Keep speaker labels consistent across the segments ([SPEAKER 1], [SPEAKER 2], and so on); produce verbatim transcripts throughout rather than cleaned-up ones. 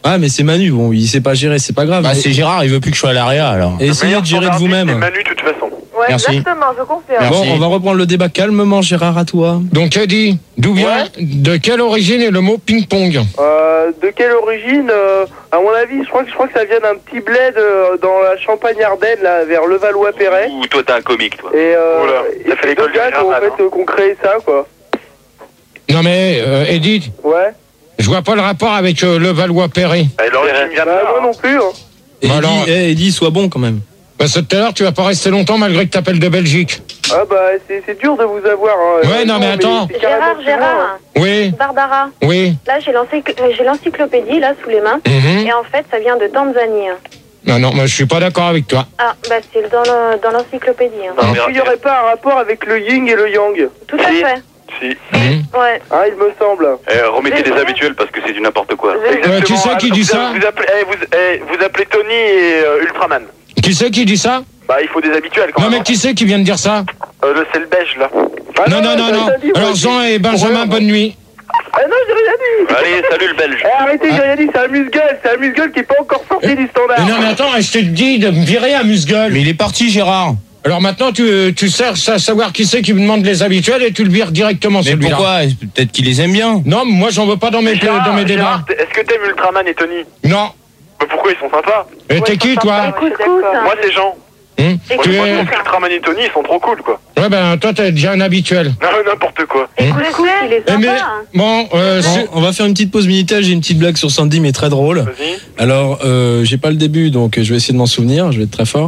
[SPEAKER 1] Ah, mais c'est Manu, bon, il sait pas gérer, c'est pas grave.
[SPEAKER 2] Bah,
[SPEAKER 1] mais...
[SPEAKER 2] c'est Gérard, il veut plus que je sois à l'A R E A alors.
[SPEAKER 1] Et essayez de gérer de vous-même.
[SPEAKER 3] C'est Manu, de toute façon.
[SPEAKER 4] Ouais,
[SPEAKER 2] Merci.
[SPEAKER 4] exactement, je confirme.
[SPEAKER 2] Merci.
[SPEAKER 1] Bon, on va reprendre le débat calmement, Gérard, à toi.
[SPEAKER 5] Donc, Eddie, d'où vient,
[SPEAKER 3] Ouais.
[SPEAKER 5] de quelle origine est le mot ping-pong?
[SPEAKER 3] Euh, de quelle origine euh, À mon avis, je crois que je crois que ça vient d'un petit bled euh, dans la Champagne-Ardenne, là, vers Levallois-Perret.
[SPEAKER 6] Ou toi, t'es un comique, toi.
[SPEAKER 3] Et euh,
[SPEAKER 6] Oula,
[SPEAKER 3] et
[SPEAKER 6] ça fait
[SPEAKER 3] c'est
[SPEAKER 6] l'école
[SPEAKER 3] deux gars
[SPEAKER 6] de
[SPEAKER 3] qui ont
[SPEAKER 6] Gérard,
[SPEAKER 3] fait euh, qu'on crée ça, quoi.
[SPEAKER 5] Non, mais, euh, Eddie,
[SPEAKER 3] Ouais.
[SPEAKER 5] je vois pas le rapport avec euh, Levallois-Perret.
[SPEAKER 6] Et l'origine vient de
[SPEAKER 3] Bah,
[SPEAKER 6] là.
[SPEAKER 3] moi non plus. Hein.
[SPEAKER 1] Et
[SPEAKER 5] Bah
[SPEAKER 1] Eddie,
[SPEAKER 5] alors-
[SPEAKER 1] eh, Eddie, sois bon quand même.
[SPEAKER 5] Parce que tout à l'heure, tu vas pas rester longtemps malgré que t'appelles de Belgique.
[SPEAKER 3] Ah bah c'est c'est dur de vous avoir. Hein.
[SPEAKER 5] Ouais, non, mais attends.
[SPEAKER 3] c'est carrément
[SPEAKER 7] Gérard,
[SPEAKER 3] plus loin,
[SPEAKER 7] Gérard,
[SPEAKER 5] Oui,
[SPEAKER 7] Barbara,
[SPEAKER 5] oui.
[SPEAKER 7] là j'ai l'encycl- j'ai l'encyclopédie là sous les mains
[SPEAKER 5] Mhm.
[SPEAKER 7] et en fait ça vient de Tanzanie. hein.
[SPEAKER 5] Non, non, moi je suis pas d'accord avec toi.
[SPEAKER 7] Ah bah c'est dans le- dans l'encyclopédie. hein.
[SPEAKER 6] Non,
[SPEAKER 3] hein. Est-ce qu'il n'y aurait pas un rapport avec le yin et le yang?
[SPEAKER 7] Tout à
[SPEAKER 6] Si.
[SPEAKER 7] fait.
[SPEAKER 6] Si.
[SPEAKER 5] Mhm.
[SPEAKER 7] Ouais.
[SPEAKER 3] Ah, il me semble.
[SPEAKER 6] Eh, remettez les habituels parce que c'est du n'importe quoi.
[SPEAKER 5] Euh, qui c'est qui
[SPEAKER 6] Ah,
[SPEAKER 5] dit
[SPEAKER 6] vous,
[SPEAKER 5] ça
[SPEAKER 6] vous appelez, eh, vous, eh, vous appelez Tony et euh, Ultraman.
[SPEAKER 5] Qui c'est qui dit ça?
[SPEAKER 6] Bah, il faut des habituels quand
[SPEAKER 5] Non,
[SPEAKER 6] même.
[SPEAKER 5] mais qui c'est qui vient de dire ça?
[SPEAKER 6] Euh, le- c'est le beige, là.
[SPEAKER 3] Ah,
[SPEAKER 5] Non, non, non,
[SPEAKER 3] t'as-
[SPEAKER 5] non.
[SPEAKER 3] t'as dit, moi,
[SPEAKER 5] Alors,
[SPEAKER 3] j'ai-
[SPEAKER 5] Jean et Benjamin, bonne nuit.
[SPEAKER 3] Ah non, j'ai rien dit.
[SPEAKER 6] Allez, salut le belge.
[SPEAKER 3] Eh, arrêtez, j'ai rien dit, c'est un musgueule, c'est un musgueule qui est pas encore sorti du standard.
[SPEAKER 5] Mais non, mais attends, je te dis de me virer à Musgueule.
[SPEAKER 2] Mais il est parti, Gérard.
[SPEAKER 5] Alors maintenant, tu, tu cherches à savoir qui c'est qui me demande les habituels et tu le vires directement,
[SPEAKER 2] Mais
[SPEAKER 5] celui-là.
[SPEAKER 2] pourquoi? Peut-être qu'il les aime bien.
[SPEAKER 5] Non, moi j'en veux pas dans mes,
[SPEAKER 6] Gérard,
[SPEAKER 5] dans mes débats.
[SPEAKER 6] Gérard, t'es- est-ce que t'aimes Ultraman et Tony?
[SPEAKER 5] Non.
[SPEAKER 6] Mais pourquoi ils sont sympas?
[SPEAKER 5] Et t'es qui, toi?
[SPEAKER 7] Couscous.
[SPEAKER 6] Moi, c'est Jean.
[SPEAKER 5] Hum
[SPEAKER 7] Et
[SPEAKER 6] Moi,
[SPEAKER 5] Tu
[SPEAKER 6] je pense
[SPEAKER 5] es...
[SPEAKER 6] que Ultraman et Tony, ils sont trop cool, quoi.
[SPEAKER 5] Ouais, ben toi, t'es déjà un habituel.
[SPEAKER 6] Non, n'importe quoi.
[SPEAKER 7] Et Couscous, il est
[SPEAKER 5] Eh,
[SPEAKER 7] sympa.
[SPEAKER 5] mais,
[SPEAKER 7] hein.
[SPEAKER 5] bon, euh,
[SPEAKER 1] Bon,
[SPEAKER 5] c'est-
[SPEAKER 1] on va faire une petite pause Minitel, j'ai une petite blague sur Sandy, mais très drôle.
[SPEAKER 6] Vas-y.
[SPEAKER 1] Alors, euh, j'ai pas le début, donc je vais essayer de m'en souvenir, je vais être très fort.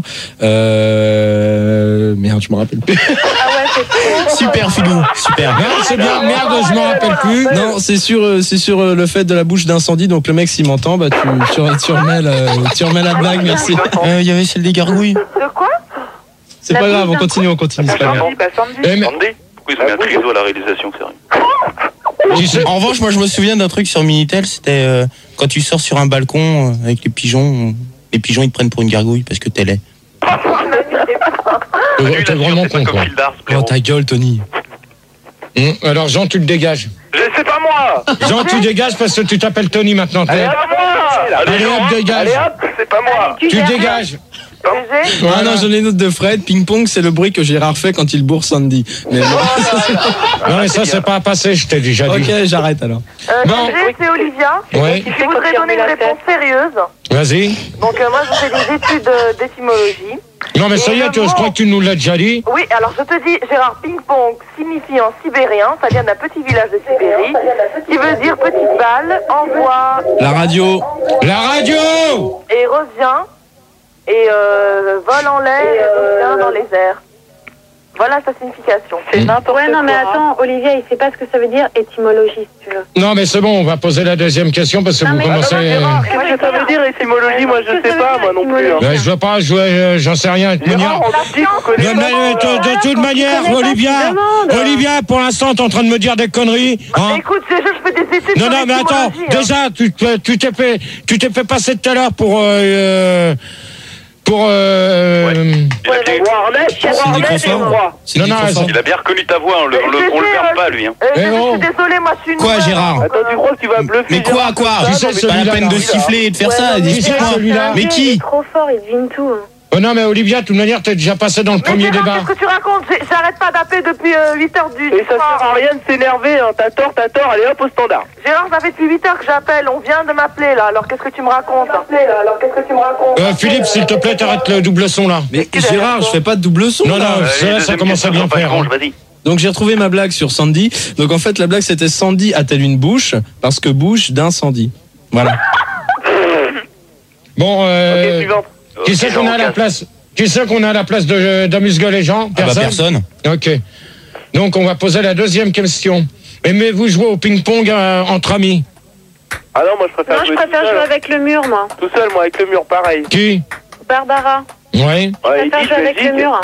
[SPEAKER 1] Euh... Merde, je me rappelle plus.
[SPEAKER 7] Ah ouais, c'est trop.
[SPEAKER 2] Super, Philou. Super.
[SPEAKER 5] non, c'est bien, merde, je m'en rappelle plus.
[SPEAKER 1] Non, c'est sur, euh, c'est sur euh, le fait de la bouche d'incendie, donc le mec, s'il m'entend, bah, tu, tu, tu, remets la, tu remets la blague, merci.
[SPEAKER 2] Euh, Il y avait celle des gargouilles.
[SPEAKER 7] De quoi?
[SPEAKER 1] C'est
[SPEAKER 7] La
[SPEAKER 1] pas
[SPEAKER 7] bouche
[SPEAKER 1] grave, on
[SPEAKER 7] d'un
[SPEAKER 1] continue, on continue, c'est pas grave.
[SPEAKER 3] Sandy, bah Sandy.
[SPEAKER 5] Eh, mais-
[SPEAKER 6] Sandy? Pourquoi ils ont mis un triso à la réalisation, sérieux?
[SPEAKER 5] qui c'est-
[SPEAKER 2] En revanche, moi je me souviens d'un truc sur Minitel, c'était euh, quand tu sors sur un balcon euh, avec les pigeons, euh, les pigeons ils te prennent pour une gargouille parce que t'es laid.
[SPEAKER 5] T'es
[SPEAKER 6] Lui,
[SPEAKER 5] t'es
[SPEAKER 6] il
[SPEAKER 5] vraiment
[SPEAKER 6] assure, c'est
[SPEAKER 5] con,
[SPEAKER 6] pas
[SPEAKER 5] quoi.
[SPEAKER 6] comme Phil Dars,
[SPEAKER 1] Oh,
[SPEAKER 6] frérot.
[SPEAKER 1] ta gueule, Tony.
[SPEAKER 5] Hum, Alors, Jean, tu le dégages.
[SPEAKER 6] Je- C'est pas moi!
[SPEAKER 5] Jean, tu dégages parce que tu t'appelles Tony maintenant.
[SPEAKER 6] Allez,
[SPEAKER 5] T'es-
[SPEAKER 6] à moi!
[SPEAKER 5] Allez, hop, dégage.
[SPEAKER 6] Allez, hop, c'est pas moi!
[SPEAKER 5] Tu dégages.
[SPEAKER 7] G
[SPEAKER 1] Ah non, j'en ai une autre de Fred. Ping-pong, c'est le bruit que Gérard fait quand il bourre Sandy. Mais bon.
[SPEAKER 5] Non, mais ça, c'est pas passé, je t'ai déjà dit.
[SPEAKER 1] Ok, j'arrête alors.
[SPEAKER 4] Euh,
[SPEAKER 5] Bon.
[SPEAKER 4] G, c'est Olivia.
[SPEAKER 5] Ouais.
[SPEAKER 4] Je voudrais donner une réponse sérieuse.
[SPEAKER 5] Vas-y.
[SPEAKER 4] Donc euh, moi, je fais des études euh, d'étymologie.
[SPEAKER 5] Non, mais ça y
[SPEAKER 4] Et
[SPEAKER 5] est,
[SPEAKER 4] le
[SPEAKER 5] tu- je
[SPEAKER 4] mot-
[SPEAKER 5] crois que tu nous l'as déjà dit.
[SPEAKER 4] Oui, alors je te dis, Gérard, ping-pong signifie en sibérien, ça vient d'un petit village de Sibérie, qui veut dire petite balle, envoie
[SPEAKER 1] La radio.
[SPEAKER 5] La radio!
[SPEAKER 4] et revient, et euh, vole en l'air et revient dans les airs. Voilà sa signification.
[SPEAKER 7] C'est n'importe Ouais, non, mais attends, Olivia, il sait pas ce que ça veut dire étymologie, si tu veux.
[SPEAKER 5] Non, mais c'est bon, on va poser la deuxième question parce que
[SPEAKER 7] Non,
[SPEAKER 5] vous
[SPEAKER 7] mais-
[SPEAKER 5] commencez.
[SPEAKER 4] Ah, Gérard, qu'est-ce que ça veut dire étymologie? Moi, je
[SPEAKER 7] Qu'est-ce que
[SPEAKER 4] sais
[SPEAKER 7] ça
[SPEAKER 4] pas,
[SPEAKER 7] veut
[SPEAKER 4] moi
[SPEAKER 7] dire,
[SPEAKER 4] non plus. hein.
[SPEAKER 5] Ben, je veux pas, je veux- euh, j'en sais rien. De toute manière.
[SPEAKER 4] Gérard, on te dit qu'on connaît
[SPEAKER 5] Non, mais,
[SPEAKER 4] pas,
[SPEAKER 5] euh,
[SPEAKER 4] euh,
[SPEAKER 5] de, de toute manière,
[SPEAKER 7] connais pas,
[SPEAKER 5] Olivia,
[SPEAKER 7] tu demandes.
[SPEAKER 5] Olivia, pour l'instant, t'es en train de me dire des conneries. Hein.
[SPEAKER 4] Écoute, c'est juste, je fais des études
[SPEAKER 5] Non,
[SPEAKER 4] sur
[SPEAKER 5] non, mais attends,
[SPEAKER 4] l'étymologie, hein.
[SPEAKER 5] déjà, tu te- tu t'es fait, tu t'es fait passer tout à l'heure pour, euh, euh, pour, euh,
[SPEAKER 6] Il a bien-
[SPEAKER 4] Warnet,
[SPEAKER 1] C'est des
[SPEAKER 4] Warnet,
[SPEAKER 1] confins.
[SPEAKER 4] je crois.
[SPEAKER 1] C'est
[SPEAKER 5] Non,
[SPEAKER 1] dit
[SPEAKER 5] non,
[SPEAKER 1] trop fort.
[SPEAKER 6] Il a bien reconnu ta voix, on le, on le, on le ferme pas, lui. Hein.
[SPEAKER 4] Euh,
[SPEAKER 5] Eh
[SPEAKER 4] je,
[SPEAKER 5] oh.
[SPEAKER 4] je suis désolé, moi je suis une
[SPEAKER 2] Quoi,
[SPEAKER 4] meuf.
[SPEAKER 2] Gérard?
[SPEAKER 3] Attends, tu crois que tu vas bluffer?
[SPEAKER 2] Mais quoi,
[SPEAKER 3] Gérard,
[SPEAKER 2] quoi?
[SPEAKER 3] comme
[SPEAKER 5] Tu
[SPEAKER 3] ça?
[SPEAKER 5] sais,
[SPEAKER 3] Non, mais
[SPEAKER 2] Pas la
[SPEAKER 5] celui-là,
[SPEAKER 2] peine de
[SPEAKER 5] là.
[SPEAKER 2] siffler et de faire
[SPEAKER 7] Ouais,
[SPEAKER 2] ça,
[SPEAKER 7] non, mais
[SPEAKER 5] Dis-moi,
[SPEAKER 2] explique-moi.
[SPEAKER 5] celui-là.
[SPEAKER 2] Mais
[SPEAKER 7] Il
[SPEAKER 2] qui?
[SPEAKER 7] est trop fort, il devine tout. hein.
[SPEAKER 5] Oh non, mais Olivia, de toute manière, t'es déjà passé dans le
[SPEAKER 4] Mais
[SPEAKER 5] premier
[SPEAKER 4] Gérard,
[SPEAKER 5] débat.
[SPEAKER 4] qu'est-ce que tu racontes? J'ai- J'arrête pas d'appeler depuis euh, huit heures du
[SPEAKER 3] Et ça
[SPEAKER 4] soir.
[SPEAKER 3] sert à rien de s'énerver, hein. T'as tort, t'as tort, allez hop au standard.
[SPEAKER 4] Gérard, ça fait depuis huit heures que j'appelle. On vient de m'appeler là. Alors qu'est-ce que tu me racontes? Alors qu'est-ce que tu me racontes?
[SPEAKER 5] Euh, Philippe, s'il te plaît, t'arrêtes le double son là.
[SPEAKER 1] Mais Gérard, je fais pas de double son.
[SPEAKER 5] Non,
[SPEAKER 1] là.
[SPEAKER 5] non,
[SPEAKER 6] Allez,
[SPEAKER 5] ça, ça
[SPEAKER 6] deuxième
[SPEAKER 5] commence à
[SPEAKER 6] question,
[SPEAKER 5] bien
[SPEAKER 6] sois pas
[SPEAKER 5] faire.
[SPEAKER 6] con,
[SPEAKER 5] hein.
[SPEAKER 6] Vas-y.
[SPEAKER 1] Donc j'ai retrouvé ma blague sur Sandy. Donc en fait, la blague c'était Sandy a-t-elle une bouche? Parce que bouche d'incendie. Voilà.
[SPEAKER 5] Bon,
[SPEAKER 3] Ok,
[SPEAKER 5] euh,
[SPEAKER 3] suivante.
[SPEAKER 5] qui
[SPEAKER 6] Ok,
[SPEAKER 5] c'est qu'on
[SPEAKER 6] Jean,
[SPEAKER 5] a à la
[SPEAKER 6] casse.
[SPEAKER 5] place? Qui c'est qu'on a à la place de d'Amuse-Gueule et Jean?
[SPEAKER 2] Ah bah personne.
[SPEAKER 5] Ok. Donc on va poser la deuxième question. Aimez-vous jouer au ping-pong euh, entre amis?
[SPEAKER 3] Ah non, moi je préfère
[SPEAKER 7] Non, je
[SPEAKER 3] jouer
[SPEAKER 7] préfère
[SPEAKER 3] tout
[SPEAKER 7] jouer
[SPEAKER 3] seul.
[SPEAKER 7] avec le mur, moi.
[SPEAKER 3] Tout seul, moi, avec le mur, pareil.
[SPEAKER 5] Qui?
[SPEAKER 7] Barbara,
[SPEAKER 5] Ouais,
[SPEAKER 3] Ouais,
[SPEAKER 7] je préfère
[SPEAKER 3] il
[SPEAKER 7] jouer
[SPEAKER 3] dit,
[SPEAKER 7] avec
[SPEAKER 3] je
[SPEAKER 7] le
[SPEAKER 3] dis.
[SPEAKER 7] mur.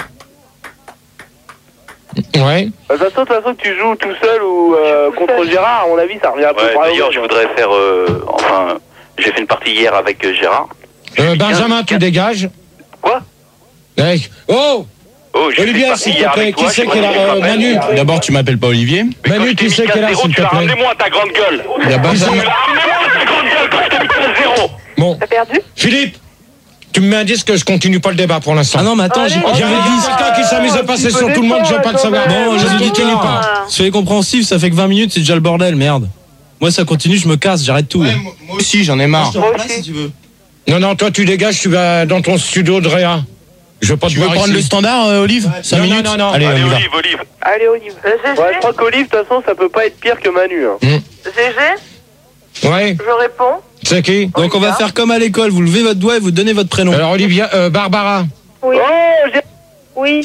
[SPEAKER 5] ouais.
[SPEAKER 3] De toute façon, de toute façon, que tu joues tout seul ou euh,
[SPEAKER 7] tout
[SPEAKER 3] contre
[SPEAKER 7] seul.
[SPEAKER 3] Gérard, à mon avis, ça revient un peu
[SPEAKER 6] Ouais,
[SPEAKER 3] pareil.
[SPEAKER 6] d'ailleurs, je voudrais faire. euh, enfin, j'ai fait une partie hier avec euh, Gérard.
[SPEAKER 5] Euh, Benjamin, tu dégages.
[SPEAKER 6] Quoi?
[SPEAKER 5] Ouais. Oh,
[SPEAKER 6] Oh, j'ai fait une
[SPEAKER 5] Olivia,
[SPEAKER 6] partie
[SPEAKER 5] s'il te
[SPEAKER 6] hier
[SPEAKER 5] plaît,
[SPEAKER 6] avec
[SPEAKER 5] qui
[SPEAKER 6] toi.
[SPEAKER 5] c'est
[SPEAKER 6] je sais
[SPEAKER 5] qui est
[SPEAKER 6] pas
[SPEAKER 5] là?
[SPEAKER 6] si tu te
[SPEAKER 5] Euh,
[SPEAKER 6] rappelles.
[SPEAKER 5] Manu.
[SPEAKER 2] D'abord, tu m'appelles pas Olivier.
[SPEAKER 6] Mais
[SPEAKER 5] Manu,
[SPEAKER 6] quand je t'ai
[SPEAKER 5] qui
[SPEAKER 6] mis
[SPEAKER 5] c'est qui est là,
[SPEAKER 6] quatre zéro,
[SPEAKER 5] s'il
[SPEAKER 6] tu
[SPEAKER 5] te
[SPEAKER 6] l'as
[SPEAKER 5] plaît?
[SPEAKER 6] ramené moi ta grande gueule.
[SPEAKER 1] Il y a
[SPEAKER 5] Qui c'est?
[SPEAKER 1] Benjamin.
[SPEAKER 6] Ramenez-moi ta grande gueule quand je t'ai mis quatre zéro.
[SPEAKER 5] Bon.
[SPEAKER 7] T'as perdu?
[SPEAKER 5] Philippe, tu me mets un disque que je continue pas le débat pour l'instant.
[SPEAKER 1] Ah non, mais attends, j'ai
[SPEAKER 5] Il y avait dit quelqu'un qui s'amuse à passer sur tout le monde, je veux pas le savoir.
[SPEAKER 1] Bon, les auditeurs, soyez compréhensifs, ça fait que vingt minutes, c'est déjà le bordel, merde. Moi, ça continue, je me casse, j'arrête tout.
[SPEAKER 2] Ouais, moi, moi aussi, j'en ai marre.
[SPEAKER 3] Moi aussi.
[SPEAKER 2] Si tu veux.
[SPEAKER 5] Non, non, toi tu dégages, tu vas dans ton studio de Réa. Je veux pas te
[SPEAKER 2] Tu veux
[SPEAKER 5] voir
[SPEAKER 2] prendre
[SPEAKER 5] ici.
[SPEAKER 2] le standard, euh, Olive cinq
[SPEAKER 5] Non, non,
[SPEAKER 2] minutes
[SPEAKER 5] non, non.
[SPEAKER 2] Allez,
[SPEAKER 6] Allez,
[SPEAKER 2] on y va.
[SPEAKER 6] Olive, Olive.
[SPEAKER 3] Allez, Olive.
[SPEAKER 4] Le G G,
[SPEAKER 3] Ouais, je crois qu'Olive, de toute façon, ça peut pas être pire que Manu. Hein.
[SPEAKER 4] G G,
[SPEAKER 5] Ouais,
[SPEAKER 4] je réponds.
[SPEAKER 5] c'est qui?
[SPEAKER 1] Donc on va faire comme à l'école, vous levez votre doigt et vous donnez votre prénom.
[SPEAKER 5] Alors Olivia, euh, Barbara.
[SPEAKER 7] Oui.
[SPEAKER 3] Oh, j'ai...
[SPEAKER 7] Oui.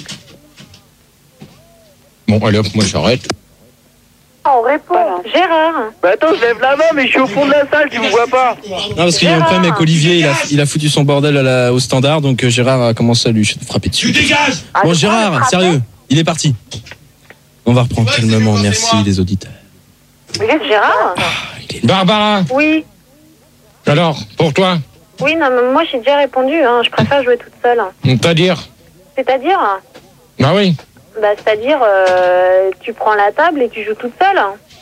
[SPEAKER 5] Bon, allez hop, moi j'arrête.
[SPEAKER 4] On répond.
[SPEAKER 7] Gérard.
[SPEAKER 3] Bah attends, je lève la main, mais je suis au fond de la salle, tu me vois pas.
[SPEAKER 1] Non, parce qu'il y a un problème avec Olivier, il a, il a foutu son bordel à la, au standard, donc euh, Gérard a commencé à lui frapper dessus.
[SPEAKER 5] dégages.
[SPEAKER 4] Ah,
[SPEAKER 1] Bon,
[SPEAKER 4] je prends le
[SPEAKER 1] Gérard,
[SPEAKER 4] frappé.
[SPEAKER 1] sérieux, il est parti. On va reprendre
[SPEAKER 5] Ouais, c'est
[SPEAKER 1] calmement,
[SPEAKER 5] bon, c'est
[SPEAKER 1] merci
[SPEAKER 5] moi.
[SPEAKER 1] les auditeurs.
[SPEAKER 4] Mais qu'est-ce que
[SPEAKER 7] Gérard.
[SPEAKER 5] Barbara,
[SPEAKER 7] Oui.
[SPEAKER 5] alors, pour toi,
[SPEAKER 7] Oui, non, mais moi j'ai déjà répondu. Hein. Je préfère jouer toute seule.
[SPEAKER 5] c'est-à-dire?
[SPEAKER 7] C'est-à-dire
[SPEAKER 5] Ah oui.
[SPEAKER 7] Bah, c'est-à-dire, euh, tu prends la table et tu joues toute seule.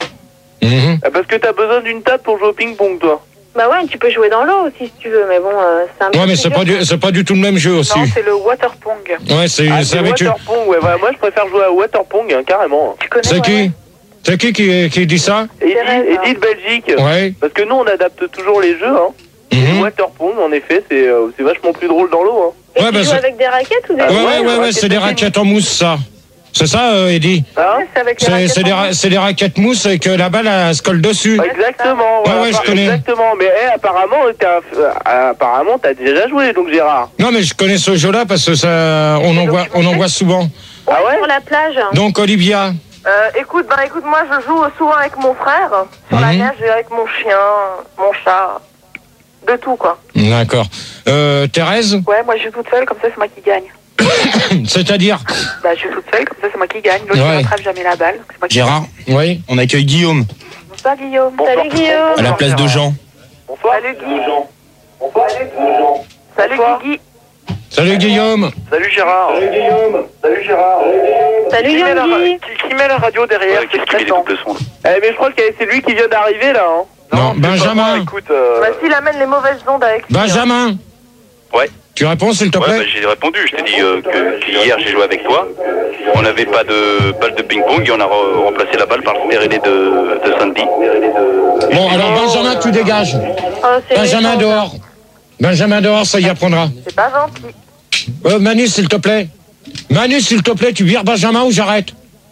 [SPEAKER 5] Mhm.
[SPEAKER 3] Ah, parce que t'as besoin d'une table pour jouer au ping-pong, toi.
[SPEAKER 7] Bah ouais, tu peux jouer dans l'eau aussi si tu veux, mais bon, euh, c'est un peu
[SPEAKER 5] Ouais, mais
[SPEAKER 7] plus
[SPEAKER 5] c'est
[SPEAKER 7] dur.
[SPEAKER 5] pas, du, c'est pas du tout le même jeu aussi.
[SPEAKER 4] Non, c'est le waterpong.
[SPEAKER 5] Ouais, c'est
[SPEAKER 3] Ah,
[SPEAKER 5] c'est
[SPEAKER 3] c'est
[SPEAKER 5] avec eux.
[SPEAKER 3] Waterpong, ouais, ouais, moi je préfère jouer à Waterpong, hein, carrément.
[SPEAKER 4] Tu connais
[SPEAKER 5] C'est qui? C'est qui qui, qui dit ça?
[SPEAKER 3] Eddie,
[SPEAKER 7] Thérèse,
[SPEAKER 3] Eddie de Belgique.
[SPEAKER 5] Ouais.
[SPEAKER 3] Parce que nous, on adapte toujours les jeux, hein.
[SPEAKER 5] Mhm.
[SPEAKER 3] Waterpong, en effet, c'est euh, c'est vachement plus drôle dans l'eau, hein.
[SPEAKER 7] Et
[SPEAKER 5] Ouais,
[SPEAKER 7] tu
[SPEAKER 5] bah,
[SPEAKER 7] joues
[SPEAKER 5] c'est-
[SPEAKER 7] avec des raquettes ou des
[SPEAKER 3] Ah,
[SPEAKER 5] Ouais, ouais,
[SPEAKER 3] ouais,
[SPEAKER 5] ouais,
[SPEAKER 3] les
[SPEAKER 5] ouais, c'est des
[SPEAKER 3] raquettes
[SPEAKER 5] raquettes en mousse, ça. C'est ça, euh, Eddie?
[SPEAKER 3] Hein?
[SPEAKER 4] C'est avec les
[SPEAKER 5] C'est
[SPEAKER 4] raquettes
[SPEAKER 5] c'est des,
[SPEAKER 4] en
[SPEAKER 5] ra- c'est des raquettes mousse et que la balle, elle se colle dessus.
[SPEAKER 3] Exactement, voilà,
[SPEAKER 5] ouais, je
[SPEAKER 3] par-
[SPEAKER 5] connais.
[SPEAKER 3] exactement. Mais eh, apparemment, t'as euh, apparemment, t'as déjà joué, donc Gérard.
[SPEAKER 5] Non, mais je connais ce jeu-là parce que ça, on en voit, on en voit souvent.
[SPEAKER 3] Ah ouais?
[SPEAKER 7] Sur la plage.
[SPEAKER 5] Donc, Olivia.
[SPEAKER 4] Euh, écoute, ben écoute, moi je joue souvent avec mon frère sur la
[SPEAKER 5] Mhm.
[SPEAKER 4] neige et avec mon chien, mon chat, de tout quoi.
[SPEAKER 5] D'accord. Euh, Thérèse,
[SPEAKER 4] Ouais, moi je joue toute seule, comme ça c'est moi qui gagne.
[SPEAKER 5] c'est-à-dire?
[SPEAKER 4] Bah je joue toute seule, comme ça c'est moi qui gagne. L'autre
[SPEAKER 5] Ouais.
[SPEAKER 4] ne rattrape jamais la balle. C'est moi qui
[SPEAKER 2] Gérard,
[SPEAKER 5] Oui.
[SPEAKER 2] on accueille Guillaume
[SPEAKER 4] Bonsoir Guillaume.
[SPEAKER 3] Bonsoir.
[SPEAKER 7] Salut Guillaume.
[SPEAKER 2] à la place de Jean.
[SPEAKER 3] Bonsoir.
[SPEAKER 4] Salut Guy.
[SPEAKER 3] Bonsoir.
[SPEAKER 4] Salut
[SPEAKER 3] Bonsoir.
[SPEAKER 4] Guigui.
[SPEAKER 5] Salut, Guillaume.
[SPEAKER 3] Salut Gérard. Salut Guillaume. Salut Gérard.
[SPEAKER 7] Salut
[SPEAKER 3] Qui met, la, ra-
[SPEAKER 7] Yogi.
[SPEAKER 3] qui, qui met la radio derrière?
[SPEAKER 6] Ouais, Qu'est-ce
[SPEAKER 3] qui
[SPEAKER 6] qu'il met des
[SPEAKER 3] prétend
[SPEAKER 6] doubles sons?
[SPEAKER 3] Eh, mais je crois que c'est lui qui vient d'arriver là, hein.
[SPEAKER 5] Non,
[SPEAKER 3] c'est pas
[SPEAKER 5] Benjamin.
[SPEAKER 3] moi, écoute, euh,
[SPEAKER 4] Bah s'il amène les mauvaises ondes avec lui, hein.
[SPEAKER 5] Benjamin.
[SPEAKER 6] Ouais.
[SPEAKER 5] Tu réponds, s'il te
[SPEAKER 6] Ouais,
[SPEAKER 5] plaît?
[SPEAKER 6] bah, j'ai répondu. Je t'ai dit euh, que qu'hier j'ai joué avec toi. On n'avait pas de balle de ping-pong et on a re- remplacé la balle par le stéréné de, de Sandy.
[SPEAKER 5] Bon, alors, Benjamin, tu dégages.
[SPEAKER 7] Oh, c'est
[SPEAKER 5] Benjamin
[SPEAKER 7] méchant, ça.
[SPEAKER 5] dehors. Benjamin dehors, ça y apprendra.
[SPEAKER 4] C'est pas gentil.
[SPEAKER 5] Euh, Manu, s'il te plaît. Manu, s'il te plaît, tu vires Benjamin ou j'arrête?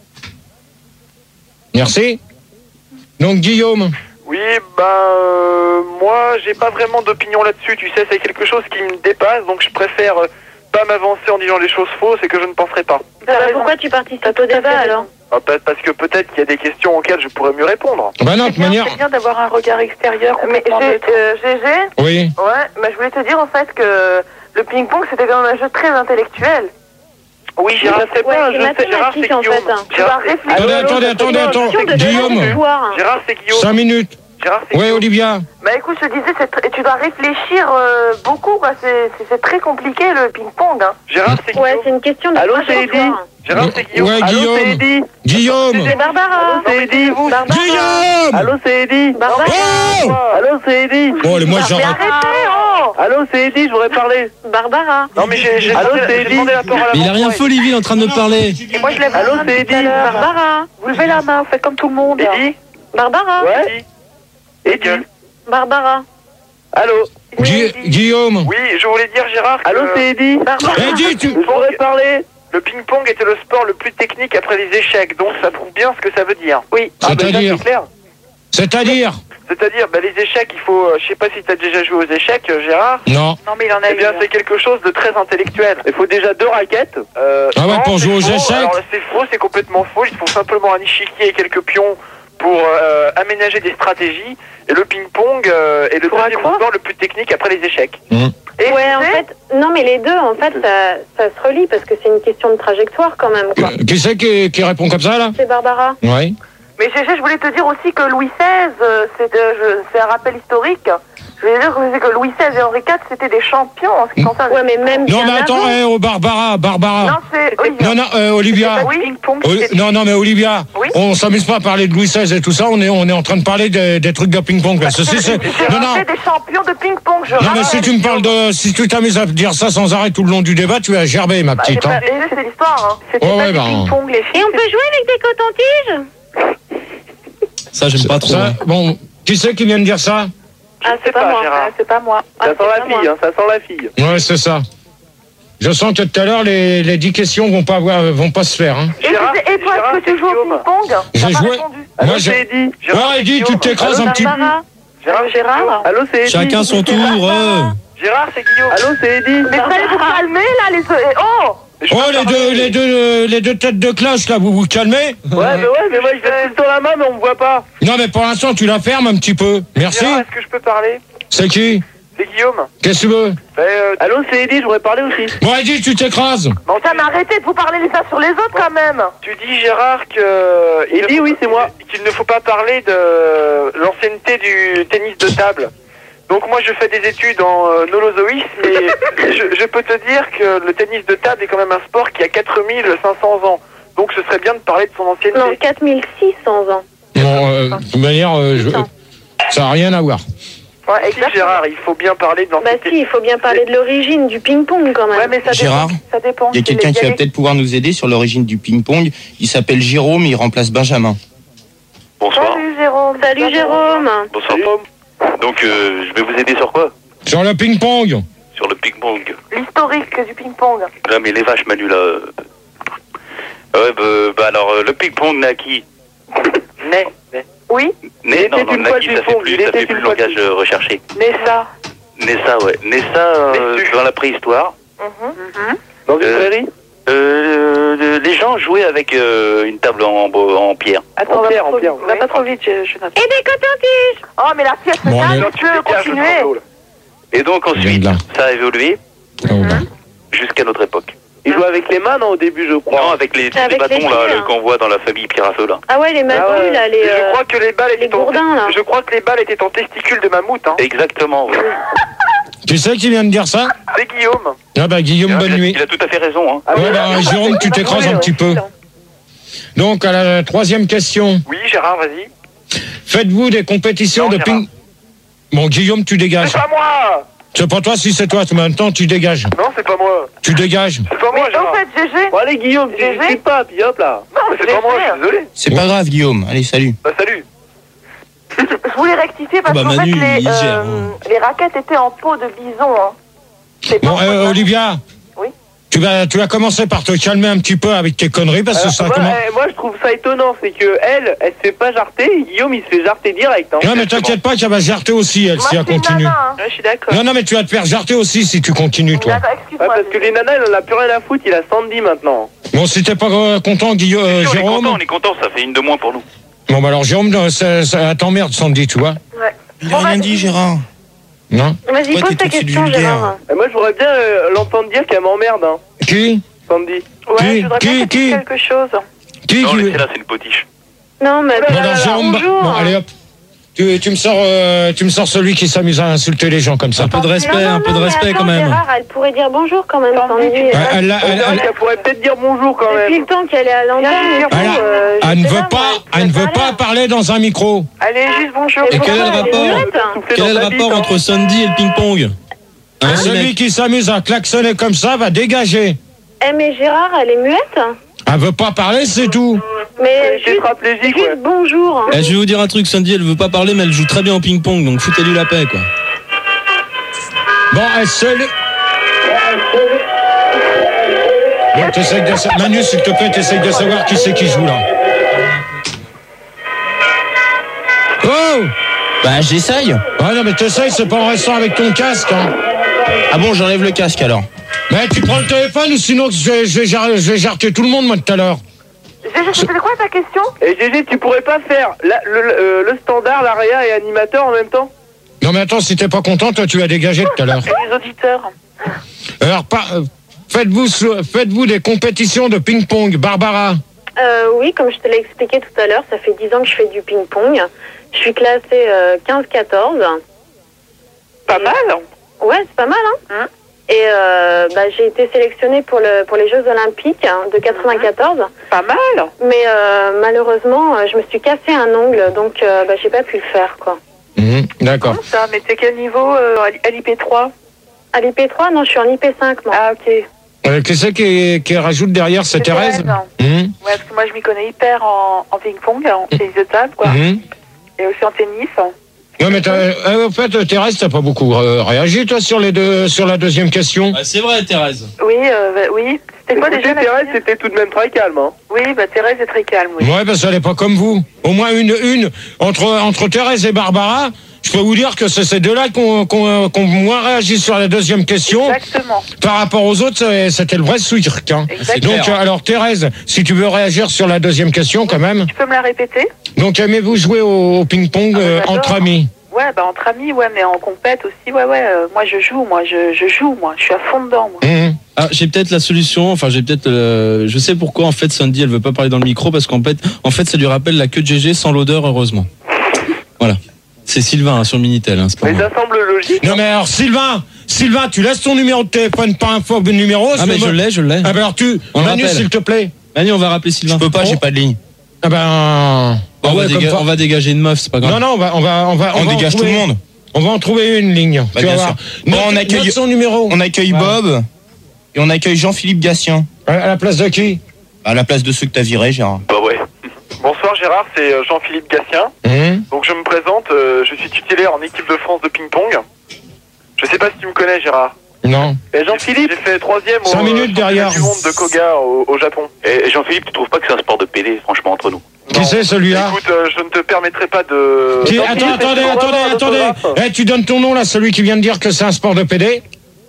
[SPEAKER 5] Merci. Donc, Guillaume.
[SPEAKER 3] Oui, ben euh, moi j'ai pas vraiment d'opinion là-dessus, tu sais, c'est quelque chose qui me dépasse, donc je préfère euh, pas m'avancer en disant les choses fausses et que je ne penserai pas.
[SPEAKER 7] Bah, pourquoi tu participes au débat alors?
[SPEAKER 3] Ah, peut- parce que peut-être qu'il y a des questions auxquelles je pourrais mieux répondre.
[SPEAKER 5] Bah non, de toute manière.
[SPEAKER 4] bien d'avoir un regard extérieur. Mais G euh, G G,
[SPEAKER 5] Oui.
[SPEAKER 4] ouais, bah, je voulais te dire en fait que le ping-pong c'était quand même un jeu très intellectuel.
[SPEAKER 3] Oui, Gérard, c'est
[SPEAKER 7] Ouais,
[SPEAKER 3] pas un
[SPEAKER 7] c'est
[SPEAKER 3] jeu, c'est Gérard, c'est
[SPEAKER 7] mathématique en
[SPEAKER 3] Guillaume.
[SPEAKER 7] fait. hein.
[SPEAKER 4] Tu vas
[SPEAKER 3] Gérard, c'est-
[SPEAKER 4] réfléchir.
[SPEAKER 5] Attendez,
[SPEAKER 3] Allô,
[SPEAKER 5] attendez,
[SPEAKER 3] allô,
[SPEAKER 5] attendez,
[SPEAKER 3] allô,
[SPEAKER 5] attends.
[SPEAKER 7] Question de
[SPEAKER 5] Guillaume.
[SPEAKER 7] pouvoir.
[SPEAKER 3] Gérard, c'est Guillaume.
[SPEAKER 5] Cinq minutes.
[SPEAKER 3] Gérard, c'est
[SPEAKER 5] Oui,
[SPEAKER 3] Guillaume.
[SPEAKER 5] Olivia.
[SPEAKER 4] Bah écoute, je te disais, c'est tr- tu dois réfléchir euh, beaucoup, quoi. C'est- C'est c'est très compliqué le ping-pong. Hein.
[SPEAKER 3] Gérard, c'est
[SPEAKER 7] Ouais,
[SPEAKER 3] Guillaume.
[SPEAKER 7] c'est une question de
[SPEAKER 3] Allô, c'est
[SPEAKER 7] trajectoire.
[SPEAKER 3] Gérard, c'est Guillaume.
[SPEAKER 5] Ouais,
[SPEAKER 3] Allô,
[SPEAKER 5] Guillaume.
[SPEAKER 3] c'est Eddie.
[SPEAKER 5] Guillaume.
[SPEAKER 7] C'est Barbara.
[SPEAKER 3] Allô, c'est Eddie.
[SPEAKER 7] Barbara.
[SPEAKER 5] Guillaume.
[SPEAKER 3] Allô, c'est Eddie.
[SPEAKER 7] Barbara.
[SPEAKER 5] Oh.
[SPEAKER 3] Allô, c'est Eddie.
[SPEAKER 5] Bon, allez, moi,
[SPEAKER 4] Mais
[SPEAKER 5] j'arrête.
[SPEAKER 4] arrêtez, oh
[SPEAKER 3] Allô, c'est Eddie, je voudrais parler.
[SPEAKER 7] Barbara.
[SPEAKER 3] Non, mais j'ai j'ai
[SPEAKER 4] Allô,
[SPEAKER 3] demandé,
[SPEAKER 4] c'est
[SPEAKER 3] j'ai
[SPEAKER 4] Eddie.
[SPEAKER 3] demandé la parole à
[SPEAKER 1] Mais il a
[SPEAKER 3] mon
[SPEAKER 1] rien
[SPEAKER 3] frère.
[SPEAKER 1] fait, Olivier, il est en train de me parler.
[SPEAKER 4] Moi je lève
[SPEAKER 3] Allô,
[SPEAKER 4] la main
[SPEAKER 3] c'est
[SPEAKER 4] tout à
[SPEAKER 3] Eddie.
[SPEAKER 4] l'heure.
[SPEAKER 7] Barbara.
[SPEAKER 4] Vous levez la main, faites comme tout le monde.
[SPEAKER 3] Eddie.
[SPEAKER 7] Barbara.
[SPEAKER 3] Ouais. Eddie.
[SPEAKER 7] Barbara.
[SPEAKER 3] Allô.
[SPEAKER 5] Gui- Guillaume.
[SPEAKER 3] Oui, je voulais dire Gérard. Allô, c'est Eddie.
[SPEAKER 7] Barbara.
[SPEAKER 5] Eddie, tu.
[SPEAKER 3] Je voudrais parler. Le ping-pong était le sport le plus technique après les échecs, donc ça prouve bien ce que ça veut dire. Oui. Ah, ben, ça,
[SPEAKER 5] C'est-à-dire
[SPEAKER 3] c'est clair.
[SPEAKER 5] C'est-à-dire.
[SPEAKER 3] C'est-à-dire, bah, les échecs, il faut. euh, je sais pas si tu as déjà joué aux échecs, euh, Gérard.
[SPEAKER 5] Non.
[SPEAKER 4] Non mais il en a
[SPEAKER 3] Eh bien,
[SPEAKER 4] eu.
[SPEAKER 3] c'est quelque chose de très intellectuel. Il faut déjà deux raquettes. Euh,
[SPEAKER 5] Ah ouais,
[SPEAKER 3] non,
[SPEAKER 5] pour
[SPEAKER 3] c'est
[SPEAKER 5] jouer aux
[SPEAKER 3] faux.
[SPEAKER 5] échecs.
[SPEAKER 3] Alors, c'est faux, c'est complètement faux. Il faut simplement un échiquier et quelques pions pour euh, aménager des stratégies. Et le ping-pong euh, est le
[SPEAKER 4] Pour
[SPEAKER 3] deuxième
[SPEAKER 4] quoi
[SPEAKER 3] sport le plus technique après les échecs.
[SPEAKER 4] Et
[SPEAKER 7] Ouais, en
[SPEAKER 4] tu sais,
[SPEAKER 7] fait, non, mais les deux, en fait, ça, ça se relie parce que c'est une question de trajectoire quand même, quoi.
[SPEAKER 5] Qui c'est qui, qui répond comme ça, là?
[SPEAKER 7] C'est Barbara.
[SPEAKER 5] Oui.
[SPEAKER 4] Mais Gégé, je voulais te dire aussi que Louis seize, euh, c'est de- je- c'est un rappel historique. Je voulais dire que, que Louis seize et Henri quatre, c'était des champions en ce qui concerne.
[SPEAKER 7] Ouais, mais même
[SPEAKER 5] Non,
[SPEAKER 7] bien
[SPEAKER 5] mais attends,
[SPEAKER 7] avant.
[SPEAKER 5] eh, oh, Barbara, Barbara.
[SPEAKER 4] Non, c'est Olivia.
[SPEAKER 5] Non, non, euh, Olivia.
[SPEAKER 4] Oui.
[SPEAKER 7] Ping-pong.
[SPEAKER 5] Oli- non, non, mais Olivia,
[SPEAKER 4] Oui.
[SPEAKER 5] on s'amuse pas à parler de Louis seize et tout ça, on est, on est en train de parler des, des trucs de ping-pong, là. Ceci, c'est...
[SPEAKER 4] J'ai
[SPEAKER 5] Non, non.
[SPEAKER 4] rappelé des champions de ping-pong, je
[SPEAKER 5] Non, mais
[SPEAKER 4] rappelle.
[SPEAKER 5] si tu me parles de, si tu t'amuses à dire ça sans arrêt tout le long du débat, tu vas gerber, ma
[SPEAKER 4] Bah, j'ai
[SPEAKER 5] petite,
[SPEAKER 4] pas-
[SPEAKER 5] hein.
[SPEAKER 4] Gégé, c'est l'histoire, hein.
[SPEAKER 7] C'était
[SPEAKER 5] Ouais,
[SPEAKER 7] pas
[SPEAKER 5] ouais,
[SPEAKER 7] du
[SPEAKER 5] bah,
[SPEAKER 7] ping-pong, les filles. Et on peut jouer avec des cotons-tiges?
[SPEAKER 1] Ça, j'aime pas trop.
[SPEAKER 5] Ça,
[SPEAKER 1] hein.
[SPEAKER 5] bon, qui c'est qui vient de dire ça?
[SPEAKER 4] Ah, c'est pas, moi. Ah, c'est pas moi. Ah,
[SPEAKER 3] Ça
[SPEAKER 4] c'est
[SPEAKER 3] sent
[SPEAKER 4] pas
[SPEAKER 3] la
[SPEAKER 4] moi.
[SPEAKER 3] fille, hein, ça sent la fille.
[SPEAKER 5] Ouais, c'est ça. Je sens que tout à l'heure, les, les dix questions vont pas avoir, vont pas se faire, hein.
[SPEAKER 4] Et,
[SPEAKER 3] Gérard,
[SPEAKER 4] tu sais- et toi,
[SPEAKER 3] Gérard,
[SPEAKER 4] est-ce que tu
[SPEAKER 3] c'est
[SPEAKER 4] joues au
[SPEAKER 3] Guillaume.
[SPEAKER 4] ping-pong?
[SPEAKER 5] J'ai
[SPEAKER 4] T'as pas
[SPEAKER 5] joué-
[SPEAKER 4] répondu.
[SPEAKER 3] Allô,
[SPEAKER 5] Moi, je-
[SPEAKER 3] c'est Eddie.
[SPEAKER 5] Ouais, Eddie, tu t'écrases un petit peu.
[SPEAKER 7] Barbara.
[SPEAKER 3] Gérard, c'est
[SPEAKER 7] Gérard.
[SPEAKER 3] Guillaume. Allô, c'est Eddie.
[SPEAKER 1] Chacun son tour. euh.
[SPEAKER 3] Gérard, c'est Guillaume. Allô, c'est Eddie.
[SPEAKER 4] Mais fallait vous calmer, là, les... Oh
[SPEAKER 5] Oh, les deux, les deux, les deux têtes de clash, là, vous vous calmez?
[SPEAKER 3] Ouais, mais ouais, mais moi, je fais tout le temps la main, mais on me voit pas.
[SPEAKER 5] Non, mais pour l'instant, tu la fermes un petit peu. Merci.
[SPEAKER 3] Gérard, est-ce que je peux parler?
[SPEAKER 5] C'est qui?
[SPEAKER 3] C'est Guillaume.
[SPEAKER 5] Qu'est-ce que tu veux?
[SPEAKER 3] Euh, Allô, c'est Eddie, je voudrais parler aussi.
[SPEAKER 5] Bon, Eddie, tu t'écrases.
[SPEAKER 3] Non,
[SPEAKER 4] Ça m'a arrêté de vous parler les uns sur les autres, quand même.
[SPEAKER 3] Tu dis, Gérard, que... Il dit, oui, c'est moi. Qu'il ne faut pas parler de l'ancienneté du tennis de table. Donc moi, je fais des études en euh, nolozoïsme, et je, je peux te dire que le tennis de table est quand même un sport qui a quatre mille cinq cents ans. Donc ce serait bien de parler de son ancienneté.
[SPEAKER 7] Non, quatre mille six cents ans.
[SPEAKER 5] Bon, euh, de toute manière, euh, je- ça n'a rien à voir.
[SPEAKER 4] Ouais,
[SPEAKER 3] Si,
[SPEAKER 4] exactement.
[SPEAKER 3] Gérard, il faut bien parler de
[SPEAKER 7] Bah
[SPEAKER 3] l'ancienneté.
[SPEAKER 7] si, il faut bien parler de l'origine du ping-pong, quand même.
[SPEAKER 4] Ouais, mais ça
[SPEAKER 2] Gérard,
[SPEAKER 4] dépend. Ça dépend.
[SPEAKER 2] Il y a quelqu'un qui va peut-être pouvoir nous aider sur l'origine du ping-pong. Il s'appelle Jérôme, il remplace Benjamin.
[SPEAKER 6] Bonsoir.
[SPEAKER 4] Salut, Jérôme.
[SPEAKER 7] Salut, Jérôme.
[SPEAKER 6] Bonsoir. Donc, euh, je vais vous aider sur quoi?
[SPEAKER 5] Sur le ping-pong.
[SPEAKER 6] Sur le ping-pong.
[SPEAKER 4] L'historique du ping-pong.
[SPEAKER 6] Là, mais les vaches, Manu, là. euh. Ouais, bah, bah alors, euh, le ping-pong, Naki.
[SPEAKER 3] Mais, mais.
[SPEAKER 4] Oui.
[SPEAKER 6] Né, non,
[SPEAKER 3] était
[SPEAKER 6] non,
[SPEAKER 3] une fois
[SPEAKER 6] Naki,
[SPEAKER 3] le
[SPEAKER 6] ça fait
[SPEAKER 3] ping-pong,
[SPEAKER 6] plus,
[SPEAKER 3] il
[SPEAKER 6] ça
[SPEAKER 3] était
[SPEAKER 6] fait plus
[SPEAKER 3] une
[SPEAKER 6] le
[SPEAKER 3] fois le
[SPEAKER 6] langage euh, recherché.
[SPEAKER 4] Nessa.
[SPEAKER 6] Nessa, ouais. Nessa, euh,
[SPEAKER 3] Nessu.
[SPEAKER 6] dans la préhistoire,
[SPEAKER 4] Mhm.
[SPEAKER 3] Dans une
[SPEAKER 6] Euh,
[SPEAKER 3] prairie?
[SPEAKER 6] euh, euh, les gens jouaient avec euh, une table en, bo- en pierre.
[SPEAKER 4] Attends,
[SPEAKER 3] En
[SPEAKER 4] on va
[SPEAKER 3] pierre,
[SPEAKER 4] pas
[SPEAKER 3] en
[SPEAKER 4] trop
[SPEAKER 3] pierre.
[SPEAKER 4] vite. On va pas trop vite, je, je note.
[SPEAKER 7] Et des cotons-tiges.
[SPEAKER 4] Oh, mais la pièce,
[SPEAKER 5] Bon,
[SPEAKER 4] ça,
[SPEAKER 5] allez.
[SPEAKER 4] tu peux continuer.
[SPEAKER 6] Et donc
[SPEAKER 5] Viens
[SPEAKER 6] ensuite,
[SPEAKER 5] de là.
[SPEAKER 6] ça a évolué
[SPEAKER 5] Oh, bah.
[SPEAKER 6] jusqu'à notre époque.
[SPEAKER 3] Il jouait avec les mains, non, au début, je crois.
[SPEAKER 6] Non, avec les, tous
[SPEAKER 7] Avec
[SPEAKER 6] les bâtons
[SPEAKER 7] les
[SPEAKER 6] là,
[SPEAKER 7] pieds,
[SPEAKER 6] le-
[SPEAKER 7] hein.
[SPEAKER 6] qu'on voit dans la famille pierre à feu là.
[SPEAKER 7] Ah ouais, les
[SPEAKER 3] Ah
[SPEAKER 7] madouilles,
[SPEAKER 3] ouais.
[SPEAKER 7] là, les...
[SPEAKER 3] Et je
[SPEAKER 7] euh,
[SPEAKER 3] crois que les balles
[SPEAKER 7] les
[SPEAKER 3] étaient en...
[SPEAKER 7] gourdins, là.
[SPEAKER 3] Je crois que les balles étaient en testicules de mammouth, hein.
[SPEAKER 6] Exactement. ouais.
[SPEAKER 5] Tu sais qui vient de dire ça?
[SPEAKER 3] C'est Guillaume.
[SPEAKER 5] Ah bah, Guillaume,
[SPEAKER 6] Il a-
[SPEAKER 5] bonne nuit.
[SPEAKER 6] Il a tout à fait raison. Hein.
[SPEAKER 3] Ah
[SPEAKER 5] Ouais,
[SPEAKER 3] oui,
[SPEAKER 5] bah,
[SPEAKER 3] ah,
[SPEAKER 5] Jérôme, tu
[SPEAKER 3] c'est
[SPEAKER 5] t'écrases
[SPEAKER 3] pas
[SPEAKER 5] un petit peu. Donc, à la troisième question.
[SPEAKER 3] Oui, Gérard, vas-y.
[SPEAKER 5] Faites-vous des compétitions
[SPEAKER 3] Non,
[SPEAKER 5] de
[SPEAKER 3] Gérard.
[SPEAKER 5] ping... Bon, Guillaume, tu dégages.
[SPEAKER 3] C'est pas moi.
[SPEAKER 5] C'est pas toi, si c'est toi. En même temps, tu dégages.
[SPEAKER 3] Non, c'est pas moi.
[SPEAKER 5] Tu dégages.
[SPEAKER 3] C'est pas
[SPEAKER 4] Mais
[SPEAKER 3] moi,
[SPEAKER 4] au
[SPEAKER 3] Gérard.
[SPEAKER 4] fait, Gégé.
[SPEAKER 3] Bon, allez, Guillaume, tu
[SPEAKER 4] Gégé
[SPEAKER 3] sais pas, puis hop là.
[SPEAKER 4] Non,
[SPEAKER 3] C'est pas moi, je suis désolé.
[SPEAKER 2] C'est pas grave, Guillaume. Allez, salut.
[SPEAKER 3] Bah, salut.
[SPEAKER 4] Je voulais rectifier parce
[SPEAKER 1] Bah,
[SPEAKER 4] qu'en fait,
[SPEAKER 1] Manu,
[SPEAKER 4] les,
[SPEAKER 1] il gère,
[SPEAKER 4] euh,
[SPEAKER 1] hein.
[SPEAKER 4] les raquettes étaient en peau de bison. Hein. C'est pas
[SPEAKER 5] Bon,
[SPEAKER 4] en peau de
[SPEAKER 5] euh,
[SPEAKER 4] bison.
[SPEAKER 5] Olivia.
[SPEAKER 4] Oui.
[SPEAKER 5] Tu vas, tu vas commencer par te calmer un petit peu avec tes conneries parce que
[SPEAKER 3] Alors,
[SPEAKER 5] ça
[SPEAKER 3] moi,
[SPEAKER 5] commence.
[SPEAKER 3] eh, moi, je trouve ça étonnant, c'est que elle, elle se fait pas jarter, et Guillaume, il se fait jarter direct. Hein.
[SPEAKER 5] Non, mais t'inquiète pas qu'elle va jarter aussi, elle,
[SPEAKER 4] Moi,
[SPEAKER 5] si elle
[SPEAKER 4] c'est une
[SPEAKER 5] continue.
[SPEAKER 4] nana, hein.
[SPEAKER 3] Ouais, je suis d'accord.
[SPEAKER 5] Non, non, mais tu vas te faire jarter aussi si tu continues, toi.
[SPEAKER 4] D'accord,
[SPEAKER 3] Ouais,
[SPEAKER 4] excuse-moi.
[SPEAKER 3] parce que
[SPEAKER 4] Gégé.
[SPEAKER 3] les nanas, elle en a plus rien à foutre, il a Sandy maintenant.
[SPEAKER 5] Bon, si t'es pas euh, content, Guillaume, euh,
[SPEAKER 6] Si, on est
[SPEAKER 5] Jérôme.
[SPEAKER 6] content, on est content, ça fait une de moins pour nous.
[SPEAKER 5] Bon, bah alors, Jérôme, euh, ça, ça t'emmerde, Sandy, tu vois.
[SPEAKER 4] Ouais.
[SPEAKER 2] Il a rien dit, Gérard.
[SPEAKER 5] Non?
[SPEAKER 7] Vas-y,
[SPEAKER 2] Ouais,
[SPEAKER 7] pose
[SPEAKER 2] t'es
[SPEAKER 7] ta
[SPEAKER 2] tout de suite
[SPEAKER 7] question,
[SPEAKER 2] vulgaire.
[SPEAKER 7] Gérard.
[SPEAKER 3] Et moi, je voudrais bien euh, l'entendre dire qu'elle m'emmerde, hein,
[SPEAKER 5] Qui?
[SPEAKER 3] Sandy.
[SPEAKER 4] Ouais,
[SPEAKER 5] Qui
[SPEAKER 4] je voudrais
[SPEAKER 5] Qui
[SPEAKER 4] bien que tu dises
[SPEAKER 5] Qui
[SPEAKER 4] quelque chose.
[SPEAKER 5] Qui?
[SPEAKER 6] Non,
[SPEAKER 5] qui-
[SPEAKER 6] laissez-la, c'est une potiche.
[SPEAKER 7] Non, mais...
[SPEAKER 5] Bon, alors, Jérôme, bah-
[SPEAKER 7] bonjour.
[SPEAKER 5] bon, allez hop. Tu, tu me sors, euh, tu me sors celui qui s'amuse à insulter les gens comme ça.
[SPEAKER 1] Un peu de respect,
[SPEAKER 7] Non, non,
[SPEAKER 1] un peu de
[SPEAKER 7] non, mais
[SPEAKER 1] respect
[SPEAKER 7] attends,
[SPEAKER 1] quand même.
[SPEAKER 7] Gérard, elle pourrait dire bonjour quand même, Sandy.
[SPEAKER 5] Ouais, elle, l'a-
[SPEAKER 3] On
[SPEAKER 5] elle-
[SPEAKER 3] dirait
[SPEAKER 5] elle-
[SPEAKER 3] qu'elle pourrait peut-être dire bonjour quand
[SPEAKER 7] Depuis
[SPEAKER 3] même.
[SPEAKER 7] le temps qu'elle est à l'antenne, et tout,
[SPEAKER 5] Elle a-
[SPEAKER 7] euh, je
[SPEAKER 5] elle ne
[SPEAKER 7] sais
[SPEAKER 5] veut
[SPEAKER 7] moi,
[SPEAKER 5] pas,
[SPEAKER 7] elle
[SPEAKER 5] elle ne veut
[SPEAKER 7] pourrait
[SPEAKER 5] pas parler dans un micro.
[SPEAKER 3] Allez, juste bonjour.
[SPEAKER 1] Et quel est le
[SPEAKER 7] pourquoi elle
[SPEAKER 1] rapport
[SPEAKER 7] muette
[SPEAKER 3] Soufflez
[SPEAKER 1] Quel est
[SPEAKER 3] dans
[SPEAKER 1] le
[SPEAKER 3] ta
[SPEAKER 1] rapport
[SPEAKER 3] bite, hein.
[SPEAKER 1] entre Sandy et le ping-pong
[SPEAKER 5] Et
[SPEAKER 1] Hein,
[SPEAKER 5] celui
[SPEAKER 1] mec
[SPEAKER 5] qui s'amuse à klaxonner comme ça va dégager.
[SPEAKER 7] Eh, mais Gérard, elle est muette.
[SPEAKER 5] Elle veut pas parler, c'est tout.
[SPEAKER 7] Mais
[SPEAKER 3] Elle est
[SPEAKER 7] juste,
[SPEAKER 3] tétraplégique,
[SPEAKER 7] juste
[SPEAKER 3] ouais.
[SPEAKER 7] bonjour. hein.
[SPEAKER 1] Eh, je vais vous dire un truc, Sandy, elle veut pas parler, mais elle joue très bien au ping-pong, donc foutez-lui la paix, quoi.
[SPEAKER 5] Bon, elle seule. Bon, t'essayes de sa- Manu, s'il te plaît, t'essayes de savoir qui c'est qui joue là. Oh!
[SPEAKER 2] Bah, j'essaye.
[SPEAKER 5] Ah non, mais t'essayes, c'est pas en restant avec ton casque, hein.
[SPEAKER 2] Ah bon, j'enlève le casque alors.
[SPEAKER 5] Mais tu prends le téléphone ou sinon je vais, je vais, jar- je vais jarter tout le monde, moi, tout à l'heure.
[SPEAKER 4] Gégé, c'était quoi ta question?
[SPEAKER 3] Et Gégé, tu pourrais pas faire la- le, le, euh, le standard, l'aria et animateur en même temps?
[SPEAKER 5] Non, mais attends, si t'es pas content, toi, tu vas dégager tout à l'heure.
[SPEAKER 4] Et les auditeurs.
[SPEAKER 5] Alors, pas, euh, faites-vous, so- faites-vous des compétitions de ping-pong, Barbara.
[SPEAKER 7] Euh, oui, comme je te l'ai expliqué tout à l'heure, ça fait dix ans que je fais du ping-pong. Je suis classée euh, quinze quatorze.
[SPEAKER 4] Pas mal.
[SPEAKER 7] Ouais, c'est pas mal, hein,
[SPEAKER 4] Hein
[SPEAKER 7] Et euh, bah, j'ai été sélectionnée pour, le, pour les Jeux Olympiques hein, de quatre-vingt-quatorze.
[SPEAKER 4] Pas mal.
[SPEAKER 7] Mais euh, malheureusement, euh, je me suis cassé un ongle, donc euh, bah, j'ai pas pu le faire, quoi.
[SPEAKER 5] Mmh, d'accord.
[SPEAKER 4] Comment ça? Mais t'es quel niveau euh, à l'I P trois?
[SPEAKER 7] À l'I P trois, non, je suis en I P cinq, moi.
[SPEAKER 4] Ah, ok.
[SPEAKER 5] Euh, Qu'est-ce que c'est qui, qui rajoute derrière, c'est
[SPEAKER 4] C'est
[SPEAKER 5] Thérèse?
[SPEAKER 4] Thérèse.
[SPEAKER 5] Mmh,
[SPEAKER 4] Ouais, parce que moi je m'y connais hyper en, en ping-pong, en tennis de table, quoi.
[SPEAKER 5] mmh.
[SPEAKER 4] Et aussi en tennis.
[SPEAKER 5] Non, mais t'as- euh, en fait, Thérèse, t'as pas beaucoup euh, réagi, toi, sur, les deux, sur la deuxième question?
[SPEAKER 1] Ah, c'est vrai, Thérèse.
[SPEAKER 4] Oui, euh, bah, oui. C'était quoi déjà la
[SPEAKER 3] Thérèse,
[SPEAKER 4] deuxième?
[SPEAKER 3] c'était tout de même très calme. Hein.
[SPEAKER 4] Oui, bah Thérèse est très calme, oui.
[SPEAKER 5] Ouais, parce qu'elle est pas comme vous. Au moins une, une entre, entre Thérèse et Barbara, je peux vous dire que c'est ces deux-là qui ont, qui ont- qui ont moins réagi sur la deuxième question.
[SPEAKER 4] Exactement.
[SPEAKER 5] Par rapport aux autres, c'est- c'était le vrai cirque. Hein.
[SPEAKER 4] Exactement.
[SPEAKER 5] Donc, euh, alors Thérèse, si tu veux réagir sur la deuxième question, quand même.
[SPEAKER 4] Tu peux me la répéter?
[SPEAKER 5] Donc, aimez-vous jouer au, au ping-pong
[SPEAKER 4] Ah,
[SPEAKER 5] euh,
[SPEAKER 4] j'adore.
[SPEAKER 5] entre amis?
[SPEAKER 4] Ouais, bah entre amis, ouais, mais en compète aussi, ouais, ouais. euh, moi je joue, moi je, je joue, moi. Je suis à fond dedans, moi.
[SPEAKER 5] Mmh.
[SPEAKER 1] Ah, j'ai peut-être la solution. Enfin, j'ai peut-être. euh, je sais pourquoi en fait Sandy elle veut pas parler dans le micro parce qu'en fait, en fait, ça lui rappelle la queue de G G sans l'odeur, heureusement. Voilà. C'est Sylvain hein, sur Minitel. Hein, c'est pas
[SPEAKER 3] Mais
[SPEAKER 1] moi.
[SPEAKER 3] ça semble logique.
[SPEAKER 5] Non, mais alors, Sylvain, Sylvain, tu laisses ton numéro de téléphone, pas un faux numéro.
[SPEAKER 1] Ah mais je l'ai, je l'ai.
[SPEAKER 5] Ah ben alors, tu,
[SPEAKER 1] On
[SPEAKER 5] Manu,
[SPEAKER 1] rappelle.
[SPEAKER 5] s'il te plaît.
[SPEAKER 1] Allez, on va rappeler
[SPEAKER 2] Je
[SPEAKER 1] Sylvain.
[SPEAKER 2] peux pas, j'ai pas de ligne.
[SPEAKER 5] Ah ben.
[SPEAKER 1] on,
[SPEAKER 5] ah
[SPEAKER 1] va
[SPEAKER 5] ouais,
[SPEAKER 1] déga-
[SPEAKER 5] comme ça.
[SPEAKER 1] on va dégager une meuf, c'est pas grave.
[SPEAKER 5] Non, non, on va, on va, on va,
[SPEAKER 2] On,
[SPEAKER 5] va en
[SPEAKER 2] dégage tout
[SPEAKER 5] trouver-
[SPEAKER 2] le monde.
[SPEAKER 5] On va en trouver une ligne.
[SPEAKER 2] Bah,
[SPEAKER 5] tu vas
[SPEAKER 2] bien
[SPEAKER 5] voir.
[SPEAKER 2] sûr. Bon,
[SPEAKER 5] Note-
[SPEAKER 2] on accueille-
[SPEAKER 5] note son numéro.
[SPEAKER 2] On accueille
[SPEAKER 5] Ouais.
[SPEAKER 2] Bob et on accueille Jean-Philippe Gatien.
[SPEAKER 5] À la place de qui?
[SPEAKER 2] À la place de ceux que t'as virés, Gérard.
[SPEAKER 6] Bah ouais.
[SPEAKER 3] Bonsoir Gérard, c'est euh, Jean-Philippe Gatien.
[SPEAKER 5] Hum.
[SPEAKER 3] Donc je me présente, euh, je suis titulaire en équipe de France de ping-pong. Je sais pas si tu me connais Gérard.
[SPEAKER 5] Non.
[SPEAKER 3] Et Jean-Philippe, j'ai fait troisième au
[SPEAKER 5] Cinq
[SPEAKER 3] euh,
[SPEAKER 5] minutes
[SPEAKER 3] championnat
[SPEAKER 5] derrière.
[SPEAKER 3] du monde de Koga au, au Japon.
[SPEAKER 6] Et Jean-Philippe, tu trouves pas que c'est un sport de pédé, franchement, entre nous?
[SPEAKER 5] Qui c'est celui-là?
[SPEAKER 3] Écoute, euh, je ne te permettrai pas de...
[SPEAKER 5] Qui-
[SPEAKER 3] Jean-Philippe,
[SPEAKER 5] Attends, attendez,
[SPEAKER 3] est-ce que tu
[SPEAKER 5] attendez,
[SPEAKER 3] vois un
[SPEAKER 5] attendez.
[SPEAKER 3] autographe
[SPEAKER 5] Eh, tu donnes ton nom là, celui qui vient de dire que c'est un sport de pédé?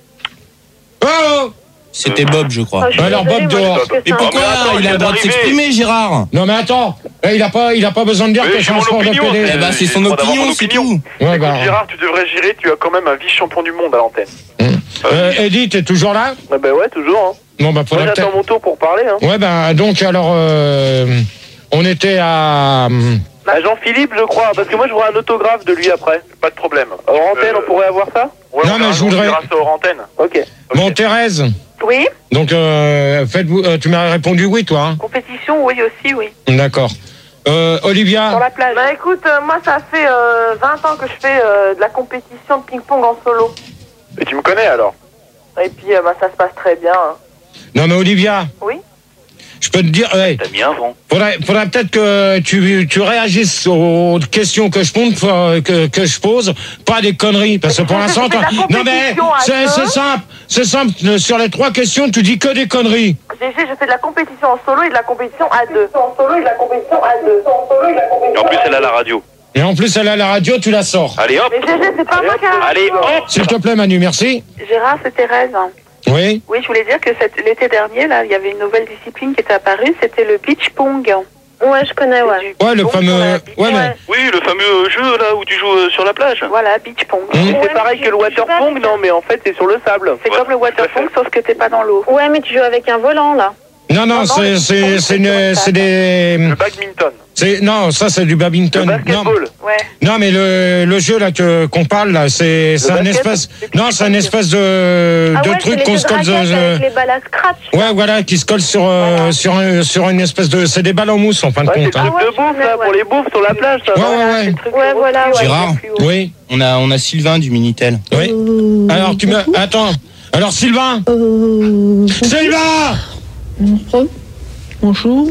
[SPEAKER 5] Oh!
[SPEAKER 2] C'était Bob, je crois.
[SPEAKER 7] Oh, je suis
[SPEAKER 5] Alors,
[SPEAKER 7] désolée,
[SPEAKER 5] Bob
[SPEAKER 7] moi, je
[SPEAKER 5] dehors.
[SPEAKER 7] trouve que
[SPEAKER 2] Et
[SPEAKER 7] c'est un-
[SPEAKER 2] pourquoi
[SPEAKER 6] mais attends,
[SPEAKER 2] il
[SPEAKER 6] il
[SPEAKER 2] a le
[SPEAKER 6] vient
[SPEAKER 2] droit de
[SPEAKER 6] d'arriver.
[SPEAKER 2] s'exprimer, Gérard?
[SPEAKER 5] Non mais attends, eh, il a pas, il a pas besoin de dire
[SPEAKER 3] Mais
[SPEAKER 5] que
[SPEAKER 3] c'est
[SPEAKER 5] c'est un
[SPEAKER 3] mon
[SPEAKER 5] sport de
[SPEAKER 3] opinion,
[SPEAKER 5] pédé.
[SPEAKER 2] Eh ben, c'est son
[SPEAKER 3] il faut d'avoir
[SPEAKER 2] opinion,
[SPEAKER 3] mon
[SPEAKER 2] c'est
[SPEAKER 3] opinion.
[SPEAKER 2] tout.
[SPEAKER 5] Ouais,
[SPEAKER 3] Écoute,
[SPEAKER 5] bah.
[SPEAKER 3] Gérard, tu devrais gérer, tu as quand même un vice-champion du monde à l'antenne.
[SPEAKER 5] Euh, Eddie, t'es toujours là?
[SPEAKER 3] Ah bah ouais, toujours. Hein.
[SPEAKER 5] Bon bah
[SPEAKER 3] Moi
[SPEAKER 5] faudrait
[SPEAKER 3] j'attends
[SPEAKER 5] peut-être.
[SPEAKER 3] mon tour pour parler. Hein.
[SPEAKER 5] Ouais bah donc alors, euh, on était à.
[SPEAKER 3] Bah, Jean-Philippe, je crois, parce que moi je voudrais un autographe de lui après. Pas de problème. Hors antenne,
[SPEAKER 6] Euh,
[SPEAKER 3] on pourrait avoir ça? Ouais,
[SPEAKER 5] Non,
[SPEAKER 3] on
[SPEAKER 5] mais
[SPEAKER 3] verra,
[SPEAKER 5] je voudrais-
[SPEAKER 3] On verra ça hors antenne. Ok.
[SPEAKER 5] Bon Thérèse,
[SPEAKER 4] Oui,
[SPEAKER 5] donc euh, faites-vous, euh, tu m'as répondu oui toi. Hein,
[SPEAKER 4] compétition, oui aussi, oui.
[SPEAKER 5] d'accord. Euh,
[SPEAKER 4] Sur
[SPEAKER 5] Olivia.
[SPEAKER 4] la plage.
[SPEAKER 7] Bah écoute, euh, moi ça fait euh, vingt ans que je fais euh, de la compétition de ping-pong en solo.
[SPEAKER 3] Et tu me connais alors?
[SPEAKER 7] Et puis euh, bah, ça se passe très bien. hein.
[SPEAKER 5] Non mais Olivia.
[SPEAKER 7] Oui.
[SPEAKER 5] Je peux te dire, ouais,
[SPEAKER 6] T'as mis un vent.
[SPEAKER 5] faudrait, faudrait peut-être que tu, tu réagisses aux questions que je pose, que, que je pose, pas des conneries, parce que pour
[SPEAKER 7] Mais
[SPEAKER 5] l'instant,
[SPEAKER 7] c'est de la
[SPEAKER 5] t'as- non mais
[SPEAKER 7] compétition à
[SPEAKER 5] c'est
[SPEAKER 7] deux.
[SPEAKER 5] c'est simple, c'est simple. Sur les trois questions, tu dis que des conneries.
[SPEAKER 7] G G, je fais de la compétition en solo et de la compétition à deux. En solo et de la compétition à deux. En solo et de la compétition
[SPEAKER 6] Et en plus, elle a la radio.
[SPEAKER 5] Et en plus, elle a la radio, tu la sors.
[SPEAKER 6] Allez hop.
[SPEAKER 7] Mais G G, c'est pas moi qui a...
[SPEAKER 6] Allez hop.
[SPEAKER 5] S'il te plaît, Manu, merci.
[SPEAKER 4] Gérard, c'est Thérèse.
[SPEAKER 5] Oui.
[SPEAKER 4] Oui, je voulais dire que cet- l'été dernier, là, il y avait une nouvelle discipline qui était apparue, c'était le beach pong.
[SPEAKER 7] Ouais, je connais,
[SPEAKER 4] C'est
[SPEAKER 7] ouais.
[SPEAKER 4] du
[SPEAKER 5] Ouais, le
[SPEAKER 4] ping-pong
[SPEAKER 5] fameux.
[SPEAKER 4] sur la beach.
[SPEAKER 5] Ouais, mais.
[SPEAKER 7] Ouais.
[SPEAKER 6] Oui, le fameux jeu là où tu joues euh, sur la plage.
[SPEAKER 4] Voilà, beach pong.
[SPEAKER 5] Hum.
[SPEAKER 3] Et c'est pareil que le water pong, non, mais en fait c'est sur le sable.
[SPEAKER 4] C'est
[SPEAKER 6] Ouais,
[SPEAKER 4] comme le water pong, sauf que t'es pas dans l'eau.
[SPEAKER 7] Ouais, mais tu joues avec un volant, là.
[SPEAKER 5] Non, non,
[SPEAKER 4] Non, non,
[SPEAKER 5] c'est,
[SPEAKER 4] le
[SPEAKER 5] c'est,
[SPEAKER 4] ping-pong,
[SPEAKER 5] c'est,
[SPEAKER 4] c'est
[SPEAKER 5] une-
[SPEAKER 4] sur le
[SPEAKER 5] c'est
[SPEAKER 4] sable.
[SPEAKER 5] des.
[SPEAKER 3] Le badminton.
[SPEAKER 5] C'est, non, ça, c'est du
[SPEAKER 3] Le
[SPEAKER 5] badminton. Non,
[SPEAKER 3] basketball.
[SPEAKER 4] Ouais.
[SPEAKER 5] non, mais le, le jeu là que, qu'on parle là, c'est, c'est un
[SPEAKER 3] basket,
[SPEAKER 5] espèce.
[SPEAKER 4] c'est
[SPEAKER 5] Non, c'est un espèce de,
[SPEAKER 7] Ah
[SPEAKER 5] de
[SPEAKER 7] ouais,
[SPEAKER 5] truc
[SPEAKER 7] c'est les
[SPEAKER 5] qu'on
[SPEAKER 7] jeux
[SPEAKER 5] se
[SPEAKER 7] de
[SPEAKER 5] colle.
[SPEAKER 7] raquettes
[SPEAKER 5] euh,
[SPEAKER 7] avec les balles à scratch.
[SPEAKER 5] Ouais, voilà, qui se colle sur, euh,
[SPEAKER 7] Voilà.
[SPEAKER 5] sur, un- sur une espèce de. C'est des balles en mousse en fin de
[SPEAKER 3] Ouais, c'est le
[SPEAKER 5] compte.
[SPEAKER 3] truc
[SPEAKER 5] Hein.
[SPEAKER 7] Ah ouais,
[SPEAKER 3] de
[SPEAKER 7] je
[SPEAKER 3] bouffe
[SPEAKER 7] connais,
[SPEAKER 3] là,
[SPEAKER 7] ouais.
[SPEAKER 3] pour les bouffes sur la plage, ça.
[SPEAKER 5] Ouais,
[SPEAKER 3] va.
[SPEAKER 5] ouais, ouais.
[SPEAKER 4] Le truc
[SPEAKER 7] Ouais,
[SPEAKER 4] de
[SPEAKER 7] voilà,
[SPEAKER 4] reflux,
[SPEAKER 7] ouais.
[SPEAKER 2] Gérard.
[SPEAKER 4] le plus haut.
[SPEAKER 5] Oui,
[SPEAKER 2] On a, on a Sylvain du Minitel.
[SPEAKER 5] oui.
[SPEAKER 8] Euh,
[SPEAKER 5] Alors, tu me. Attends. Alors, Sylvain
[SPEAKER 8] euh,
[SPEAKER 5] Sylvain
[SPEAKER 8] bonjour. Bonjour.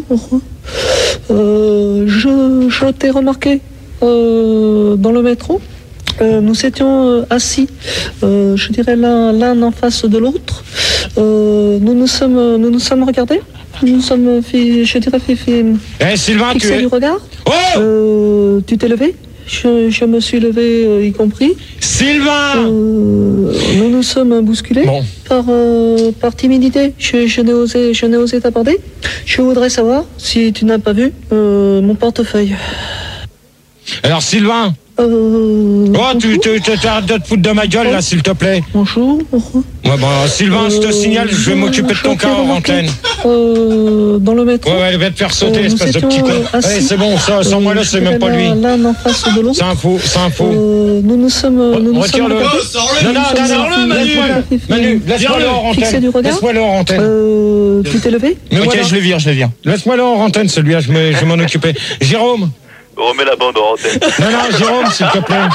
[SPEAKER 8] Euh, je je t'ai remarqué euh, dans le métro. Euh, nous étions euh, assis, euh, je dirais l'un l'un en face de l'autre. Euh, nous nous sommes nous nous sommes regardés. Nous nous sommes fait, je dirais fait, fait
[SPEAKER 5] Eh, Sylvain, tu
[SPEAKER 8] fixé
[SPEAKER 5] es.
[SPEAKER 8] du regard.
[SPEAKER 5] Oh
[SPEAKER 8] Euh, tu t'es levé. Je, je me suis levé, euh, y compris.
[SPEAKER 5] Sylvain
[SPEAKER 8] Euh, nous nous sommes bousculés
[SPEAKER 5] Bon.
[SPEAKER 8] par, euh, par timidité. Je, je n'ai osé, je n'ai osé t'aborder. Je voudrais savoir si tu n'as pas vu euh, mon portefeuille.
[SPEAKER 5] Alors, Sylvain,
[SPEAKER 8] Euh,
[SPEAKER 5] Oh, tu tu- tu- t'arrêtes de te foutre de ma gueule, là, s'il te plaît.
[SPEAKER 8] bonjour.
[SPEAKER 5] Ouais, bon, Sylvain, je te
[SPEAKER 8] Euh,
[SPEAKER 5] signale, je vais m'occuper de ton cas en antenne.
[SPEAKER 8] Euh, dans le métro.
[SPEAKER 5] Ouais, ouais, elle va te faire sauter,
[SPEAKER 8] Euh, nous
[SPEAKER 5] espèce de petit
[SPEAKER 8] étions,
[SPEAKER 5] con.
[SPEAKER 8] euh, assis.
[SPEAKER 5] Allez, c'est bon, ça, sans
[SPEAKER 8] Euh,
[SPEAKER 5] moi là,
[SPEAKER 8] je
[SPEAKER 5] c'est même pas
[SPEAKER 8] dirais
[SPEAKER 5] lui.
[SPEAKER 8] l'un- L'un en face de l'autre.
[SPEAKER 5] C'est un faux, c'est un faux.
[SPEAKER 8] Euh, nous nous sommes. Nous nous
[SPEAKER 5] Retire-le.
[SPEAKER 8] sommes
[SPEAKER 5] Non, non, non, non,
[SPEAKER 8] sommes-
[SPEAKER 5] Manu, Manu, laisse-moi-le en
[SPEAKER 8] Fixé
[SPEAKER 5] antenne.
[SPEAKER 8] du regard.
[SPEAKER 5] Laisse-moi-le en antenne.
[SPEAKER 8] Euh, tu t'es levé?
[SPEAKER 5] Mais
[SPEAKER 2] Ok,
[SPEAKER 5] voilà.
[SPEAKER 2] je le vire, je le vire.
[SPEAKER 5] Laisse-moi-le en antenne, celui-là, je me- je vais m'en occuper. Jérôme.
[SPEAKER 6] Remets la bande en antenne.
[SPEAKER 5] Non, non, Jérôme, s'il te plaît.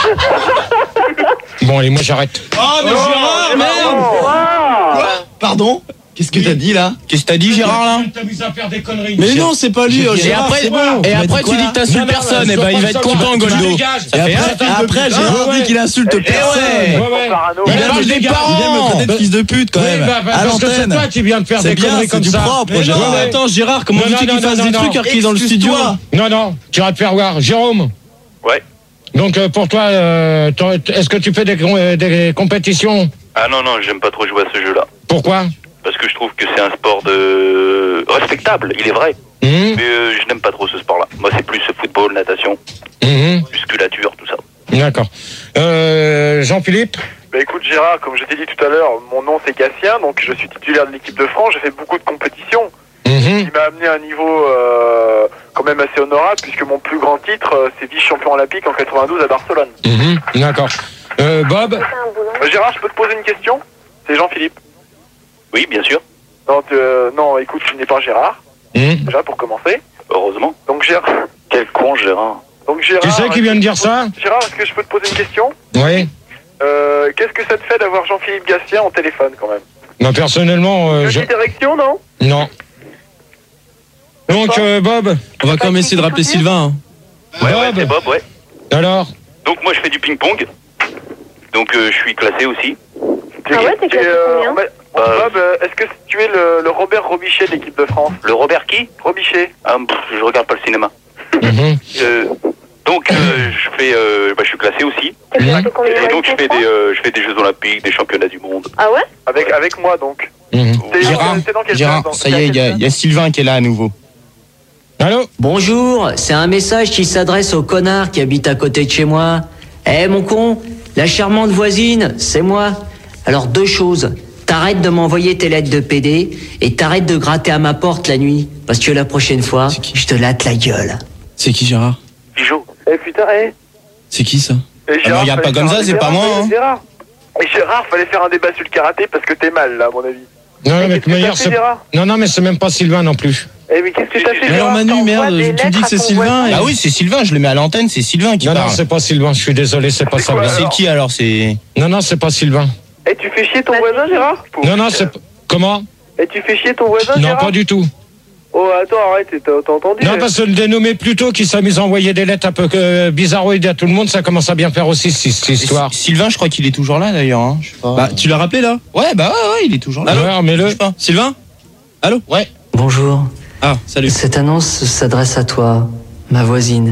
[SPEAKER 5] Bon, allez, moi j'arrête.
[SPEAKER 9] Oh, mais Gérard, merde. Quoi? Pardon? Qu'est-ce que t'as dit là?
[SPEAKER 2] Qu'est-ce que t'as dit, Gérard, là?
[SPEAKER 5] T'as mis à faire des conneries.
[SPEAKER 9] Mais non, c'est pas lui,
[SPEAKER 2] Et
[SPEAKER 9] Gérard,
[SPEAKER 2] après,
[SPEAKER 9] c'est bon.
[SPEAKER 2] et
[SPEAKER 9] Il m'a
[SPEAKER 2] après
[SPEAKER 9] dit
[SPEAKER 2] tu
[SPEAKER 9] quoi,
[SPEAKER 2] dis
[SPEAKER 9] là?
[SPEAKER 2] que t'insultes
[SPEAKER 5] Non, non,
[SPEAKER 2] personne,
[SPEAKER 5] non,
[SPEAKER 2] et bah il va
[SPEAKER 5] ça,
[SPEAKER 2] être
[SPEAKER 5] tu-
[SPEAKER 2] content,
[SPEAKER 5] tu
[SPEAKER 2] Goldo.
[SPEAKER 5] dégages.
[SPEAKER 2] Ça
[SPEAKER 9] Et
[SPEAKER 2] fait
[SPEAKER 9] après,
[SPEAKER 2] un
[SPEAKER 9] après,
[SPEAKER 2] fils de
[SPEAKER 9] Gérard
[SPEAKER 2] pute.
[SPEAKER 9] dit qu'il insulte
[SPEAKER 2] Eh
[SPEAKER 9] personne.
[SPEAKER 2] ouais.
[SPEAKER 5] Ouais, ouais.
[SPEAKER 3] Parano.
[SPEAKER 9] Il
[SPEAKER 5] Mais
[SPEAKER 9] vient,
[SPEAKER 5] parle
[SPEAKER 9] de,
[SPEAKER 5] des
[SPEAKER 9] il
[SPEAKER 5] gars.
[SPEAKER 9] vient me traiter de fils de pute quand
[SPEAKER 5] Oui,
[SPEAKER 9] même.
[SPEAKER 5] bah, bah,
[SPEAKER 9] À
[SPEAKER 5] parce que c'est
[SPEAKER 9] l'antenne.
[SPEAKER 5] toi qui viens de faire
[SPEAKER 9] C'est
[SPEAKER 5] des
[SPEAKER 9] bien,
[SPEAKER 5] conneries
[SPEAKER 9] c'est
[SPEAKER 5] comme
[SPEAKER 9] du
[SPEAKER 5] ça.
[SPEAKER 9] propre,
[SPEAKER 5] Mais
[SPEAKER 9] Gérard.
[SPEAKER 5] non, mais
[SPEAKER 9] Attends, Gérard, comment
[SPEAKER 5] Non,
[SPEAKER 9] veux-tu
[SPEAKER 5] non,
[SPEAKER 9] qu'il
[SPEAKER 5] non,
[SPEAKER 9] fasse
[SPEAKER 5] non,
[SPEAKER 9] des
[SPEAKER 5] non,
[SPEAKER 9] trucs alors qu'il est dans le studio?
[SPEAKER 5] Non, non, tu vas te faire voir. Jérôme.
[SPEAKER 6] Ouais.
[SPEAKER 5] Donc euh, pour toi, euh, toi, est-ce que tu fais des, euh, des compétitions?
[SPEAKER 6] Ah non, non, j'aime pas trop jouer à ce jeu-là.
[SPEAKER 5] Pourquoi?
[SPEAKER 6] Parce que je trouve que c'est un sport de respectable, il est vrai.
[SPEAKER 5] Mmh,
[SPEAKER 6] Mais euh, je n'aime pas trop ce sport-là. Moi, c'est plus football, natation,
[SPEAKER 5] mmh,
[SPEAKER 6] musculature, tout ça.
[SPEAKER 5] d'accord. Euh, Jean-Philippe?
[SPEAKER 3] Bah écoute Gérard, comme je t'ai dit tout à l'heure, mon nom c'est Gatien, donc je suis titulaire de l'équipe de France, j'ai fait beaucoup de compétitions,
[SPEAKER 5] Mmh,
[SPEAKER 3] qui m'a amené à un niveau euh, quand même assez honorable, puisque mon plus grand titre euh, c'est vice-champion olympique en quatre-vingt-douze à Barcelone.
[SPEAKER 5] mmh, d'accord. Euh, Bob?
[SPEAKER 3] Euh, Gérard, je peux te poser une question? C'est Jean-Philippe.
[SPEAKER 6] Oui, bien sûr,
[SPEAKER 3] Non, euh, non, écoute, tu n'es pas Gérard,
[SPEAKER 5] Mmh.
[SPEAKER 3] déjà pour commencer.
[SPEAKER 6] heureusement.
[SPEAKER 3] Donc Gérard,
[SPEAKER 6] Quel con, Gérard.
[SPEAKER 3] donc Gérard.
[SPEAKER 5] Tu sais qui vient de dire ça?
[SPEAKER 3] Gérard, est-ce que je peux te poser une question?
[SPEAKER 5] Oui.
[SPEAKER 3] Euh, qu'est-ce que ça te fait d'avoir Jean-Philippe Gatien au téléphone quand même?
[SPEAKER 5] Non, personnellement, euh, je...
[SPEAKER 3] Petite érection, non?
[SPEAKER 5] non. Donc euh, Bob?
[SPEAKER 9] On va quand même essayer de rappeler Sylvain. hein.
[SPEAKER 6] Ouais, ouais,
[SPEAKER 5] Bob.
[SPEAKER 6] c'est Bob, ouais.
[SPEAKER 5] Alors?
[SPEAKER 6] Donc moi, je fais du ping-pong. Donc euh, je suis classé aussi.
[SPEAKER 7] Ah ouais, t'es
[SPEAKER 3] Tu es,
[SPEAKER 7] classé
[SPEAKER 3] euh,
[SPEAKER 7] combien?
[SPEAKER 3] en fait- Bob, euh, est-ce que tu es le, le Robert Robichet de l'équipe de France?
[SPEAKER 6] Le Robert qui?
[SPEAKER 3] Robichet.
[SPEAKER 6] Ah, pff, je regarde pas le cinéma.
[SPEAKER 5] Mhm.
[SPEAKER 6] Euh, donc euh, je fais, euh, bah, je suis classé aussi.
[SPEAKER 7] T'es classé combien?
[SPEAKER 6] Et donc je fais des, euh, je fais des Jeux Olympiques, des Championnats du monde.
[SPEAKER 7] Ah ouais?
[SPEAKER 3] Avec, avec moi donc.
[SPEAKER 5] Mhm.
[SPEAKER 3] T'es-
[SPEAKER 2] Gérard,
[SPEAKER 3] t'es dans quel
[SPEAKER 2] Gérard,
[SPEAKER 3] dans-
[SPEAKER 2] ça y est, il y, a- il y a Sylvain qui est là à nouveau.
[SPEAKER 5] Allô?
[SPEAKER 10] Bonjour, c'est un message qui s'adresse au connard qui habite à côté de chez moi. Eh mon con, la charmante voisine, c'est moi. Alors deux choses. T'arrêtes de m'envoyer tes lettres de P D et t'arrêtes de gratter à ma porte la nuit. Parce que la prochaine fois, je te latte la gueule.
[SPEAKER 9] C'est qui, Gérard?
[SPEAKER 6] Bijou.
[SPEAKER 3] Eh putain, eh.
[SPEAKER 9] C'est qui ça?
[SPEAKER 3] Et
[SPEAKER 2] Ah non, regarde
[SPEAKER 3] fallait
[SPEAKER 2] pas comme
[SPEAKER 3] faire
[SPEAKER 2] ça,
[SPEAKER 3] un-
[SPEAKER 2] c'est pas
[SPEAKER 3] Gérard,
[SPEAKER 2] moi,
[SPEAKER 3] fallait-
[SPEAKER 2] hein.
[SPEAKER 3] Gérard. Et Gérard, fallait faire un débat sur le karaté parce que t'es mal là, à mon avis.
[SPEAKER 5] Non, mais,
[SPEAKER 3] qu'est-ce que
[SPEAKER 5] mais
[SPEAKER 3] t'as
[SPEAKER 5] hier,
[SPEAKER 3] fait,
[SPEAKER 5] c'est-
[SPEAKER 3] Gérard
[SPEAKER 5] non, non, mais c'est même pas Sylvain non plus.
[SPEAKER 3] Eh mais qu'est-ce que t'as fait,
[SPEAKER 9] Alors
[SPEAKER 3] Gérard?
[SPEAKER 9] Manu,
[SPEAKER 4] t'envoies
[SPEAKER 9] merde,
[SPEAKER 4] des
[SPEAKER 9] tu
[SPEAKER 4] lettres
[SPEAKER 9] dis que
[SPEAKER 4] à
[SPEAKER 9] c'est
[SPEAKER 4] ton
[SPEAKER 9] Sylvain. et-
[SPEAKER 2] Ah oui, c'est Sylvain, je le mets à l'antenne, c'est Sylvain qui
[SPEAKER 5] Non, non,
[SPEAKER 2] parle.
[SPEAKER 5] c'est pas Sylvain, je suis désolé, c'est pas
[SPEAKER 3] C'est
[SPEAKER 5] ça.
[SPEAKER 3] quoi,
[SPEAKER 5] Blanc.
[SPEAKER 2] C'est qui alors? C'est.
[SPEAKER 5] Non, non, c'est pas Sylvain.
[SPEAKER 3] Eh, tu fais chier ton voisin, Gérard?
[SPEAKER 5] Non, non, c'est. Comment?
[SPEAKER 3] Eh, tu fais chier ton voisin,
[SPEAKER 5] Non,
[SPEAKER 3] Gérard?
[SPEAKER 5] pas du tout.
[SPEAKER 3] Oh, attends, arrête, t'as t'as entendu?
[SPEAKER 5] Non,
[SPEAKER 3] eh
[SPEAKER 5] parce que le dénommé Pluto qui s'amuse à envoyer des lettres un peu euh, bizarroïdes à tout le monde, ça commence à bien faire aussi cette cette histoire.
[SPEAKER 2] Et Sylvain, je crois qu'il est toujours là d'ailleurs. Hein. Je sais pas.
[SPEAKER 9] Bah, tu l'as rappelé là?
[SPEAKER 2] Ouais, bah ouais, ouais, il est toujours là.
[SPEAKER 5] Ouais, remets-le.
[SPEAKER 2] Bouge pas.
[SPEAKER 9] Sylvain? Allô?
[SPEAKER 2] Ouais.
[SPEAKER 10] Bonjour.
[SPEAKER 9] Ah, salut.
[SPEAKER 10] Cette annonce s'adresse à toi, ma voisine.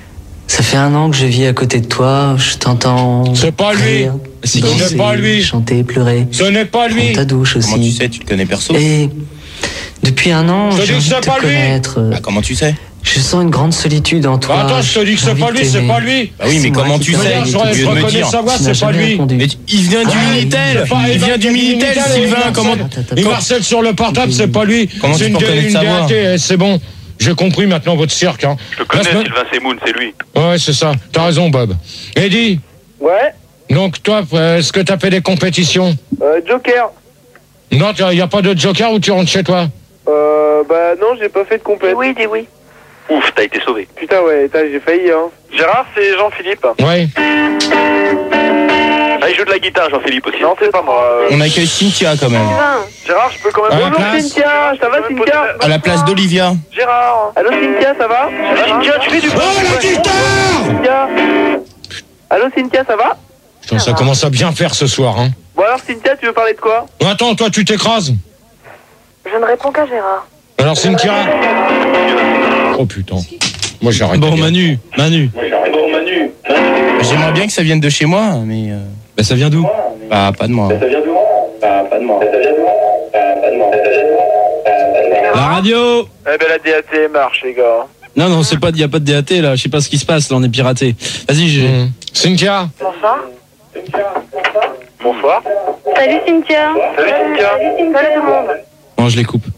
[SPEAKER 10] Ça fait un an que je vis à côté de toi, je t'entends
[SPEAKER 5] C'est pas lui.
[SPEAKER 10] rire,
[SPEAKER 9] C'est qui?
[SPEAKER 5] Ce n'est
[SPEAKER 10] danser,
[SPEAKER 5] pas lui.
[SPEAKER 10] chanter, pleurer.
[SPEAKER 5] Ce n'est pas lui.
[SPEAKER 10] Prendre ta douche aussi.
[SPEAKER 2] Comment tu sais? Tu le connais perso?
[SPEAKER 10] Et depuis un an,
[SPEAKER 5] Je te dis
[SPEAKER 10] j'ai
[SPEAKER 5] que
[SPEAKER 10] envie de
[SPEAKER 5] c'est
[SPEAKER 10] te
[SPEAKER 5] pas lui.
[SPEAKER 10] connaître.
[SPEAKER 2] Bah, comment tu sais?
[SPEAKER 10] Je sens une grande solitude en toi.
[SPEAKER 5] Bah, attends, je te dis que
[SPEAKER 10] J'ai
[SPEAKER 5] c'est
[SPEAKER 10] envie
[SPEAKER 5] pas
[SPEAKER 10] de
[SPEAKER 5] lui, c'est
[SPEAKER 10] t'aimer.
[SPEAKER 5] pas lui.
[SPEAKER 2] Bah oui, mais
[SPEAKER 10] C'est moi
[SPEAKER 2] comment
[SPEAKER 10] qui
[SPEAKER 2] tu
[SPEAKER 10] t'aime.
[SPEAKER 2] sais?
[SPEAKER 5] Regarde,
[SPEAKER 2] Tu
[SPEAKER 5] je
[SPEAKER 2] es obligé de me
[SPEAKER 5] reconnais
[SPEAKER 2] dire.
[SPEAKER 5] sa voix,
[SPEAKER 10] Tu n'as
[SPEAKER 5] c'est pas
[SPEAKER 10] jamais
[SPEAKER 5] lui.
[SPEAKER 10] répondu.
[SPEAKER 2] Mais il vient du Minitel.
[SPEAKER 5] Pas-
[SPEAKER 2] Il vient du Minitel,
[SPEAKER 5] Minitel,
[SPEAKER 2] Sylvain.
[SPEAKER 5] il
[SPEAKER 2] Comment?
[SPEAKER 5] harcèle- Il harcèle sur le portable, c'est pas lui.
[SPEAKER 2] Comment
[SPEAKER 5] C'est
[SPEAKER 2] tu
[SPEAKER 5] une
[SPEAKER 2] peux
[SPEAKER 5] dé-
[SPEAKER 2] reconnaître
[SPEAKER 5] une
[SPEAKER 2] sa voix?
[SPEAKER 5] D A T, eh, c'est bon. J'ai compris maintenant votre cirque. Hein.
[SPEAKER 6] Je le connais,
[SPEAKER 5] La semaine-
[SPEAKER 6] Sylvain Semoun, c'est lui.
[SPEAKER 5] Ouais, c'est ça. T'as raison, Bob. Eddie,
[SPEAKER 3] Ouais,
[SPEAKER 5] donc toi, euh, est-ce que t'as fait des compétitions?
[SPEAKER 3] euh, Joker.
[SPEAKER 5] Non, il n'y a pas de joker où tu rentres chez toi?
[SPEAKER 3] Euh, bah non, j'ai pas fait de compète.
[SPEAKER 4] Oui, dis oui.
[SPEAKER 6] Ouf, t'as été sauvé.
[SPEAKER 3] Putain, ouais, putain, j'ai failli, hein. Gérard, c'est Jean-Philippe.
[SPEAKER 5] Ouais.
[SPEAKER 6] Ah, il joue de la guitare, Jean-Philippe aussi.
[SPEAKER 3] Non, c'est pas moi. euh.
[SPEAKER 2] On accueille Cynthia quand même.
[SPEAKER 7] Sylvain.
[SPEAKER 3] Gérard, je peux quand même...
[SPEAKER 5] À la
[SPEAKER 3] Bonjour
[SPEAKER 5] place.
[SPEAKER 3] Cynthia, ça va Je peux me Cynthia? poser
[SPEAKER 2] À la place d'Olivia.
[SPEAKER 3] Gérard. Allô Cynthia, ça va? Cynthia, tu fais du...
[SPEAKER 5] Oh, la guitare!
[SPEAKER 3] Cynthia. Allô Cynthia, ça va?
[SPEAKER 5] Putain, ça commence à bien faire ce soir, hein.
[SPEAKER 3] Bon alors Cynthia, tu veux parler de quoi?
[SPEAKER 5] Attends, toi, tu t'écrases.
[SPEAKER 7] Je ne réponds qu'à Gérard.
[SPEAKER 5] Alors, Cynthia. Oh putain. Moi, j'arrête.
[SPEAKER 9] Bon, Manu, Manu.
[SPEAKER 2] J'aimerais bien que ça vienne de chez moi, mais. euh,
[SPEAKER 9] Bah, ça vient d'où?
[SPEAKER 2] Bah, pas de moi.
[SPEAKER 9] La radio.
[SPEAKER 3] Eh ben la D A T marche les gars.
[SPEAKER 1] Non, non, c'est pas, y a pas de D A T là. Je sais pas ce qui se passe. Là, on est piraté. Vas-y, j'ai.
[SPEAKER 5] Mmh. Cynthia.
[SPEAKER 4] Bonsoir.
[SPEAKER 3] Bonsoir.
[SPEAKER 7] Salut Cynthia.
[SPEAKER 3] Salut Cynthia.
[SPEAKER 4] Salut tout le monde.
[SPEAKER 1] Bon, je les coupe.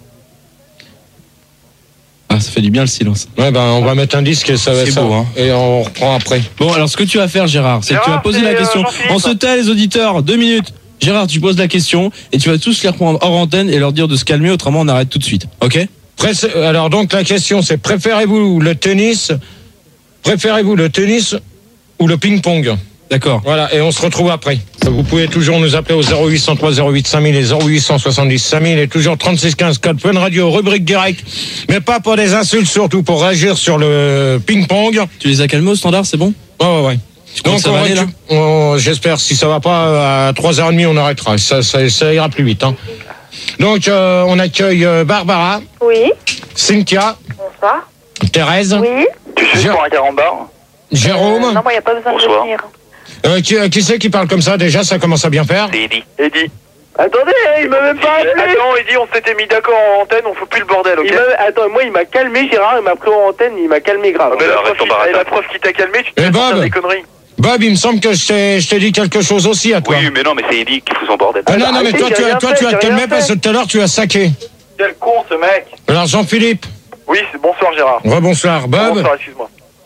[SPEAKER 1] Ah, ça fait du bien le silence.
[SPEAKER 5] Ouais, ben, on va mettre un disque et ça va
[SPEAKER 2] C'est
[SPEAKER 5] ça.
[SPEAKER 2] beau, hein.
[SPEAKER 5] Et on reprend après.
[SPEAKER 1] Bon, alors ce que tu vas faire, Gérard, c'est que tu vas
[SPEAKER 3] Gérard,
[SPEAKER 1] poser
[SPEAKER 3] c'est,
[SPEAKER 1] la
[SPEAKER 3] euh,
[SPEAKER 1] question.
[SPEAKER 3] Jean-Philippe.
[SPEAKER 1] On se tait, les auditeurs. Deux minutes. Gérard, tu poses la question et tu vas tous les reprendre hors antenne et leur dire de se calmer. Autrement, on arrête tout de suite. Ok?
[SPEAKER 5] Pré- Alors, donc, la question, c'est préférez-vous le tennis, préférez-vous le tennis ou le ping-pong?
[SPEAKER 1] D'accord.
[SPEAKER 5] Voilà, et on se retrouve après. Vous pouvez toujours nous appeler au zéro huit cent trois zéro huit cinq mille et zéro huit cent soixante-dix cinq mille et toujours trente-six quinze code Fun Radio, rubrique direct. Mais pas pour des insultes, surtout pour réagir sur le ping-pong.
[SPEAKER 1] Tu les as calmés au standard, c'est bon?
[SPEAKER 5] Ouais, ouais, ouais.
[SPEAKER 1] Tu penses
[SPEAKER 5] Donc,
[SPEAKER 1] que ça va
[SPEAKER 5] on
[SPEAKER 1] aller, là?
[SPEAKER 5] récup- on- j'espère, si ça va pas, à trois heures trente, on arrêtera. Ça, ça, ça ira plus vite, hein. Donc, euh, on accueille euh, Barbara,
[SPEAKER 7] Oui.
[SPEAKER 5] Cynthia,
[SPEAKER 4] Bonsoir.
[SPEAKER 5] Thérèse,
[SPEAKER 7] Oui.
[SPEAKER 6] Tu sais
[SPEAKER 5] Gé-
[SPEAKER 6] pour un carambar?
[SPEAKER 5] Jérôme.
[SPEAKER 4] Non, moi, il n'y a pas besoin
[SPEAKER 6] Bonsoir.
[SPEAKER 4] de venir.
[SPEAKER 5] Euh, qui, euh, qui c'est qui parle comme ça? Déjà, ça commence à bien faire.
[SPEAKER 6] C'est Eddy.
[SPEAKER 3] Eddy.
[SPEAKER 11] Attendez, il m'a même pas appelé.
[SPEAKER 3] Attends, Eddy, on s'était mis d'accord en antenne, on fout plus le bordel, ok?
[SPEAKER 11] Il m'a- Attends, moi il m'a calmé, Gérard, il m'a pris en antenne, il m'a calmé grave.
[SPEAKER 3] Ah, mais la,
[SPEAKER 6] Arrête
[SPEAKER 3] preuve
[SPEAKER 6] ton
[SPEAKER 3] qui,
[SPEAKER 6] baratin.
[SPEAKER 3] et la preuve qui t'a calmé, tu te
[SPEAKER 5] Eh,
[SPEAKER 3] fais sortir
[SPEAKER 5] Bob.
[SPEAKER 3] des conneries.
[SPEAKER 5] Bob, il me semble que je t'ai, je t'ai dit quelque chose aussi à toi.
[SPEAKER 6] Oui, mais non, mais c'est Eddy qui fout son bordel.
[SPEAKER 5] Ah non, non, mais
[SPEAKER 11] Arrêtez,
[SPEAKER 5] toi,
[SPEAKER 11] j'ai
[SPEAKER 5] tu as,
[SPEAKER 11] rien
[SPEAKER 5] toi,
[SPEAKER 11] fait,
[SPEAKER 5] tu as
[SPEAKER 11] j'ai
[SPEAKER 5] calmé
[SPEAKER 11] rien
[SPEAKER 5] parce que
[SPEAKER 11] fait.
[SPEAKER 5] tout à l'heure, tu as saqué.
[SPEAKER 3] Quel con ce mec.
[SPEAKER 5] Alors, Jean-Philippe,
[SPEAKER 3] Oui, c'est bonsoir Gérard.
[SPEAKER 5] rebonsoir. Bob,
[SPEAKER 3] Bonsoir, excuse-moi.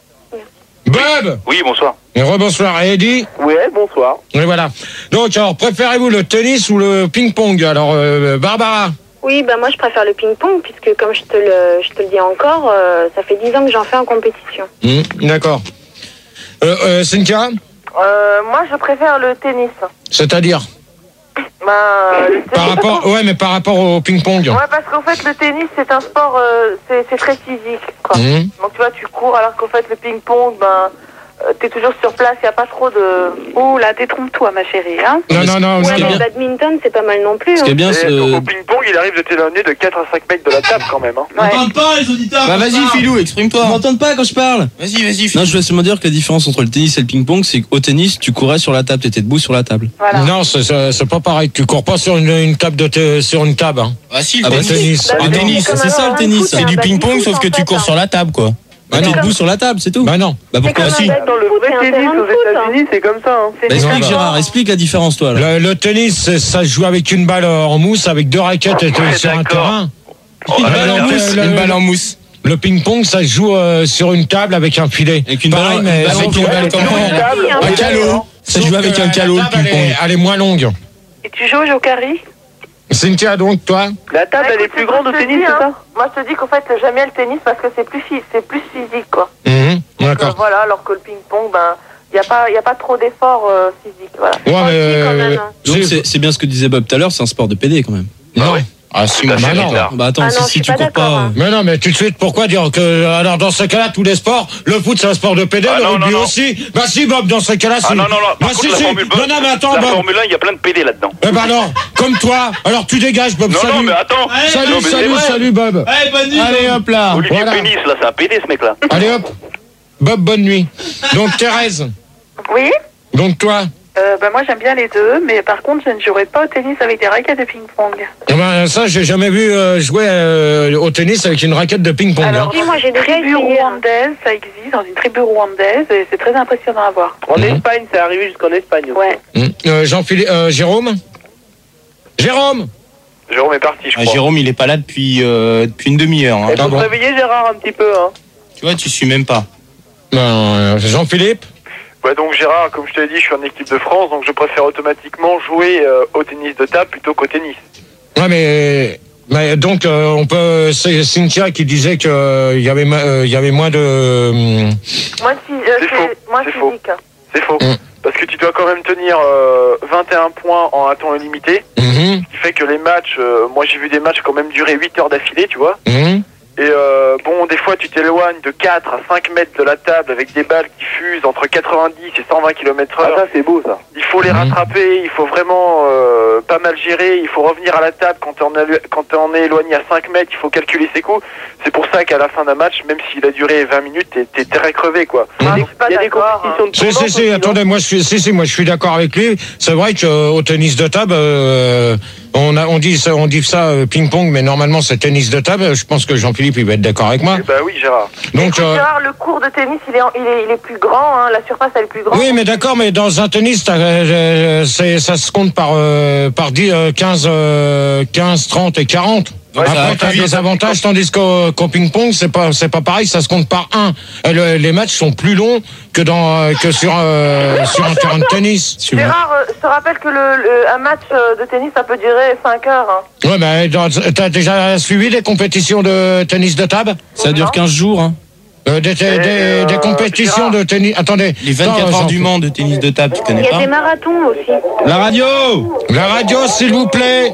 [SPEAKER 5] Bob,
[SPEAKER 6] Oui, bonsoir.
[SPEAKER 5] et rebonsoir. Et Eddie,
[SPEAKER 11] Ouais, bonsoir.
[SPEAKER 5] et voilà. Donc, alors, préférez-vous le tennis ou le ping-pong? Alors, euh, Barbara.
[SPEAKER 7] Oui, bah moi je préfère le ping-pong puisque comme je te le, je te le dis encore, euh, ça fait dix ans que j'en fais en compétition.
[SPEAKER 5] Hum, d'accord. Euh, euh, Cynthia,
[SPEAKER 4] Euh, moi, je préfère le tennis.
[SPEAKER 5] c'est-à-dire
[SPEAKER 4] Ben, le tennis.
[SPEAKER 5] par rapport, ouais, mais par rapport au ping-pong.
[SPEAKER 4] Ouais, parce qu'en fait, le tennis, c'est un sport, euh, c'est c'est très physique, quoi.
[SPEAKER 5] Hum.
[SPEAKER 4] Donc, tu vois, tu cours, alors qu'en fait, le ping-pong, ben, euh, t'es toujours sur place, il n'y a pas trop de... Ouh, là, détrompe-toi, ma chérie, hein.
[SPEAKER 5] Non, non, non,
[SPEAKER 7] Ouais,
[SPEAKER 5] non,
[SPEAKER 7] mais
[SPEAKER 5] non.
[SPEAKER 7] le badminton c'est pas mal non plus.
[SPEAKER 1] Ce qui est
[SPEAKER 7] hein.
[SPEAKER 1] bien,
[SPEAKER 3] Et
[SPEAKER 1] c'est.
[SPEAKER 3] donc, au ping-pong, il arrive de t'éloigner de quatre à cinq mètres de la table quand même, hein.
[SPEAKER 4] Ouais.
[SPEAKER 2] pas les auditeurs. Bah vas-y, Philou,
[SPEAKER 1] Ils
[SPEAKER 2] exprime-toi.
[SPEAKER 1] m'entendent pas quand je parle.
[SPEAKER 2] Vas-y, vas-y.
[SPEAKER 1] Non, je voulais seulement dire que la différence entre le tennis et le ping-pong, c'est qu'au tennis, tu courais sur la table, t'étais debout sur la table.
[SPEAKER 4] Voilà.
[SPEAKER 5] Non, c'est, c'est, c'est pas pareil. Tu cours pas sur une, une table de te- sur une table. Hein.
[SPEAKER 2] Ah si, le
[SPEAKER 1] Ah bah,
[SPEAKER 2] tennis.
[SPEAKER 5] tennis.
[SPEAKER 7] Bah,
[SPEAKER 5] Ah
[SPEAKER 1] Le
[SPEAKER 5] non.
[SPEAKER 1] tennis,
[SPEAKER 7] comme
[SPEAKER 1] c'est ça,
[SPEAKER 7] un
[SPEAKER 1] le tennis.
[SPEAKER 7] foot,
[SPEAKER 2] C'est du
[SPEAKER 7] un
[SPEAKER 2] ping-pong
[SPEAKER 7] baby-foot,
[SPEAKER 2] sauf que
[SPEAKER 7] en
[SPEAKER 2] tu
[SPEAKER 7] fait,
[SPEAKER 2] cours
[SPEAKER 7] hein.
[SPEAKER 2] sur la table, quoi.
[SPEAKER 1] Bah, t'es
[SPEAKER 5] non.
[SPEAKER 1] debout sur la table, c'est tout.
[SPEAKER 5] Bah non.
[SPEAKER 1] Bah pourquoi?
[SPEAKER 7] comme un
[SPEAKER 5] si.
[SPEAKER 7] baby-foot,
[SPEAKER 11] Dans le
[SPEAKER 7] c'est
[SPEAKER 11] vrai
[SPEAKER 7] un
[SPEAKER 11] tennis
[SPEAKER 7] terrain de
[SPEAKER 11] aux
[SPEAKER 7] foot, hein.
[SPEAKER 11] États-Unis, c'est comme ça. Hein.
[SPEAKER 7] C'est
[SPEAKER 1] Bah,
[SPEAKER 7] des
[SPEAKER 1] explique
[SPEAKER 7] sports.
[SPEAKER 1] Gérard, explique la différence toi là.
[SPEAKER 5] Le, le tennis, c'est- ça se joue avec une balle en mousse, avec deux raquettes et
[SPEAKER 6] Ouais,
[SPEAKER 5] sur un
[SPEAKER 6] d'accord.
[SPEAKER 5] terrain.
[SPEAKER 6] Oh,
[SPEAKER 5] Une
[SPEAKER 6] ah,
[SPEAKER 5] balle en
[SPEAKER 6] là,
[SPEAKER 5] mousse,
[SPEAKER 6] là,
[SPEAKER 5] le-
[SPEAKER 2] Une balle en mousse.
[SPEAKER 5] Le ping-pong, ça se joue euh, sur une table avec un filet.
[SPEAKER 1] Avec une
[SPEAKER 5] Pareil,
[SPEAKER 1] balle-
[SPEAKER 5] mais
[SPEAKER 1] une balle
[SPEAKER 5] avec
[SPEAKER 1] en
[SPEAKER 5] une
[SPEAKER 1] mousse.
[SPEAKER 5] balle comment
[SPEAKER 7] Une table,
[SPEAKER 2] Un calot. Ça
[SPEAKER 5] Sauf
[SPEAKER 2] joue avec
[SPEAKER 5] que
[SPEAKER 2] un
[SPEAKER 5] la
[SPEAKER 2] calot, le
[SPEAKER 5] table, elle est,
[SPEAKER 2] ping-pong.
[SPEAKER 5] elle est moins longue.
[SPEAKER 4] Et tu joues au jokari?
[SPEAKER 5] Cynthia, donc, toi
[SPEAKER 11] La table, elle est
[SPEAKER 4] Écoute,
[SPEAKER 11] plus
[SPEAKER 4] moi,
[SPEAKER 11] grande
[SPEAKER 4] je
[SPEAKER 11] au
[SPEAKER 4] te
[SPEAKER 11] tennis,
[SPEAKER 4] dis,
[SPEAKER 11] c'est
[SPEAKER 4] hein,
[SPEAKER 11] ça?
[SPEAKER 4] Moi, je te dis qu'en fait, j'aime bien le tennis parce que c'est plus, phy- c'est plus physique, quoi.
[SPEAKER 5] Mhm,
[SPEAKER 4] Donc, euh,
[SPEAKER 5] D'accord.
[SPEAKER 4] voilà, alors que le ping-pong, ben, il n'y a, pas- y a pas trop d'efforts euh, physiques, voilà.
[SPEAKER 5] Ouais,
[SPEAKER 7] Oh,
[SPEAKER 5] mais,
[SPEAKER 7] si, quand même,
[SPEAKER 5] euh,
[SPEAKER 7] hein.
[SPEAKER 1] Donc
[SPEAKER 5] c'est-
[SPEAKER 1] c'est c'est bien ce que disait Bob tout à l'heure, c'est un sport de P D quand même.
[SPEAKER 5] Non.
[SPEAKER 2] Ah si,
[SPEAKER 6] Tout à
[SPEAKER 2] moi,
[SPEAKER 6] fait,
[SPEAKER 5] Bah non.
[SPEAKER 6] Richard.
[SPEAKER 1] Bah attends,
[SPEAKER 7] Ah
[SPEAKER 1] si,
[SPEAKER 7] non, je
[SPEAKER 1] si
[SPEAKER 7] suis
[SPEAKER 1] tu
[SPEAKER 7] pas
[SPEAKER 1] cours
[SPEAKER 7] d'accord,
[SPEAKER 1] pas.
[SPEAKER 7] hein.
[SPEAKER 5] Mais non, mais tout de suite, pourquoi dire que, alors dans ce cas-là, tous les sports, le foot c'est un sport de pédale,
[SPEAKER 6] Ah,
[SPEAKER 5] le
[SPEAKER 6] non,
[SPEAKER 5] rugby
[SPEAKER 6] non, non.
[SPEAKER 5] aussi. Bah si, Bob, dans ce cas-là, c'est.
[SPEAKER 6] Ah non, non, non.
[SPEAKER 5] Bah
[SPEAKER 6] Par
[SPEAKER 5] si,
[SPEAKER 6] contre, la
[SPEAKER 5] si.
[SPEAKER 6] Formule
[SPEAKER 5] Non, non, mais attends,
[SPEAKER 6] la
[SPEAKER 5] Bob.
[SPEAKER 6] Formule un, il y a plein de P D là-dedans.
[SPEAKER 5] Eh ben alors, comme toi, alors tu dégages, Bob,
[SPEAKER 6] Non,
[SPEAKER 5] salut.
[SPEAKER 6] non, mais attends.
[SPEAKER 5] Salut,
[SPEAKER 6] Non, mais c'est
[SPEAKER 5] salut,
[SPEAKER 6] vrai.
[SPEAKER 5] salut, Bob.
[SPEAKER 2] Allez, bonne nuit.
[SPEAKER 5] Allez, hop là.
[SPEAKER 6] Olivier
[SPEAKER 5] Voilà.
[SPEAKER 6] Pénis, là, c'est un P D, ce mec-là.
[SPEAKER 5] Allez, hop. Bob, bonne nuit. Donc, Thérèse.
[SPEAKER 4] Oui,
[SPEAKER 5] Donc, toi.
[SPEAKER 4] euh, ben, moi, j'aime bien les deux, mais par contre, je ne jouerai pas au tennis avec des raquettes de ping-pong.
[SPEAKER 5] Eh ben, ça, j'ai jamais vu euh, jouer euh, au tennis avec une raquette de ping-pong.
[SPEAKER 4] Alors,
[SPEAKER 5] hein.
[SPEAKER 7] Si, moi j'ai déjà
[SPEAKER 4] tribu
[SPEAKER 7] essayé. hein.
[SPEAKER 4] rwandaise, ça existe, dans une tribu rwandaise, et c'est très impressionnant à voir.
[SPEAKER 11] En
[SPEAKER 5] Mhm.
[SPEAKER 11] Espagne, c'est arrivé jusqu'en Espagne. aussi.
[SPEAKER 4] Ouais.
[SPEAKER 5] Hum. Euh, Jean-Philippe, euh, Jérôme. Jérôme.
[SPEAKER 3] Jérôme est parti, je
[SPEAKER 2] Ah,
[SPEAKER 3] crois.
[SPEAKER 2] Jérôme, il est pas là depuis, euh, depuis une demi-heure. hein.
[SPEAKER 11] Il faut
[SPEAKER 5] bon.
[SPEAKER 11] se réveiller, Gérard, un petit peu. Hein.
[SPEAKER 2] Tu vois, tu suis même pas.
[SPEAKER 5] Ben, euh, Jean-Philippe.
[SPEAKER 3] Ouais, donc Gérard, comme je te l'ai dit, je suis en équipe de France, donc je préfère automatiquement jouer euh, au tennis de table plutôt qu'au tennis.
[SPEAKER 5] Ouais, mais, mais donc euh, on peut. C'est Cynthia qui disait que euh, il y avait, ma- euh, il y avait moins de. hum,
[SPEAKER 4] Moi, si, euh,
[SPEAKER 3] C'est
[SPEAKER 4] c'est
[SPEAKER 3] faux,
[SPEAKER 4] moins
[SPEAKER 3] c'est faux.
[SPEAKER 4] physique.
[SPEAKER 3] C'est faux.
[SPEAKER 5] Mm.
[SPEAKER 3] Parce que tu dois quand même tenir euh, vingt et un points en un temps illimité.
[SPEAKER 5] mhm,
[SPEAKER 3] Ce qui fait que les matchs, euh, moi j'ai vu des matchs quand même durer huit heures d'affilée, tu vois.
[SPEAKER 5] mhm.
[SPEAKER 3] Et euh, bon, des fois tu t'éloignes de quatre à cinq mètres de la table avec des balles qui fusent entre quatre-vingt-dix et cent vingt kilomètres
[SPEAKER 11] Ah,
[SPEAKER 3] heure.
[SPEAKER 11] ça, c'est beau, ça.
[SPEAKER 3] Il faut les
[SPEAKER 5] Mhm.
[SPEAKER 3] rattraper, il faut vraiment euh, pas mal gérer, il faut revenir à la table quand on, quand on est éloigné à cinq mètres, il faut calculer ses coups. C'est pour ça qu'à la fin d'un match, même s'il a duré vingt minutes, t'es, t'es très crevé, quoi.
[SPEAKER 11] Il y a
[SPEAKER 4] Ah,
[SPEAKER 11] des,
[SPEAKER 4] je suis pas
[SPEAKER 11] il y a des
[SPEAKER 4] d'accord,
[SPEAKER 11] compétitions de
[SPEAKER 5] Si,
[SPEAKER 11] tournoi.
[SPEAKER 5] si, si, attendez, moi je suis, si, si, moi je suis d'accord avec lui. C'est vrai que euh, au tennis de table, euh, On, a, on, dit ça, on dit ça euh, ping-pong, mais normalement c'est tennis de table. Je pense que Jean-Philippe il va être d'accord avec moi.
[SPEAKER 3] Eh bah oui, Gérard.
[SPEAKER 5] Donc,
[SPEAKER 4] Écoute,
[SPEAKER 5] euh,
[SPEAKER 4] Gérard, le cours de tennis, il est, en- il est, il est plus grand, hein, la surface elle est plus grande.
[SPEAKER 5] oui, mais d'accord, mais dans un tennis, t'as, euh, c'est, ça se compte par, euh, par dix, euh, quinze, euh, quinze, trente et quarante.
[SPEAKER 2] Ouais, ça
[SPEAKER 5] Après,
[SPEAKER 2] va
[SPEAKER 5] t'as
[SPEAKER 2] vite,
[SPEAKER 5] des
[SPEAKER 2] ça.
[SPEAKER 5] avantages, tandis qu'au, qu'au ping-pong, c'est pas, c'est pas pareil, ça se compte par un. Euh, le- les matchs sont plus longs que dans, euh, que sur, euh, sur un terrain de tennis.
[SPEAKER 4] Gérard, euh, je te rappelle que le, le- un match euh, de tennis, ça peut durer cinq heures. Hein.
[SPEAKER 5] Ouais, mais dans- t'as déjà suivi des compétitions de tennis de table?
[SPEAKER 1] Ça dure quinze jours. Hein.
[SPEAKER 5] Euh, des, des,
[SPEAKER 3] Et,
[SPEAKER 5] des,
[SPEAKER 3] euh,
[SPEAKER 5] des compétitions
[SPEAKER 3] Gérard.
[SPEAKER 5] de tennis. Attendez.
[SPEAKER 2] Les vingt-quatre
[SPEAKER 5] Attends,
[SPEAKER 2] heures du
[SPEAKER 5] Jean-
[SPEAKER 2] Mans de tennis de table, tu
[SPEAKER 7] Il
[SPEAKER 2] connais
[SPEAKER 7] y a
[SPEAKER 2] pas?
[SPEAKER 7] des marathons aussi.
[SPEAKER 1] La radio.
[SPEAKER 5] La radio, s'il vous plaît.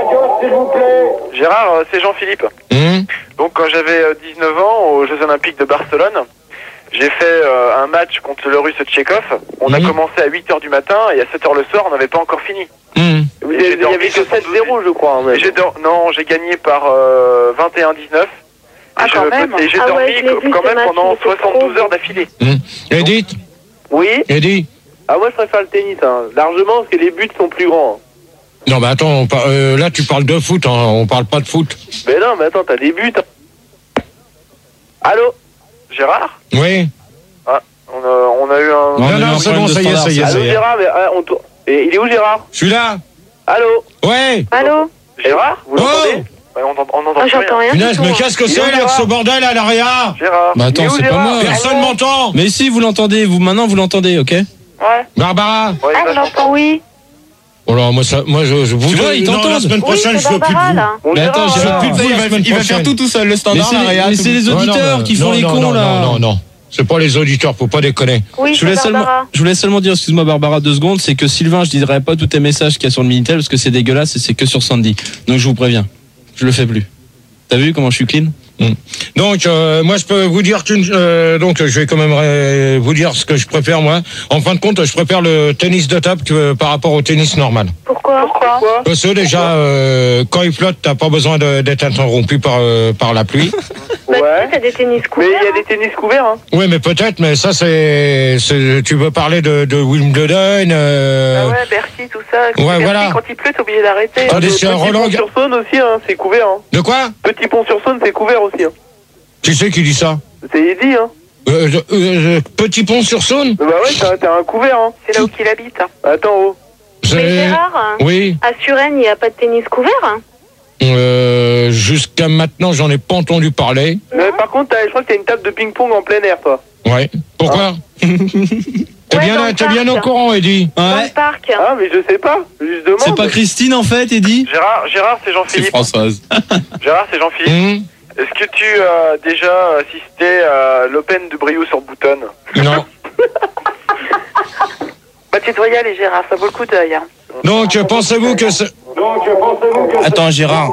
[SPEAKER 3] Gérard, euh, c'est Jean-Philippe.
[SPEAKER 5] Hum.
[SPEAKER 3] Donc quand j'avais euh, dix-neuf ans, aux Jeux Olympiques de Barcelone, j'ai fait euh, un match contre le Russe Tchekhov. On a
[SPEAKER 5] Mhm.
[SPEAKER 3] commencé à huit heures du matin et à sept heures le soir, on n'avait pas encore fini.
[SPEAKER 5] Hum.
[SPEAKER 3] Il y avait que sept zéro, je crois. Hein, j'ai dor- non, j'ai gagné par euh, vingt et un dix-neuf.
[SPEAKER 4] Ah,
[SPEAKER 3] Et
[SPEAKER 4] quand
[SPEAKER 3] je-
[SPEAKER 4] même.
[SPEAKER 3] Et j'ai
[SPEAKER 7] Ah
[SPEAKER 3] dormi
[SPEAKER 7] ouais, je l'ai vu,
[SPEAKER 3] quand
[SPEAKER 7] ce
[SPEAKER 3] même
[SPEAKER 7] match,
[SPEAKER 3] pendant
[SPEAKER 7] il était
[SPEAKER 3] soixante-douze
[SPEAKER 7] trop
[SPEAKER 3] heures d'affilée.
[SPEAKER 5] Hum. Edith,
[SPEAKER 11] Oui.
[SPEAKER 5] Edith.
[SPEAKER 11] Ah, moi, je préfère le tennis, hein. Largement, parce que les buts sont plus grands.
[SPEAKER 5] Non, mais attends, on par- euh, là tu parles de foot, hein, on parle pas de foot.
[SPEAKER 11] Mais non, mais attends, t'as des buts. hein. Allô?
[SPEAKER 3] Gérard,
[SPEAKER 5] Oui.
[SPEAKER 3] on a, on a eu un...
[SPEAKER 1] Non,
[SPEAKER 5] Non,
[SPEAKER 1] on a eu
[SPEAKER 5] non,
[SPEAKER 1] un
[SPEAKER 5] c'est
[SPEAKER 1] problème
[SPEAKER 5] bon,
[SPEAKER 1] de
[SPEAKER 5] ça y est,
[SPEAKER 1] standard,
[SPEAKER 5] ça y est,
[SPEAKER 1] ça.
[SPEAKER 5] ça
[SPEAKER 11] Allô,
[SPEAKER 5] y est.
[SPEAKER 11] Gérard? Mais, ah, on tourne- Et il est où, Gérard?
[SPEAKER 5] Je suis là.
[SPEAKER 11] Allô?
[SPEAKER 5] Ouais.
[SPEAKER 7] Allô?
[SPEAKER 3] Gérard, vous
[SPEAKER 5] Oh.
[SPEAKER 3] l'entendez? Ouais, on entend, on entend
[SPEAKER 7] Ah,
[SPEAKER 3] plus
[SPEAKER 7] j'entends
[SPEAKER 3] rien.
[SPEAKER 7] rien.
[SPEAKER 5] Punaise,
[SPEAKER 7] du
[SPEAKER 5] mais
[SPEAKER 7] tout,
[SPEAKER 5] qu'est-ce que
[SPEAKER 3] Il est
[SPEAKER 5] c'est
[SPEAKER 3] où,
[SPEAKER 5] là,
[SPEAKER 3] Gérard
[SPEAKER 5] ce bordel à l'arrière?
[SPEAKER 3] Gérard.
[SPEAKER 1] Bah
[SPEAKER 3] Il est
[SPEAKER 1] attends,
[SPEAKER 3] où,
[SPEAKER 1] c'est pas
[SPEAKER 3] Gérard
[SPEAKER 1] moi.
[SPEAKER 5] Personne m'entend.
[SPEAKER 1] Mais si, vous l'entendez. Vous maintenant, vous l'entendez, ok?
[SPEAKER 4] Ouais.
[SPEAKER 5] Barbara.
[SPEAKER 3] Ouais,
[SPEAKER 7] Ah,
[SPEAKER 3] bah,
[SPEAKER 7] je l'entends, oui.
[SPEAKER 5] Oh là, moi, ça, moi, je, je vous
[SPEAKER 1] Tu vois, ils
[SPEAKER 5] non, la
[SPEAKER 1] t'entendent.
[SPEAKER 5] semaine
[SPEAKER 7] Oui,
[SPEAKER 5] prochaine,
[SPEAKER 7] c'est
[SPEAKER 5] je veux plus de
[SPEAKER 7] Barbara,
[SPEAKER 5] vous.
[SPEAKER 7] là.
[SPEAKER 3] Bon,
[SPEAKER 1] Mais attends,
[SPEAKER 3] Gérard,
[SPEAKER 1] Gérard,
[SPEAKER 5] plus de vous
[SPEAKER 2] Ça, il
[SPEAKER 5] la
[SPEAKER 2] va,
[SPEAKER 5] semaine
[SPEAKER 2] il va faire
[SPEAKER 5] prochaine.
[SPEAKER 2] tout tout seul, le
[SPEAKER 1] Mais
[SPEAKER 2] standard,
[SPEAKER 1] c'est
[SPEAKER 2] la
[SPEAKER 1] les,
[SPEAKER 2] réa,
[SPEAKER 1] mais
[SPEAKER 2] tout.
[SPEAKER 1] c'est les
[SPEAKER 5] Ouais, non,
[SPEAKER 1] auditeurs
[SPEAKER 5] mais-
[SPEAKER 1] qui font
[SPEAKER 5] non,
[SPEAKER 1] les
[SPEAKER 5] non,
[SPEAKER 1] cons,
[SPEAKER 5] non,
[SPEAKER 1] là.
[SPEAKER 5] Non, non, non. C'est pas les auditeurs, faut pas déconner.
[SPEAKER 7] Oui,
[SPEAKER 1] Je voulais,
[SPEAKER 7] c'est
[SPEAKER 1] seulement,
[SPEAKER 7] Barbara.
[SPEAKER 1] je voulais seulement dire, excuse-moi Barbara, deux secondes, c'est que Sylvain, je dirai pas tous tes messages qu'il y a sur le Minitel parce que c'est dégueulasse et c'est que sur Sandy. Donc je vous préviens, je le fais plus. T'as vu comment je suis clean?
[SPEAKER 5] Hum. Donc, euh, moi, je peux vous dire qu'une, euh, donc, je vais quand même euh, vous dire ce que je préfère, moi. En fin de compte, je préfère le tennis de table que, par rapport au tennis normal.
[SPEAKER 7] Pourquoi?
[SPEAKER 4] Pourquoi?
[SPEAKER 5] Parce que déjà, euh, quand il flotte, t'as pas besoin de- d'être interrompu par, euh, par la pluie.
[SPEAKER 7] Bah,
[SPEAKER 11] Ouais.
[SPEAKER 7] tu sais, t'as des tennis
[SPEAKER 11] Mais
[SPEAKER 7] couverts.
[SPEAKER 11] il y a des tennis couverts, hein.
[SPEAKER 5] Oui, mais peut-être, mais ça, c'est, c'est, tu veux parler de, de Wimbledon, euh,
[SPEAKER 4] Ah ouais, Bercy, tout ça.
[SPEAKER 5] Ouais,
[SPEAKER 4] Bercy,
[SPEAKER 5] voilà.
[SPEAKER 4] Quand il pleut, t'es obligé d'arrêter.
[SPEAKER 5] Ah, des-
[SPEAKER 11] Petit
[SPEAKER 5] c'est un Roland-
[SPEAKER 11] Pont-sur-Saône aussi, hein. C'est couvert, hein.
[SPEAKER 5] de quoi?
[SPEAKER 11] Petit Pont-sur-Saône, c'est couvert aussi, hein.
[SPEAKER 5] Qui c'est qui dit ça?
[SPEAKER 11] C'est dit, hein.
[SPEAKER 5] Euh, euh, euh, Petit Pont sur Saône?
[SPEAKER 11] Bah ouais, t'as t'as un couvert, hein.
[SPEAKER 4] C'est là où qu'il habite. hein.
[SPEAKER 11] Attends, oh.
[SPEAKER 7] Mais
[SPEAKER 5] C'est-
[SPEAKER 7] Gérard,
[SPEAKER 5] Oui.
[SPEAKER 7] à Suresnes, il n'y a pas de tennis couvert, hein?
[SPEAKER 5] Euh, jusqu'à maintenant, j'en ai pas entendu parler.
[SPEAKER 11] Mais par contre, t'as- je crois que t'as une table de ping-pong en plein air, toi.
[SPEAKER 5] Ouais. Pourquoi? T'es
[SPEAKER 7] Ouais,
[SPEAKER 5] bien,
[SPEAKER 7] dans le
[SPEAKER 5] t'es bien au
[SPEAKER 7] parc.
[SPEAKER 5] courant, Eddie?
[SPEAKER 7] Dans
[SPEAKER 1] Ouais.
[SPEAKER 7] le parc.
[SPEAKER 11] Ah, mais je sais pas. Je demande.
[SPEAKER 1] C'est pas Christine en fait, Eddy?
[SPEAKER 3] Gérard, Gérard, c'est
[SPEAKER 2] C'est
[SPEAKER 3] Jean-Philippe.
[SPEAKER 2] Françoise.
[SPEAKER 3] Gérard, c'est Jean-Philippe.
[SPEAKER 5] Hum,
[SPEAKER 3] Est-ce que tu as déjà assisté à l'Open de Brioude sur Boutonne?
[SPEAKER 5] non.
[SPEAKER 4] Bah, tu dois y aller, Gérard, ça vaut le coup d'œil. Hein.
[SPEAKER 5] Donc, euh, pensez-vous que c'est...
[SPEAKER 2] Attends, Gérard.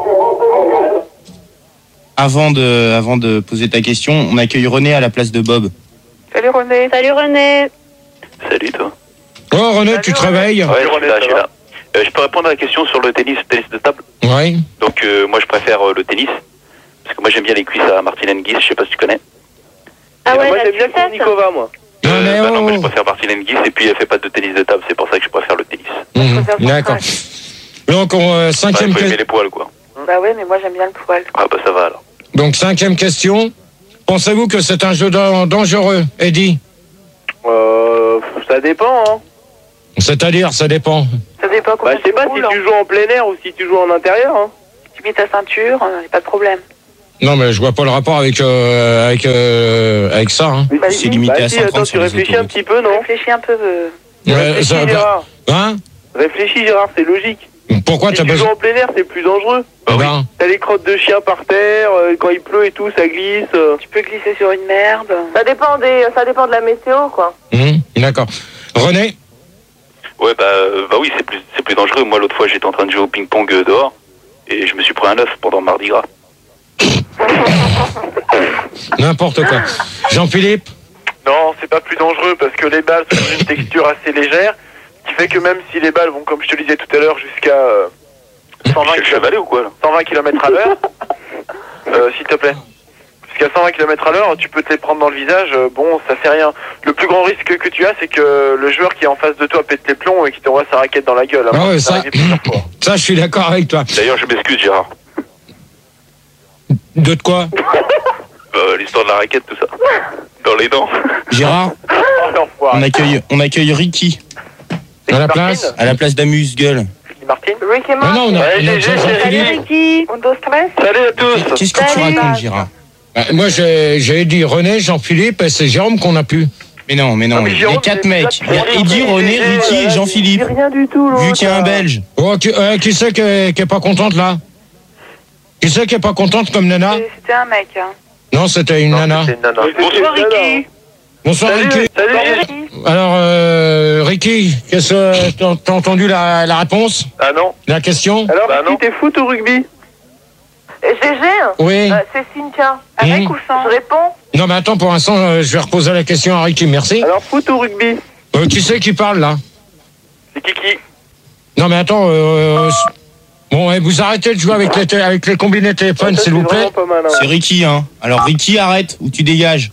[SPEAKER 2] Avant de, avant de poser ta question, on accueille René à la place de Bob.
[SPEAKER 4] Salut René.
[SPEAKER 7] Salut René.
[SPEAKER 6] Salut toi.
[SPEAKER 5] Oh, René, tu te réveilles?
[SPEAKER 6] Ouais, je suis là, je suis là. Euh, je peux répondre à la question sur le tennis, tennis de table.
[SPEAKER 5] Ouais.
[SPEAKER 6] Donc euh, moi je préfère euh, le tennis. Parce que moi j'aime bien les cuisses à Martine Hingis, je sais pas si tu connais.
[SPEAKER 7] Ah ouais,
[SPEAKER 11] Moi,
[SPEAKER 7] la
[SPEAKER 11] j'aime bien
[SPEAKER 7] sucette.
[SPEAKER 11] Kournikova, moi.
[SPEAKER 5] Non,
[SPEAKER 6] Euh,
[SPEAKER 5] mais
[SPEAKER 6] bah non,
[SPEAKER 5] oh.
[SPEAKER 6] moi je préfère Martine Hingis et puis elle fait pas de tennis de table, c'est pour ça que je préfère le tennis.
[SPEAKER 5] Hum,
[SPEAKER 4] préfère le
[SPEAKER 5] D'accord. Donc, on, euh,
[SPEAKER 6] Ouais,
[SPEAKER 5] cinquième,
[SPEAKER 6] faut aimer
[SPEAKER 5] que-
[SPEAKER 6] les poils quoi.
[SPEAKER 4] Bah ouais, mais moi j'aime bien le poil.
[SPEAKER 6] Ah bah ça va alors.
[SPEAKER 5] Donc, cinquième question. Pensez-vous que c'est un jeu dan- dangereux, Eddie?
[SPEAKER 11] Euh, ça dépend, hein.
[SPEAKER 5] C'est-à-dire, ça dépend.
[SPEAKER 4] Ça dépend
[SPEAKER 11] Bah,
[SPEAKER 4] comment
[SPEAKER 11] je sais pas si
[SPEAKER 4] roules, hein.
[SPEAKER 11] tu joues en plein air ou si tu joues en intérieur, hein.
[SPEAKER 4] Tu mets ta ceinture, euh, pas de problème.
[SPEAKER 5] Non, mais je vois pas le rapport avec, euh, avec, euh, avec ça, hein.
[SPEAKER 4] Bah,
[SPEAKER 2] C'est
[SPEAKER 4] si.
[SPEAKER 2] limité
[SPEAKER 11] Bah
[SPEAKER 2] à
[SPEAKER 11] si,
[SPEAKER 2] cent trente
[SPEAKER 11] attends, tu
[SPEAKER 2] sur les
[SPEAKER 11] réfléchis un
[SPEAKER 2] autoroutes.
[SPEAKER 11] petit peu, non?
[SPEAKER 4] Réfléchis un peu. euh.
[SPEAKER 5] Ouais,
[SPEAKER 11] Réfléchis,
[SPEAKER 5] ça-
[SPEAKER 11] Gérard.
[SPEAKER 5] Hein?
[SPEAKER 11] Réfléchis, Gérard, c'est logique.
[SPEAKER 5] Pourquoi
[SPEAKER 11] Si
[SPEAKER 5] t'as
[SPEAKER 11] tu joues
[SPEAKER 5] besoin?
[SPEAKER 11] en plein air, c'est plus dangereux.
[SPEAKER 5] Eh ben,
[SPEAKER 11] T'as les crottes de chiens par terre, euh, quand il pleut et tout, ça glisse. euh.
[SPEAKER 4] Tu peux glisser sur une merde.
[SPEAKER 7] Ça dépend des, ça dépend de la météo, quoi.
[SPEAKER 5] hum, d'accord. René?
[SPEAKER 6] Ouais bah, euh, bah oui c'est plus c'est plus dangereux. Moi l'autre fois j'étais en train de jouer au ping-pong euh, dehors et je me suis pris un œuf pendant Mardi Gras.
[SPEAKER 5] N'importe quoi. Jean-Philippe?
[SPEAKER 3] Non, c'est pas plus dangereux parce que les balles sont d'une texture assez légère, ce qui fait que même si les balles vont, comme je te le disais tout à l'heure, jusqu'à euh, cent vingt
[SPEAKER 6] Je suis chevalé ou quoi là?
[SPEAKER 3] kilomètres à l'heure, euh, s'il te plaît. Parce qu'à cent vingt kilomètres à l'heure, tu peux te les prendre dans le visage, euh, bon, ça fait rien. Le plus grand risque que tu as, c'est que le joueur qui est en face de toi pète les plombs et qui t'envoie sa raquette dans la gueule. Hein.
[SPEAKER 5] Ah ouais, ça, ça, je suis d'accord avec toi.
[SPEAKER 6] D'ailleurs, je m'excuse, Gérard.
[SPEAKER 5] De quoi?
[SPEAKER 6] euh, L'histoire de la raquette, tout ça. Dans les dents.
[SPEAKER 2] Gérard,
[SPEAKER 3] oh,
[SPEAKER 2] on accueille, on accueille Ricky.
[SPEAKER 5] À la place
[SPEAKER 2] À la place d'Amuse-Gueule.
[SPEAKER 3] Martine.
[SPEAKER 4] Ricky
[SPEAKER 5] Ah non, on a, on a déjà
[SPEAKER 4] Salut Ricky. On doit stress.
[SPEAKER 3] Salut à tous.
[SPEAKER 2] Qu'est-ce que tu racontes, Gérard?
[SPEAKER 5] Euh, Moi, j'ai j'ai dit René, Jean-Philippe, et c'est Jérôme qu'on a pu.
[SPEAKER 2] Mais non, mais non,
[SPEAKER 3] Ah, mais
[SPEAKER 2] il y
[SPEAKER 3] Jérôme,
[SPEAKER 2] a quatre
[SPEAKER 3] c'est-
[SPEAKER 2] mecs. Il y a
[SPEAKER 3] c'est-
[SPEAKER 2] Eddie,
[SPEAKER 3] c'est-
[SPEAKER 2] René,
[SPEAKER 3] c'est-
[SPEAKER 2] Ricky et
[SPEAKER 3] c'est-
[SPEAKER 2] Jean-Philippe.
[SPEAKER 4] Rien du tout,
[SPEAKER 2] Vu qu'il y a un Belge.
[SPEAKER 5] Oh, qui, euh, qui c'est qui est, qui est pas contente là? Qui c'est qui est pas contente comme nana?
[SPEAKER 4] C'était un mec. Hein.
[SPEAKER 5] Non, c'était une
[SPEAKER 3] Non,
[SPEAKER 5] nana.
[SPEAKER 3] c'est une nana.
[SPEAKER 4] Bonsoir Ricky.
[SPEAKER 5] Bonsoir
[SPEAKER 3] Salut,
[SPEAKER 5] Ricky.
[SPEAKER 3] salut.
[SPEAKER 4] Ricky.
[SPEAKER 5] Alors, euh, Ricky, qu'est-ce que t'as t'as entendu la, la réponse?
[SPEAKER 3] Ah non.
[SPEAKER 5] La question?
[SPEAKER 3] Alors, bah, Ricky, t'es foot ou rugby?
[SPEAKER 4] G G,
[SPEAKER 5] Oui.
[SPEAKER 4] euh, c'est Cynthia.
[SPEAKER 5] Avec
[SPEAKER 4] ou sans? Je réponds.
[SPEAKER 5] Non, mais attends, pour l'instant, euh, je vais reposer la question à Ricky, merci.
[SPEAKER 3] Alors, foot ou rugby?
[SPEAKER 5] Euh, qui c'est qui parle là?
[SPEAKER 3] C'est Kiki.
[SPEAKER 5] Non, mais attends, euh, euh, bon, eh, vous arrêtez de jouer avec les, té- avec les combinés téléphones,
[SPEAKER 3] Ça,
[SPEAKER 5] s'il
[SPEAKER 3] c'est
[SPEAKER 5] vous plaît.
[SPEAKER 3] vraiment pas mal, hein.
[SPEAKER 2] C'est Ricky, hein. Alors Ricky, arrête ou tu dégages.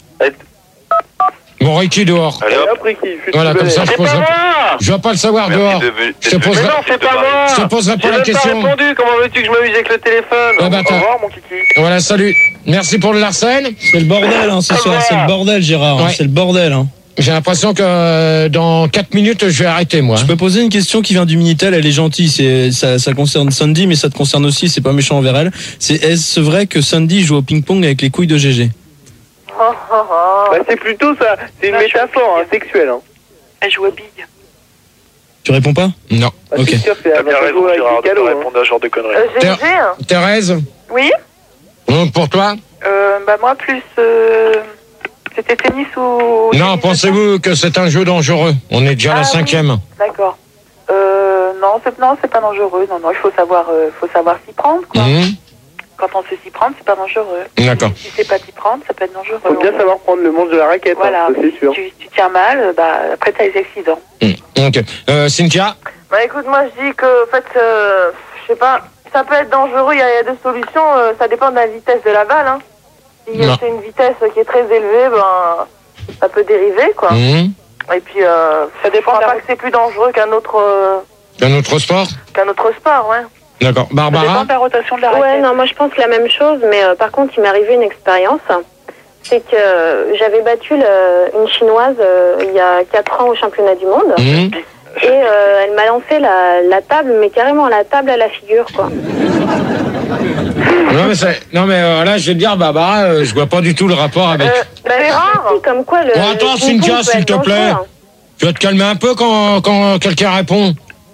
[SPEAKER 5] Bon, Ricky dehors.
[SPEAKER 6] Allez hop.
[SPEAKER 3] Hop, Ricky, fais
[SPEAKER 5] Voilà,
[SPEAKER 3] tout
[SPEAKER 5] comme ça, je
[SPEAKER 3] C'est
[SPEAKER 5] pose
[SPEAKER 3] pas
[SPEAKER 5] la...
[SPEAKER 3] moi.
[SPEAKER 5] Je vais pas le savoir
[SPEAKER 6] Merci
[SPEAKER 5] dehors.
[SPEAKER 6] de-
[SPEAKER 5] Je te
[SPEAKER 6] de-
[SPEAKER 5] pose
[SPEAKER 3] Mais
[SPEAKER 5] la...
[SPEAKER 3] non, c'est pas moi.
[SPEAKER 5] Je te poserai pas
[SPEAKER 3] J'ai
[SPEAKER 5] la
[SPEAKER 3] même
[SPEAKER 5] question.
[SPEAKER 3] pas répondu. Comment veux-tu que je m'amuse avec le téléphone?
[SPEAKER 5] Ah bah,
[SPEAKER 3] Au
[SPEAKER 5] t'as-
[SPEAKER 3] revoir, mon Kiki.
[SPEAKER 5] Voilà, salut. Merci pour le Larsen.
[SPEAKER 1] C'est le bordel hein, ce soir, c'est le bordel Gérard, hein,
[SPEAKER 5] Ouais.
[SPEAKER 1] c'est le bordel. Hein.
[SPEAKER 5] J'ai l'impression que euh, dans quatre minutes, je vais arrêter, moi.
[SPEAKER 1] Je peux poser une question qui vient du Minitel, elle est gentille, c'est ça, ça concerne Sandy, mais ça te concerne aussi, c'est pas méchant envers elle. C'est est-ce vrai que Sandy joue au ping-pong avec les couilles de G G?
[SPEAKER 4] Oh, oh, oh.
[SPEAKER 3] Bah, c'est plutôt ça. C'est une
[SPEAKER 4] Ah,
[SPEAKER 3] métaphore hein, sexuelle. Hein.
[SPEAKER 4] Elle joue à bille.
[SPEAKER 1] Tu réponds pas?
[SPEAKER 5] Non.
[SPEAKER 3] Bah,
[SPEAKER 1] Ok.
[SPEAKER 3] c'est sûr, c'est
[SPEAKER 6] T'as bien raison,
[SPEAKER 3] avec
[SPEAKER 6] Gérard,
[SPEAKER 3] des
[SPEAKER 6] de pas
[SPEAKER 3] cadeaux, hein.
[SPEAKER 6] répondre à ce genre de conneries.
[SPEAKER 4] Euh, G G.
[SPEAKER 5] Thérèse,
[SPEAKER 4] Oui.
[SPEAKER 5] donc pour toi?
[SPEAKER 4] Euh, bah moi plus. Euh, C'était tennis ou.
[SPEAKER 5] Non, pensez-vous que c'est un jeu dangereux? On est déjà à la
[SPEAKER 4] Ah, oui.
[SPEAKER 5] cinquième.
[SPEAKER 4] D'accord. Euh, non, c'est non, c'est pas dangereux. Non, non, il faut savoir, euh, faut savoir s'y prendre, quoi.
[SPEAKER 5] Mmh.
[SPEAKER 4] Quand on sait s'y prendre, c'est pas dangereux.
[SPEAKER 5] D'accord.
[SPEAKER 4] Si c'est pas s'y prendre, ça peut être dangereux.
[SPEAKER 3] Faut bien savoir prendre le manche de la raquette,
[SPEAKER 4] Voilà.
[SPEAKER 3] hein, ça, c'est sûr.
[SPEAKER 4] Tu, tu tiens mal, euh, bah après t'as les accidents.
[SPEAKER 5] Mmh. Ok. Euh, Cynthia?
[SPEAKER 4] Bah écoute, moi je dis que, en fait, euh, je sais pas, ça peut être dangereux. Il y, a il y a deux solutions. euh, ça dépend de la vitesse de la balle. Hein. Si
[SPEAKER 5] Non.
[SPEAKER 4] c'est une vitesse qui est très élevée, ben ça peut dériver, quoi.
[SPEAKER 5] Mmh.
[SPEAKER 4] Et puis, euh, ça dépend. Je crois pas que c'est plus dangereux qu'un autre, euh,
[SPEAKER 5] Un autre sport?
[SPEAKER 4] qu'un autre sport, ouais.
[SPEAKER 5] D'accord. Barbara?
[SPEAKER 4] de la rotation de la
[SPEAKER 7] Ouais, non, moi je pense la même chose, mais euh, par contre, il m'est arrivé une expérience. C'est que euh, j'avais battu le- une chinoise euh, il y a quatre ans au championnat du monde.
[SPEAKER 5] Mmh.
[SPEAKER 7] Et euh, elle m'a lancé la, la table, mais carrément la table à la figure, quoi.
[SPEAKER 5] Non mais, c'est- non, mais euh, là, je vais te dire, Barbara, euh, je vois pas du tout le rapport avec...
[SPEAKER 4] Bah, c'est rare.
[SPEAKER 7] Comme quoi le.
[SPEAKER 5] Bon, attends,
[SPEAKER 7] le
[SPEAKER 5] Cynthia,
[SPEAKER 7] ping-pong peut
[SPEAKER 5] s'il
[SPEAKER 7] être
[SPEAKER 5] te plaît.
[SPEAKER 7] dangereux, hein.
[SPEAKER 5] Tu vas te calmer un peu quand, quand quelqu'un répond.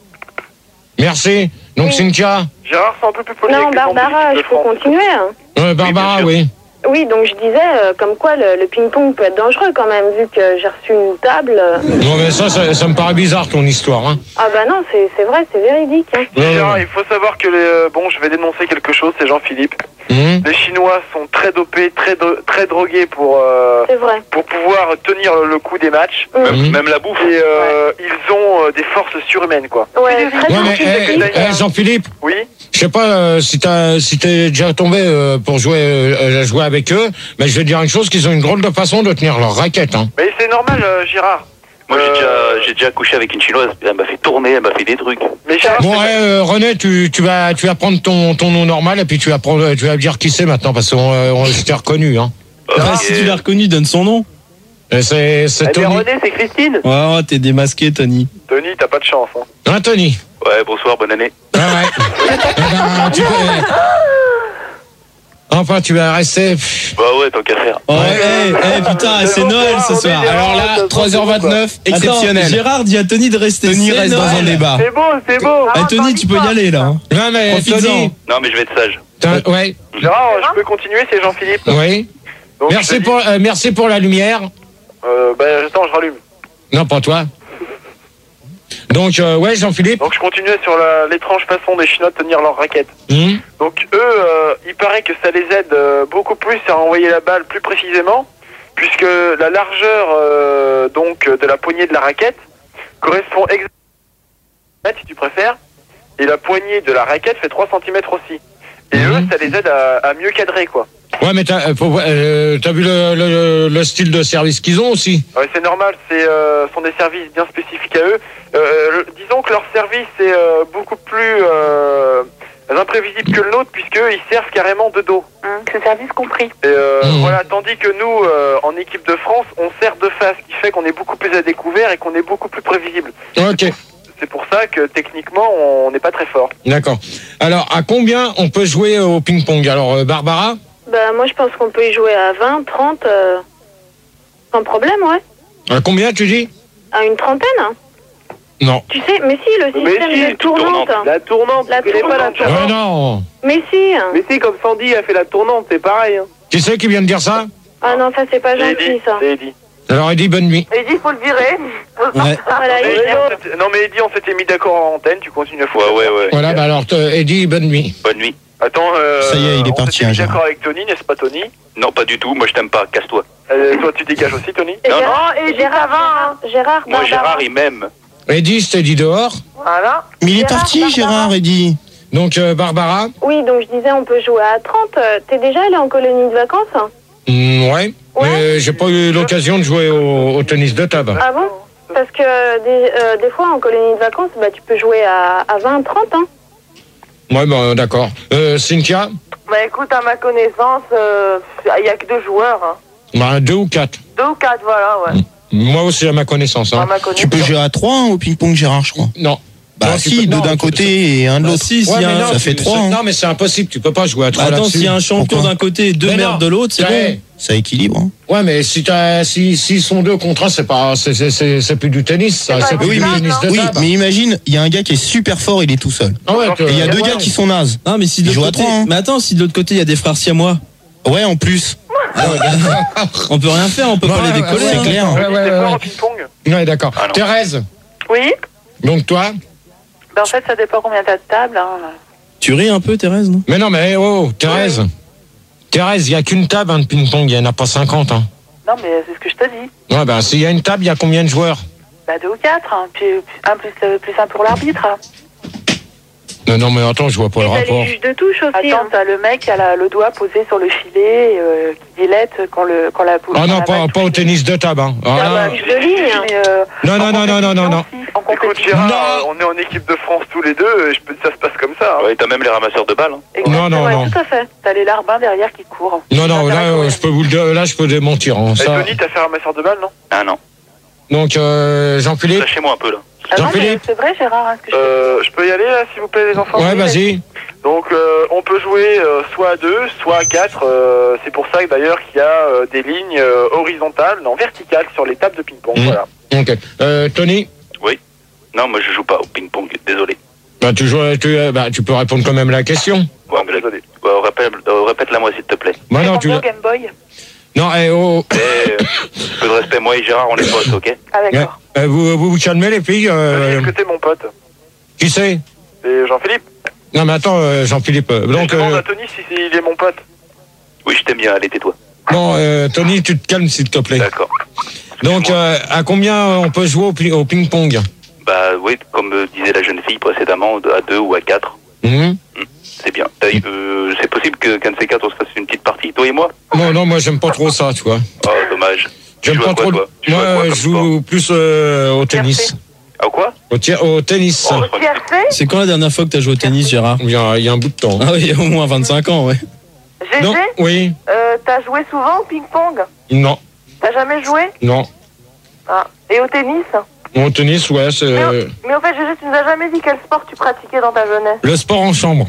[SPEAKER 5] Merci. Donc,
[SPEAKER 7] Oui.
[SPEAKER 5] Cynthia?
[SPEAKER 3] Gérard, c'est un peu plus poli
[SPEAKER 7] Non,
[SPEAKER 3] avec les
[SPEAKER 7] Barbara,
[SPEAKER 3] bandes de
[SPEAKER 7] il faut
[SPEAKER 3] France.
[SPEAKER 7] continuer. Hein.
[SPEAKER 5] Ouais, Barbara,
[SPEAKER 6] bien sûr.
[SPEAKER 5] oui.
[SPEAKER 7] Oui, donc je disais, euh, comme quoi le, le ping-pong peut être dangereux quand même, vu que j'ai reçu une table. euh.
[SPEAKER 5] Non, mais ça, ça, ça me paraît bizarre, ton histoire. Hein.
[SPEAKER 7] Ah bah non, c'est c'est vrai, c'est véridique. Hein.
[SPEAKER 5] Ouais, ouais,
[SPEAKER 3] Gérard,
[SPEAKER 5] ouais.
[SPEAKER 3] il faut savoir que les, euh, bon, je vais dénoncer quelque chose, c'est Jean-Philippe.
[SPEAKER 5] Mmh.
[SPEAKER 3] Les Chinois sont très dopés, très dro- très drogués pour euh,
[SPEAKER 7] C'est vrai.
[SPEAKER 3] pour pouvoir tenir le, le coup des matchs.
[SPEAKER 7] Mm.
[SPEAKER 6] Même,
[SPEAKER 5] Mmh.
[SPEAKER 6] même la bouffe.
[SPEAKER 3] Et euh, ils ont euh, des forces surhumaines, quoi.
[SPEAKER 7] Ouais, très
[SPEAKER 5] Ouais, mais
[SPEAKER 7] scientifique,
[SPEAKER 5] eh, eh, Jean-Philippe,
[SPEAKER 3] Oui.
[SPEAKER 5] je sais pas euh, si t'as si t'es déjà tombé euh, pour jouer euh, jouer avec eux, mais je vais dire une chose, qu'ils ont une drôle de façon de tenir leur raquette. Hein.
[SPEAKER 3] Mais c'est normal, euh, Gérard.
[SPEAKER 6] Moi, j'ai
[SPEAKER 3] Euh,
[SPEAKER 6] déjà, j'ai déjà couché avec une chinoise. Elle m'a fait tourner, elle m'a fait des trucs.
[SPEAKER 3] Mais Gérard,
[SPEAKER 5] Bon,
[SPEAKER 3] c'est-
[SPEAKER 5] ouais, euh, René, tu, tu vas tu vas prendre ton, ton nom normal et puis tu vas prendre, tu vas dire qui c'est maintenant parce qu'on euh, on s'était reconnu. Hein.
[SPEAKER 1] Ah, si tu l'as reconnu, donne son nom.
[SPEAKER 5] Et C'est c'est
[SPEAKER 3] Eh bien,
[SPEAKER 5] Tony.
[SPEAKER 3] René, c'est Christine.
[SPEAKER 1] Ouais, ouais, t'es démasqué, Tony.
[SPEAKER 3] Tony, t'as pas de chance. Hein.
[SPEAKER 5] Hein, Tony.
[SPEAKER 6] Ouais, bonsoir, bonne année.
[SPEAKER 5] Ah ouais. Eh ben, tu peux... Enfin, tu vas rester.
[SPEAKER 6] Bah ouais, tant qu'à faire.
[SPEAKER 1] Oh, hey, hey, putain, c'est Noël ce soir.
[SPEAKER 2] Alors là, trois heures vingt-neuf,
[SPEAKER 1] Attends,
[SPEAKER 2] exceptionnel.
[SPEAKER 1] Gérard dit à Tony de rester.
[SPEAKER 2] Tony
[SPEAKER 1] C'est
[SPEAKER 2] reste dans un
[SPEAKER 1] Noël.
[SPEAKER 2] débat.
[SPEAKER 3] C'est beau, c'est beau.
[SPEAKER 1] Eh, Tony, tu peux y aller là. hein.
[SPEAKER 5] Non, mais
[SPEAKER 1] Profites-en.
[SPEAKER 5] Tony.
[SPEAKER 6] Non, mais je vais être sage.
[SPEAKER 5] t'as- Ouais.
[SPEAKER 3] Gérard, je peux continuer, c'est Jean-Philippe.
[SPEAKER 5] Oui.
[SPEAKER 3] Donc, je
[SPEAKER 5] Merci
[SPEAKER 3] te dis-
[SPEAKER 5] pour, euh, merci pour la lumière.
[SPEAKER 3] Euh, ben, attends, je rallume.
[SPEAKER 5] Non, pas toi. Donc, euh, ouais, Jean-Philippe.
[SPEAKER 3] Donc, je continuais sur la- l'étrange façon des Chinois de tenir leur raquette.
[SPEAKER 5] Hum.
[SPEAKER 3] Donc, eux, euh, il paraît que ça les aide euh, beaucoup plus à envoyer la balle plus précisément, puisque la largeur euh, donc de la poignée de la raquette correspond exactement, si tu préfères, et la poignée de la raquette fait trois centimètres aussi. Et eux, ça les aide à, à mieux cadrer, quoi.
[SPEAKER 5] Ouais, mais t'as, faut, euh, t'as vu le, le, le style de service qu'ils ont aussi?
[SPEAKER 3] Ouais, c'est normal, c'est euh, sont des services bien spécifiques à eux. Euh, le, disons que leur service est euh, beaucoup plus euh, imprévisible que le nôtre, puisqu'eux, ils servent carrément de dos.
[SPEAKER 4] Hum, c'est service compris.
[SPEAKER 3] Et euh,
[SPEAKER 5] Mmh.
[SPEAKER 3] voilà, tandis que nous, euh, en équipe de France, on sert de face, ce qui fait qu'on est beaucoup plus à découvert et qu'on est beaucoup plus prévisible.
[SPEAKER 5] Ok,
[SPEAKER 3] C'est pour ça que techniquement, on n'est pas très fort.
[SPEAKER 5] d'accord. Alors, à combien on peut jouer au ping-pong? Alors, euh, Barbara?
[SPEAKER 7] Bah, moi, je pense qu'on peut y jouer à vingt, trente, euh, sans problème, ouais.
[SPEAKER 5] À combien tu dis?
[SPEAKER 7] À une trentaine, hein.
[SPEAKER 5] Non.
[SPEAKER 7] Tu sais, mais si, le
[SPEAKER 3] Mais
[SPEAKER 7] système
[SPEAKER 3] si,
[SPEAKER 7] de tournante.
[SPEAKER 3] La tournante,
[SPEAKER 7] La
[SPEAKER 3] tu connais pas la
[SPEAKER 7] tournante.
[SPEAKER 3] tournante.
[SPEAKER 5] Ouais, non.
[SPEAKER 7] Mais si.
[SPEAKER 3] Mais si, comme Sandy a fait la tournante, c'est pareil. Hein.
[SPEAKER 5] Qui c'est qui vient de dire ça?
[SPEAKER 7] Ah non, ça, c'est pas
[SPEAKER 3] C'est
[SPEAKER 7] gentil,
[SPEAKER 3] Eddie,
[SPEAKER 7] ça.
[SPEAKER 3] c'est Eddie.
[SPEAKER 5] Alors, Eddie, bonne nuit.
[SPEAKER 4] Et il faut le virer.
[SPEAKER 1] Ouais.
[SPEAKER 7] Voilà,
[SPEAKER 3] Mais
[SPEAKER 7] il
[SPEAKER 3] Eddie, on s'était- non mais Eddie, on s'était mis d'accord en antenne, tu continues à foutre.
[SPEAKER 6] Ouais, ouais, ouais.
[SPEAKER 5] Voilà, bah alors, t- Eddie, bonne nuit.
[SPEAKER 6] Bonne nuit.
[SPEAKER 3] Attends, euh,
[SPEAKER 2] Ça y est, il est
[SPEAKER 3] on
[SPEAKER 2] parti,
[SPEAKER 3] s'était
[SPEAKER 2] hein,
[SPEAKER 3] mis
[SPEAKER 2] Gérard.
[SPEAKER 3] d'accord avec Tony, n'est-ce pas Tony?
[SPEAKER 6] Non, pas du tout. Moi, je t'aime pas. Casse-toi.
[SPEAKER 3] euh, Toi, tu dégages aussi, Tony?
[SPEAKER 7] Et
[SPEAKER 6] Non,
[SPEAKER 7] Gérard,
[SPEAKER 4] non, et
[SPEAKER 7] Gérard,
[SPEAKER 4] ça va, hein.
[SPEAKER 7] Gérard, Gérard,
[SPEAKER 6] Moi,
[SPEAKER 7] Barbara.
[SPEAKER 6] Gérard, il m'aime.
[SPEAKER 5] Eddie, je t'ai dit dehors.
[SPEAKER 4] Voilà.
[SPEAKER 2] Mais il est
[SPEAKER 7] Gérard,
[SPEAKER 2] parti,
[SPEAKER 7] Barbara.
[SPEAKER 2] Gérard, Eddie.
[SPEAKER 5] Donc, euh, Barbara?
[SPEAKER 7] Oui, donc je disais, on peut jouer à trente. Euh, T'es déjà allé en colonie de vacances, hein?
[SPEAKER 5] Mm, ouais.
[SPEAKER 7] Ouais.
[SPEAKER 5] Mais j'ai pas eu l'occasion de jouer au, au tennis de table.
[SPEAKER 7] Ah bon? Parce que euh, des, euh, des fois, en colonie de vacances, bah, tu peux jouer à, à vingt, trente, hein.
[SPEAKER 5] Ouais, bah, d'accord. Euh, Cynthia?
[SPEAKER 4] Bah écoute, à ma connaissance, euh, il y a que deux joueurs. Hein.
[SPEAKER 5] Bah, deux ou quatre.
[SPEAKER 4] Deux ou quatre, voilà, ouais.
[SPEAKER 5] Moi aussi, à ma connaissance.
[SPEAKER 4] À
[SPEAKER 5] Hein.
[SPEAKER 4] ma connaissance.
[SPEAKER 2] Tu peux jouer à trois hein, au ping-pong, Gérard, je crois.
[SPEAKER 5] Non.
[SPEAKER 2] Bah
[SPEAKER 5] Non, tu
[SPEAKER 2] si,
[SPEAKER 5] peux-
[SPEAKER 2] deux
[SPEAKER 5] non,
[SPEAKER 2] d'un
[SPEAKER 5] tu-
[SPEAKER 2] côté et un de
[SPEAKER 1] Bah,
[SPEAKER 2] l'autre.
[SPEAKER 1] si, s'il
[SPEAKER 5] Ouais,
[SPEAKER 1] y a
[SPEAKER 5] mais
[SPEAKER 1] un-
[SPEAKER 5] non,
[SPEAKER 2] ça
[SPEAKER 5] tu-
[SPEAKER 2] fait trois,
[SPEAKER 5] c'est-
[SPEAKER 2] hein.
[SPEAKER 5] Non, mais c'est impossible. Tu peux pas jouer à trois
[SPEAKER 1] Bah, attends,
[SPEAKER 5] là-dessus.
[SPEAKER 1] s'il y a un champion
[SPEAKER 2] Pourquoi
[SPEAKER 1] d'un côté et deux
[SPEAKER 5] Mais
[SPEAKER 1] merdes
[SPEAKER 5] non.
[SPEAKER 1] de l'autre, c'est
[SPEAKER 5] Ouais.
[SPEAKER 1] bon.
[SPEAKER 2] Ça équilibre. Hein.
[SPEAKER 5] Ouais, mais si t'as, si, s'ils sont deux contre un, c'est pas, c'est, c'est, c'est, c'est plus du tennis, ça.
[SPEAKER 4] C'est
[SPEAKER 5] C'est
[SPEAKER 4] pas
[SPEAKER 5] plus
[SPEAKER 2] Oui,
[SPEAKER 5] du
[SPEAKER 2] mais,
[SPEAKER 5] tennis de
[SPEAKER 2] oui,
[SPEAKER 5] table.
[SPEAKER 2] mais imagine, il y a un gars qui est super fort, il est tout seul.
[SPEAKER 5] Ah ouais,
[SPEAKER 2] Et il y a deux
[SPEAKER 5] ouais.
[SPEAKER 2] gars qui sont nazes.
[SPEAKER 1] Non, mais si
[SPEAKER 2] Ils
[SPEAKER 1] de
[SPEAKER 2] jouent
[SPEAKER 1] l'autre
[SPEAKER 2] à
[SPEAKER 1] côté.
[SPEAKER 2] trois, hein.
[SPEAKER 1] Mais attends, si de l'autre côté il y a des frères siamois,
[SPEAKER 2] Ouais, en plus.
[SPEAKER 1] on peut rien faire, on peut
[SPEAKER 2] Non,
[SPEAKER 1] pas les
[SPEAKER 2] ouais,
[SPEAKER 1] décoller.
[SPEAKER 2] c'est
[SPEAKER 1] hein.
[SPEAKER 2] clair.
[SPEAKER 5] Ouais,
[SPEAKER 3] Tony,
[SPEAKER 5] ouais,
[SPEAKER 3] t'es
[SPEAKER 5] ouais,
[SPEAKER 3] fort
[SPEAKER 5] ouais.
[SPEAKER 3] au ping-pong?
[SPEAKER 5] Ouais, d'accord.
[SPEAKER 6] Ah non.
[SPEAKER 5] Thérèse,
[SPEAKER 4] Oui.
[SPEAKER 5] donc toi?
[SPEAKER 4] Ben, en fait, ça dépend combien t'as de tables. Hein.
[SPEAKER 1] Tu ris un peu, Thérèse, non?
[SPEAKER 5] Mais non, mais oh, Thérèse. Thérèse, il y a qu'une table hein, de ping-pong, il y en a pas cinquante. Hein.
[SPEAKER 4] Non, mais c'est ce que je te dis.
[SPEAKER 5] Ouais, bah, s'il y a une table, il y a combien de joueurs?
[SPEAKER 4] Bah, deux ou quatre. Hein. Puis, un plus, euh, plus un pour l'arbitre. Hein.
[SPEAKER 5] Non, non, mais attends, je vois pas
[SPEAKER 7] Et
[SPEAKER 5] le
[SPEAKER 7] t'as
[SPEAKER 5] rapport.
[SPEAKER 7] les juges de touche aussi,
[SPEAKER 4] Attends,
[SPEAKER 7] hein.
[SPEAKER 4] t'as le mec qui a la- le doigt posé sur le filet, euh, qui dilette quand, le, quand la poule.
[SPEAKER 5] Ah
[SPEAKER 4] quand
[SPEAKER 5] non,
[SPEAKER 4] la
[SPEAKER 5] pas,
[SPEAKER 4] balle
[SPEAKER 5] pas au
[SPEAKER 4] touche.
[SPEAKER 5] tennis de table. Hein. Ah,
[SPEAKER 4] Ah,
[SPEAKER 5] là.
[SPEAKER 4] bah,
[SPEAKER 7] juge de ligne.
[SPEAKER 4] mais, euh,
[SPEAKER 5] Non, non,
[SPEAKER 4] en
[SPEAKER 5] non, non, non, non, non.
[SPEAKER 4] compétition, si, en
[SPEAKER 3] Écoute
[SPEAKER 4] compétition.
[SPEAKER 3] Gérard,
[SPEAKER 5] Non.
[SPEAKER 3] on est en équipe de France tous les deux, et je peux, ça se passe comme ça. Hein.
[SPEAKER 6] Ouais, t'as même les ramasseurs de balles. Hein.
[SPEAKER 4] Exactement,
[SPEAKER 5] Non, non,
[SPEAKER 4] ouais,
[SPEAKER 5] non.
[SPEAKER 4] tout à fait. T'as les larbins derrière qui courent.
[SPEAKER 5] Non, non, là,
[SPEAKER 4] Intéressant,
[SPEAKER 5] euh,
[SPEAKER 4] ouais.
[SPEAKER 5] je peux vous le dire, là, je peux démentir. Hein,
[SPEAKER 3] Et
[SPEAKER 5] ça.
[SPEAKER 3] Tony, t'as fait ramasseur de balles, non?
[SPEAKER 6] Ah non.
[SPEAKER 5] Donc, euh, Jean-Philippe?
[SPEAKER 6] Lâchez-moi un peu, là.
[SPEAKER 4] Ah non, mais
[SPEAKER 5] Jean-Philippe?
[SPEAKER 4] c'est vrai, Gérard, hein, ce que je
[SPEAKER 3] Euh, je peux y aller là, s'il vous plaît, les enfants?
[SPEAKER 5] Ouais, vas-y.
[SPEAKER 3] Donc, euh, on peut jouer euh, soit à deux, soit à quatre. euh, c'est pour ça que d'ailleurs qu'il y a euh, des lignes euh, horizontales, non verticales, sur les tables de ping-pong.
[SPEAKER 5] Mmh.
[SPEAKER 3] Voilà.
[SPEAKER 5] Ok. Euh, Tony?
[SPEAKER 6] Oui. Non, moi, je joue pas au ping-pong. Désolé.
[SPEAKER 5] Bah, tu, joues, tu, euh, bah, tu peux répondre quand même à la question.
[SPEAKER 6] Ouais, mais la-
[SPEAKER 3] Désolé.
[SPEAKER 6] ouais, répète, euh, répète-la moi, s'il te plaît.
[SPEAKER 5] Bah, non,
[SPEAKER 4] Game
[SPEAKER 5] tu.
[SPEAKER 4] Boy, Game Boy.
[SPEAKER 5] Non, eh, oh.
[SPEAKER 6] Eh, euh, peu de respect, moi et Gérard, on est potes, ok?
[SPEAKER 4] Ah,
[SPEAKER 5] Ouais.
[SPEAKER 4] d'accord.
[SPEAKER 5] Euh, vous, vous vous calmez, les filles? Euh,
[SPEAKER 3] Est-ce que t'es mon pote?
[SPEAKER 5] qui c'est?
[SPEAKER 3] C'est Jean-Philippe.
[SPEAKER 5] Non, mais attends, euh, Jean-Philippe. euh,
[SPEAKER 3] Donc,
[SPEAKER 5] Donc,
[SPEAKER 3] je demande
[SPEAKER 5] euh,
[SPEAKER 3] à Tony si c'est- il est mon pote.
[SPEAKER 6] Oui, je t'aime bien, allez, tais-toi.
[SPEAKER 5] non, euh, Tony, tu te calmes, s'il te plaît.
[SPEAKER 6] D'accord.
[SPEAKER 5] Donc, euh, à combien on peut jouer au, pi- au ping-pong?
[SPEAKER 6] Bah oui, comme euh, disait la jeune fille précédemment, de- à deux ou à quatre.
[SPEAKER 5] Mhm.
[SPEAKER 6] C'est bien. Euh, euh, c'est possible que qu'un de ces quatre, on se fasse une petite partie, toi et moi?
[SPEAKER 5] Non, non, moi, j'aime pas trop ça, tu vois.
[SPEAKER 6] Oh, dommage. Tu
[SPEAKER 5] J'aime
[SPEAKER 6] joues à
[SPEAKER 5] pas
[SPEAKER 6] quoi,
[SPEAKER 5] trop.
[SPEAKER 6] toi? Tu
[SPEAKER 5] Moi,
[SPEAKER 6] joues à quoi
[SPEAKER 5] je
[SPEAKER 6] comme
[SPEAKER 5] joue plus euh, au tennis.
[SPEAKER 6] À quoi?
[SPEAKER 5] Au, ti- au tennis.
[SPEAKER 6] Oh,
[SPEAKER 4] T R C
[SPEAKER 1] C'est quand la dernière fois que t'as joué au tennis, Gérard?
[SPEAKER 5] Il y, a, il y a un bout de temps.
[SPEAKER 1] Ah oui, il y a au moins vingt-cinq ans, ouais.
[SPEAKER 4] G G,
[SPEAKER 5] Non, oui,
[SPEAKER 4] euh, t'as joué souvent au ping-pong?
[SPEAKER 5] non,
[SPEAKER 4] T'as jamais joué?
[SPEAKER 5] non.
[SPEAKER 4] Ah. Et au tennis?
[SPEAKER 5] Au tennis, ouais, c'est
[SPEAKER 4] Mais,
[SPEAKER 5] euh,
[SPEAKER 4] au- mais au fait, G G, tu nous as jamais dit quel sport tu pratiquais dans ta jeunesse.
[SPEAKER 5] le sport en chambre.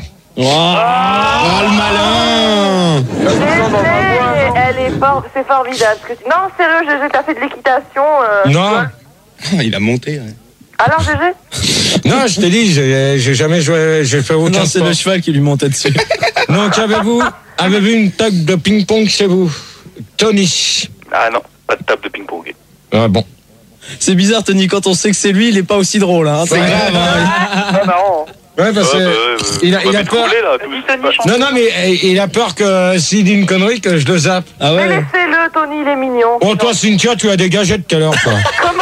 [SPEAKER 2] Ah, le malin!
[SPEAKER 4] G G, elle est for- c'est formidable. ce que tu- Non, sérieux, G G, t'as fait de l'équitation. euh,
[SPEAKER 5] Non,
[SPEAKER 2] Il a monté. Ouais.
[SPEAKER 4] Alors, G G?
[SPEAKER 5] non, je t'ai dit, j'ai j'ai jamais joué, j'ai fait aucun
[SPEAKER 1] Non, c'est
[SPEAKER 5] sport.
[SPEAKER 1] le cheval qui lui montait dessus.
[SPEAKER 5] Donc, avez-vous avez-vous une table de ping-pong chez vous? Tony.
[SPEAKER 6] Ah non, pas de table de ping-pong.
[SPEAKER 5] Ah bon.
[SPEAKER 1] C'est bizarre, Tony, quand on sait que c'est lui, il est pas aussi drôle. Hein. C'est
[SPEAKER 5] Ouais.
[SPEAKER 1] grave. Hein.
[SPEAKER 3] Pas marrant.
[SPEAKER 5] Ouais, parce que
[SPEAKER 6] Ouais, bah, ouais,
[SPEAKER 5] il a,
[SPEAKER 6] ouais,
[SPEAKER 5] il a
[SPEAKER 6] mais
[SPEAKER 5] peur.
[SPEAKER 6] troubler, là, tous.
[SPEAKER 4] Vas-y, Tony, chante.
[SPEAKER 5] Non, non, mais eh, il a peur que s'il dit une connerie, que je le zappe.
[SPEAKER 1] Ah
[SPEAKER 4] Mais
[SPEAKER 1] ouais.
[SPEAKER 4] laissez-le, Tony, il est mignon.
[SPEAKER 5] Oh, toi, Cynthia, tu as dégagé tout à l'heure, toi.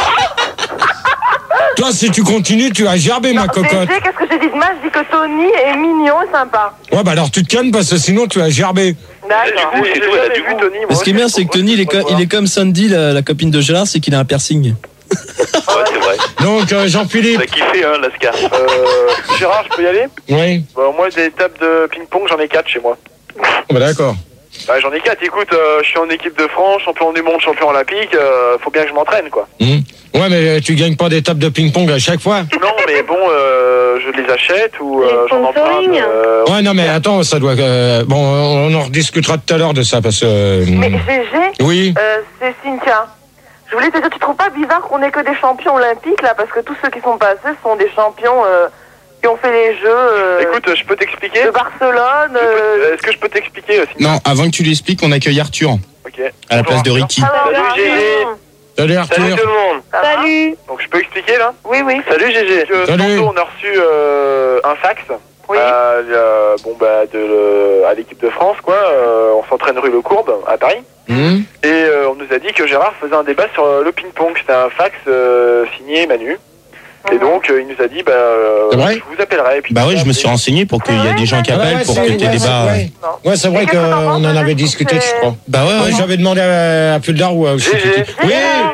[SPEAKER 5] Toi, si tu continues, tu as gerbé, ma
[SPEAKER 4] Non,
[SPEAKER 5] cocotte.
[SPEAKER 4] G G, qu'est-ce que j'ai dit de mal? Je dis que Tony est mignon et sympa.
[SPEAKER 5] Ouais, bah alors tu te calmes parce que sinon tu as gerbé.
[SPEAKER 4] D'accord.
[SPEAKER 6] Du coup, c'est tout, elle a du goût.
[SPEAKER 3] Tony,
[SPEAKER 1] Ce qui est bien, c'est que Tony, il est, co- il est comme Sandy, la, la copine de Gérard, c'est qu'il a un piercing.
[SPEAKER 6] Ouais, c'est vrai.
[SPEAKER 5] Donc, euh, Jean-Philippe.
[SPEAKER 6] T'as kiffé, hein, Lascar.
[SPEAKER 3] Euh, Gérard, je peux y aller?
[SPEAKER 5] Oui.
[SPEAKER 3] Bah, moi, des tables de ping-pong, j'en ai quatre chez moi.
[SPEAKER 5] Bah, d'accord.
[SPEAKER 3] Bah, j'en ai quatre. Écoute, euh, je suis en équipe de France, champion du monde, champion olympique. Euh, faut bien que je m'entraîne, quoi.
[SPEAKER 5] Mmh. Ouais, mais tu gagnes pas des tables de ping-pong à chaque fois.
[SPEAKER 3] Non, mais bon, euh, je les achète ou euh, j'en emprunte. Euh,
[SPEAKER 5] Ouais, non, mais attends, ça doit. Euh, bon, on en rediscutera tout à l'heure de ça parce que. Euh,
[SPEAKER 4] Mais G G,
[SPEAKER 5] Oui.
[SPEAKER 4] euh, c'est Cynthia. Je voulais te dire, tu trouves pas bizarre qu'on ait que des champions olympiques là? Parce que tous ceux qui sont passés sont des champions euh, qui ont fait les Jeux euh,
[SPEAKER 3] Écoute, je peux t'expliquer
[SPEAKER 4] de Barcelone. euh,
[SPEAKER 3] Est-ce que je peux t'expliquer aussi?
[SPEAKER 2] Non, avant que tu l'expliques, on accueille Arthur
[SPEAKER 3] Ok.
[SPEAKER 2] à la place de Ricky.
[SPEAKER 3] Salut Gégé.
[SPEAKER 5] Salut Arthur.
[SPEAKER 3] Salut tout le monde.
[SPEAKER 4] Salut.
[SPEAKER 3] Donc je peux expliquer là?
[SPEAKER 4] Oui, oui.
[SPEAKER 3] Salut Gégé. Euh,
[SPEAKER 5] Salut.
[SPEAKER 3] Tantôt on a reçu euh, un fax.
[SPEAKER 4] Oui.
[SPEAKER 3] Euh, euh, bon bah de le- à l'équipe de France quoi. Euh, on s'entraîne rue Le Courbe à Paris.
[SPEAKER 5] Mmh.
[SPEAKER 3] Et euh, on nous a dit que Gérard faisait un débat sur euh, le ping-pong. C'était un fax euh, signé Manu. Et donc euh, il nous a dit bah euh,
[SPEAKER 5] C'est vrai
[SPEAKER 3] je vous appellerai. Et puis,
[SPEAKER 2] Bah oui, je me suis renseigné pour qu'il y ait des gens qui
[SPEAKER 5] Ouais,
[SPEAKER 2] appellent
[SPEAKER 5] ouais,
[SPEAKER 2] pour
[SPEAKER 5] c'est-
[SPEAKER 2] que tes
[SPEAKER 5] ouais,
[SPEAKER 2] débats.
[SPEAKER 5] c'est- ouais. Ouais, c'est vrai
[SPEAKER 4] Et qu'est-ce que t'en
[SPEAKER 5] qu'on
[SPEAKER 4] penses,
[SPEAKER 5] en avait
[SPEAKER 4] Gégé,
[SPEAKER 5] discuté,
[SPEAKER 4] c'est-
[SPEAKER 5] je crois.
[SPEAKER 2] Bah ouais,
[SPEAKER 5] Ouais,
[SPEAKER 2] ouais.
[SPEAKER 5] j'avais demandé à, à Puldar ou à aussi.
[SPEAKER 3] Gégé.
[SPEAKER 5] Oui.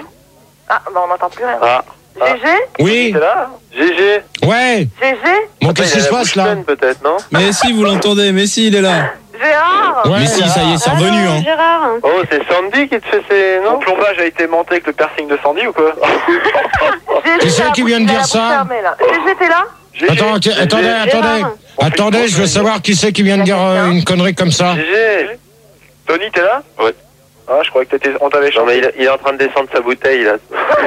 [SPEAKER 4] Ah, bah on n'entend plus rien.
[SPEAKER 3] Ah.
[SPEAKER 4] Gégé,
[SPEAKER 5] Oui.
[SPEAKER 3] T'es là? Gégé.
[SPEAKER 5] Ouais.
[SPEAKER 4] Gégé,
[SPEAKER 5] Bon, qu'est-ce qui se passe là?
[SPEAKER 3] Peut-être non?
[SPEAKER 1] Mais si, vous l'entendez, mais si, il est là.
[SPEAKER 4] Gérard.
[SPEAKER 5] Ouais.
[SPEAKER 2] Mais si, ça y est, c'est revenu, hein.
[SPEAKER 7] Gérard.
[SPEAKER 3] Oh, c'est Sandy qui te fait ses... Non, le plombage a été monté avec le piercing de Sandy ou quoi?
[SPEAKER 4] Gégé,
[SPEAKER 5] Qui c'est
[SPEAKER 4] t'as
[SPEAKER 5] qui
[SPEAKER 4] la
[SPEAKER 5] vient de
[SPEAKER 4] bouche-
[SPEAKER 5] dire
[SPEAKER 4] t'as la
[SPEAKER 5] ça?
[SPEAKER 4] bouche fermée, là. Gégé, t'es là?
[SPEAKER 3] Gégé.
[SPEAKER 5] Attends, ok,
[SPEAKER 3] Gégé.
[SPEAKER 5] attendez, attendez. Attendez, je veux savoir qui c'est qui vient de dire euh, une connerie comme ça.
[SPEAKER 3] Gégé. Tony, t'es là?
[SPEAKER 6] Ouais.
[SPEAKER 3] Ah, je croyais que t'étais... on t'avait changé.
[SPEAKER 6] Non, mais il, est- il est en train de descendre sa bouteille, là.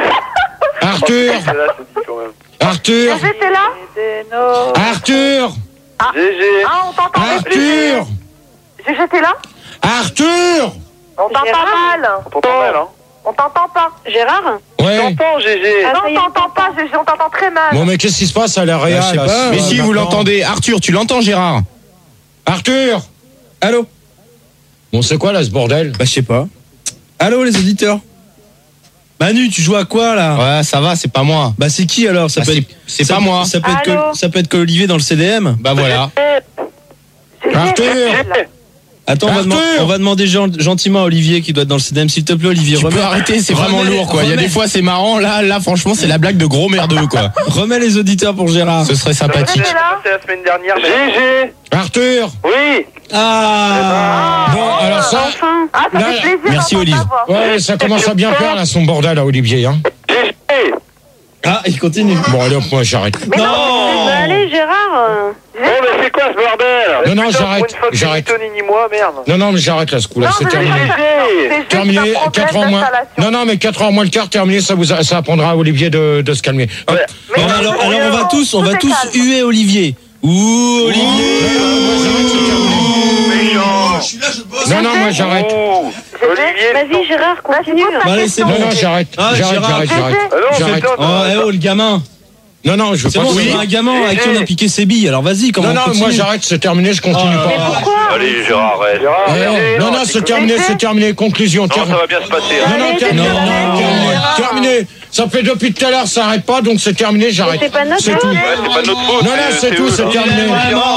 [SPEAKER 5] Arthur.
[SPEAKER 3] T'es là, c'est dit quand même.
[SPEAKER 5] Arthur.
[SPEAKER 4] Gégé, t'es là?
[SPEAKER 5] Arthur.
[SPEAKER 3] Gégé.
[SPEAKER 4] Ah, on t'entend plus.
[SPEAKER 5] Arthur.
[SPEAKER 4] Gégé, t'es là?
[SPEAKER 5] Arthur.
[SPEAKER 4] On t'entend
[SPEAKER 7] Gérard.
[SPEAKER 4] mal.
[SPEAKER 3] On t'entend mal, hein?
[SPEAKER 4] On t'entend pas.
[SPEAKER 7] Gérard.
[SPEAKER 5] Ouais.
[SPEAKER 3] T'entends, Gégé.
[SPEAKER 4] Non, on t'entend pas, Gégé, on t'entend très mal.
[SPEAKER 5] Bon, mais qu'est-ce qui se passe à la Réa
[SPEAKER 1] Bah, je sais
[SPEAKER 5] là,
[SPEAKER 1] pas,
[SPEAKER 2] Mais
[SPEAKER 5] euh,
[SPEAKER 2] si, vous
[SPEAKER 5] maintenant
[SPEAKER 2] l'entendez. Arthur, tu l'entends, Gérard?
[SPEAKER 5] Arthur.
[SPEAKER 1] Allô?
[SPEAKER 5] Bon, c'est quoi là ce bordel?
[SPEAKER 1] Bah, je sais pas. Allô, les auditeurs? Manu, tu joues à quoi là?
[SPEAKER 2] Ouais, ça va, c'est pas moi.
[SPEAKER 1] Bah, c'est qui alors? Ça
[SPEAKER 2] Bah,
[SPEAKER 1] peut
[SPEAKER 2] c'est-
[SPEAKER 1] être.
[SPEAKER 2] c'est
[SPEAKER 1] ça
[SPEAKER 2] pas
[SPEAKER 1] peut-
[SPEAKER 2] moi.
[SPEAKER 1] Ça peut être
[SPEAKER 4] Allô
[SPEAKER 1] que, ça peut être que Olivier dans le C D M.
[SPEAKER 2] Bah voilà.
[SPEAKER 4] Gégé,
[SPEAKER 5] Arthur.
[SPEAKER 4] Gégé.
[SPEAKER 1] Attends, on va,
[SPEAKER 5] Arthur
[SPEAKER 1] demand- on va demander gen- gentiment à Olivier qui doit être dans le C D M. S'il te plaît, Olivier,
[SPEAKER 2] Tu
[SPEAKER 1] remets,
[SPEAKER 2] peux arrêter, c'est vraiment
[SPEAKER 1] remets-
[SPEAKER 2] lourd, quoi. Il y a
[SPEAKER 1] remets-
[SPEAKER 2] des fois, c'est marrant. Là, là, franchement, c'est la blague de gros merdeux, quoi.
[SPEAKER 1] remets les auditeurs pour Gérard.
[SPEAKER 2] Ce serait sympathique.
[SPEAKER 4] Gégé, là?
[SPEAKER 3] C'est la semaine dernière. Gégé.
[SPEAKER 5] Arthur.
[SPEAKER 3] Oui.
[SPEAKER 1] Ah!
[SPEAKER 5] Bon, alors ça.
[SPEAKER 7] Enfin.
[SPEAKER 4] Ah, ça
[SPEAKER 5] Là,
[SPEAKER 4] fait plaisir
[SPEAKER 2] merci,
[SPEAKER 4] d'entendre
[SPEAKER 2] Olive.
[SPEAKER 4] ta voix.
[SPEAKER 5] Ouais, ça commence à bien faire là son bordel à Olivier. Hein.
[SPEAKER 3] Gégé.
[SPEAKER 1] Ah, il continue.
[SPEAKER 5] Bon, allez, hop, moi j'arrête.
[SPEAKER 4] Mais non,
[SPEAKER 7] Bah, allez, Gérard. euh,
[SPEAKER 3] Oh, mais c'est quoi ce bordel?
[SPEAKER 5] Non, non,
[SPEAKER 3] Putain,
[SPEAKER 5] j'arrête,
[SPEAKER 3] pour une fois que c'est
[SPEAKER 5] j'arrête.
[SPEAKER 3] Ni Tony ni moi, merde.
[SPEAKER 5] Non, non, mais j'arrête là ce coup là,
[SPEAKER 4] Non,
[SPEAKER 5] c'est
[SPEAKER 4] mais
[SPEAKER 5] terminé.
[SPEAKER 4] Gégé, c'est juste
[SPEAKER 5] Terminé,
[SPEAKER 4] un problème
[SPEAKER 5] quatre heures moins.
[SPEAKER 4] d'installation.
[SPEAKER 5] Non, non, mais quatre heures moins le quart, terminé, ça vous a- ça apprendra à Olivier de, de se calmer. Hop.
[SPEAKER 3] Ouais.
[SPEAKER 4] Mais
[SPEAKER 1] Bon,
[SPEAKER 4] non,
[SPEAKER 1] alors,
[SPEAKER 4] c'est
[SPEAKER 1] alors on va
[SPEAKER 4] rien.
[SPEAKER 1] tous, on
[SPEAKER 4] Tout
[SPEAKER 1] va
[SPEAKER 4] est
[SPEAKER 1] tous
[SPEAKER 4] calme.
[SPEAKER 1] huer Olivier. Ouh, Olivier.
[SPEAKER 5] Non, non, moi j'arrête.
[SPEAKER 3] Ouh. Olivier.
[SPEAKER 7] Vas-y, Gérard, continue.
[SPEAKER 1] Bah, allez, c'est
[SPEAKER 5] Non,
[SPEAKER 1] bon.
[SPEAKER 5] non, j'arrête.
[SPEAKER 1] Ah,
[SPEAKER 5] J'arrête,
[SPEAKER 1] Gérard.
[SPEAKER 5] j'arrête, j'arrête.
[SPEAKER 3] Ah non,
[SPEAKER 5] J'arrête.
[SPEAKER 3] c'est top.
[SPEAKER 1] Oh, eh oh, le gamin.
[SPEAKER 5] Non, non, je veux
[SPEAKER 1] C'est
[SPEAKER 5] pas.
[SPEAKER 1] bon,
[SPEAKER 5] Oui.
[SPEAKER 1] c'est un gamin avec qui on a piqué ses billes. Alors vas-y, comment
[SPEAKER 5] Non,
[SPEAKER 1] on
[SPEAKER 5] non,
[SPEAKER 1] continue?
[SPEAKER 5] moi j'arrête, c'est terminé, je continue
[SPEAKER 1] Oh,
[SPEAKER 5] pas.
[SPEAKER 1] mais
[SPEAKER 7] Pourquoi?
[SPEAKER 6] Allez, Gérard, arrête.
[SPEAKER 3] Gérard,
[SPEAKER 5] Eh,
[SPEAKER 3] Gégé,
[SPEAKER 5] non, non, c'est terminé, c'est terminé. Conclusion.
[SPEAKER 6] Non,
[SPEAKER 5] ter-
[SPEAKER 6] ça va bien se passer.
[SPEAKER 5] Non,
[SPEAKER 6] Hein.
[SPEAKER 5] non,
[SPEAKER 7] Allez,
[SPEAKER 5] terminé,
[SPEAKER 7] c'est
[SPEAKER 5] non, terminé, terminé. Ça fait depuis tout à l'heure, ça arrête pas, donc c'est terminé, j'arrête.
[SPEAKER 7] C'est pas notre
[SPEAKER 5] C'est tout.
[SPEAKER 7] faute.
[SPEAKER 6] Ouais, c'est pas de notre faute.
[SPEAKER 5] Non, non, c'est tout,
[SPEAKER 6] eux,
[SPEAKER 5] c'est
[SPEAKER 6] là.
[SPEAKER 5] terminé.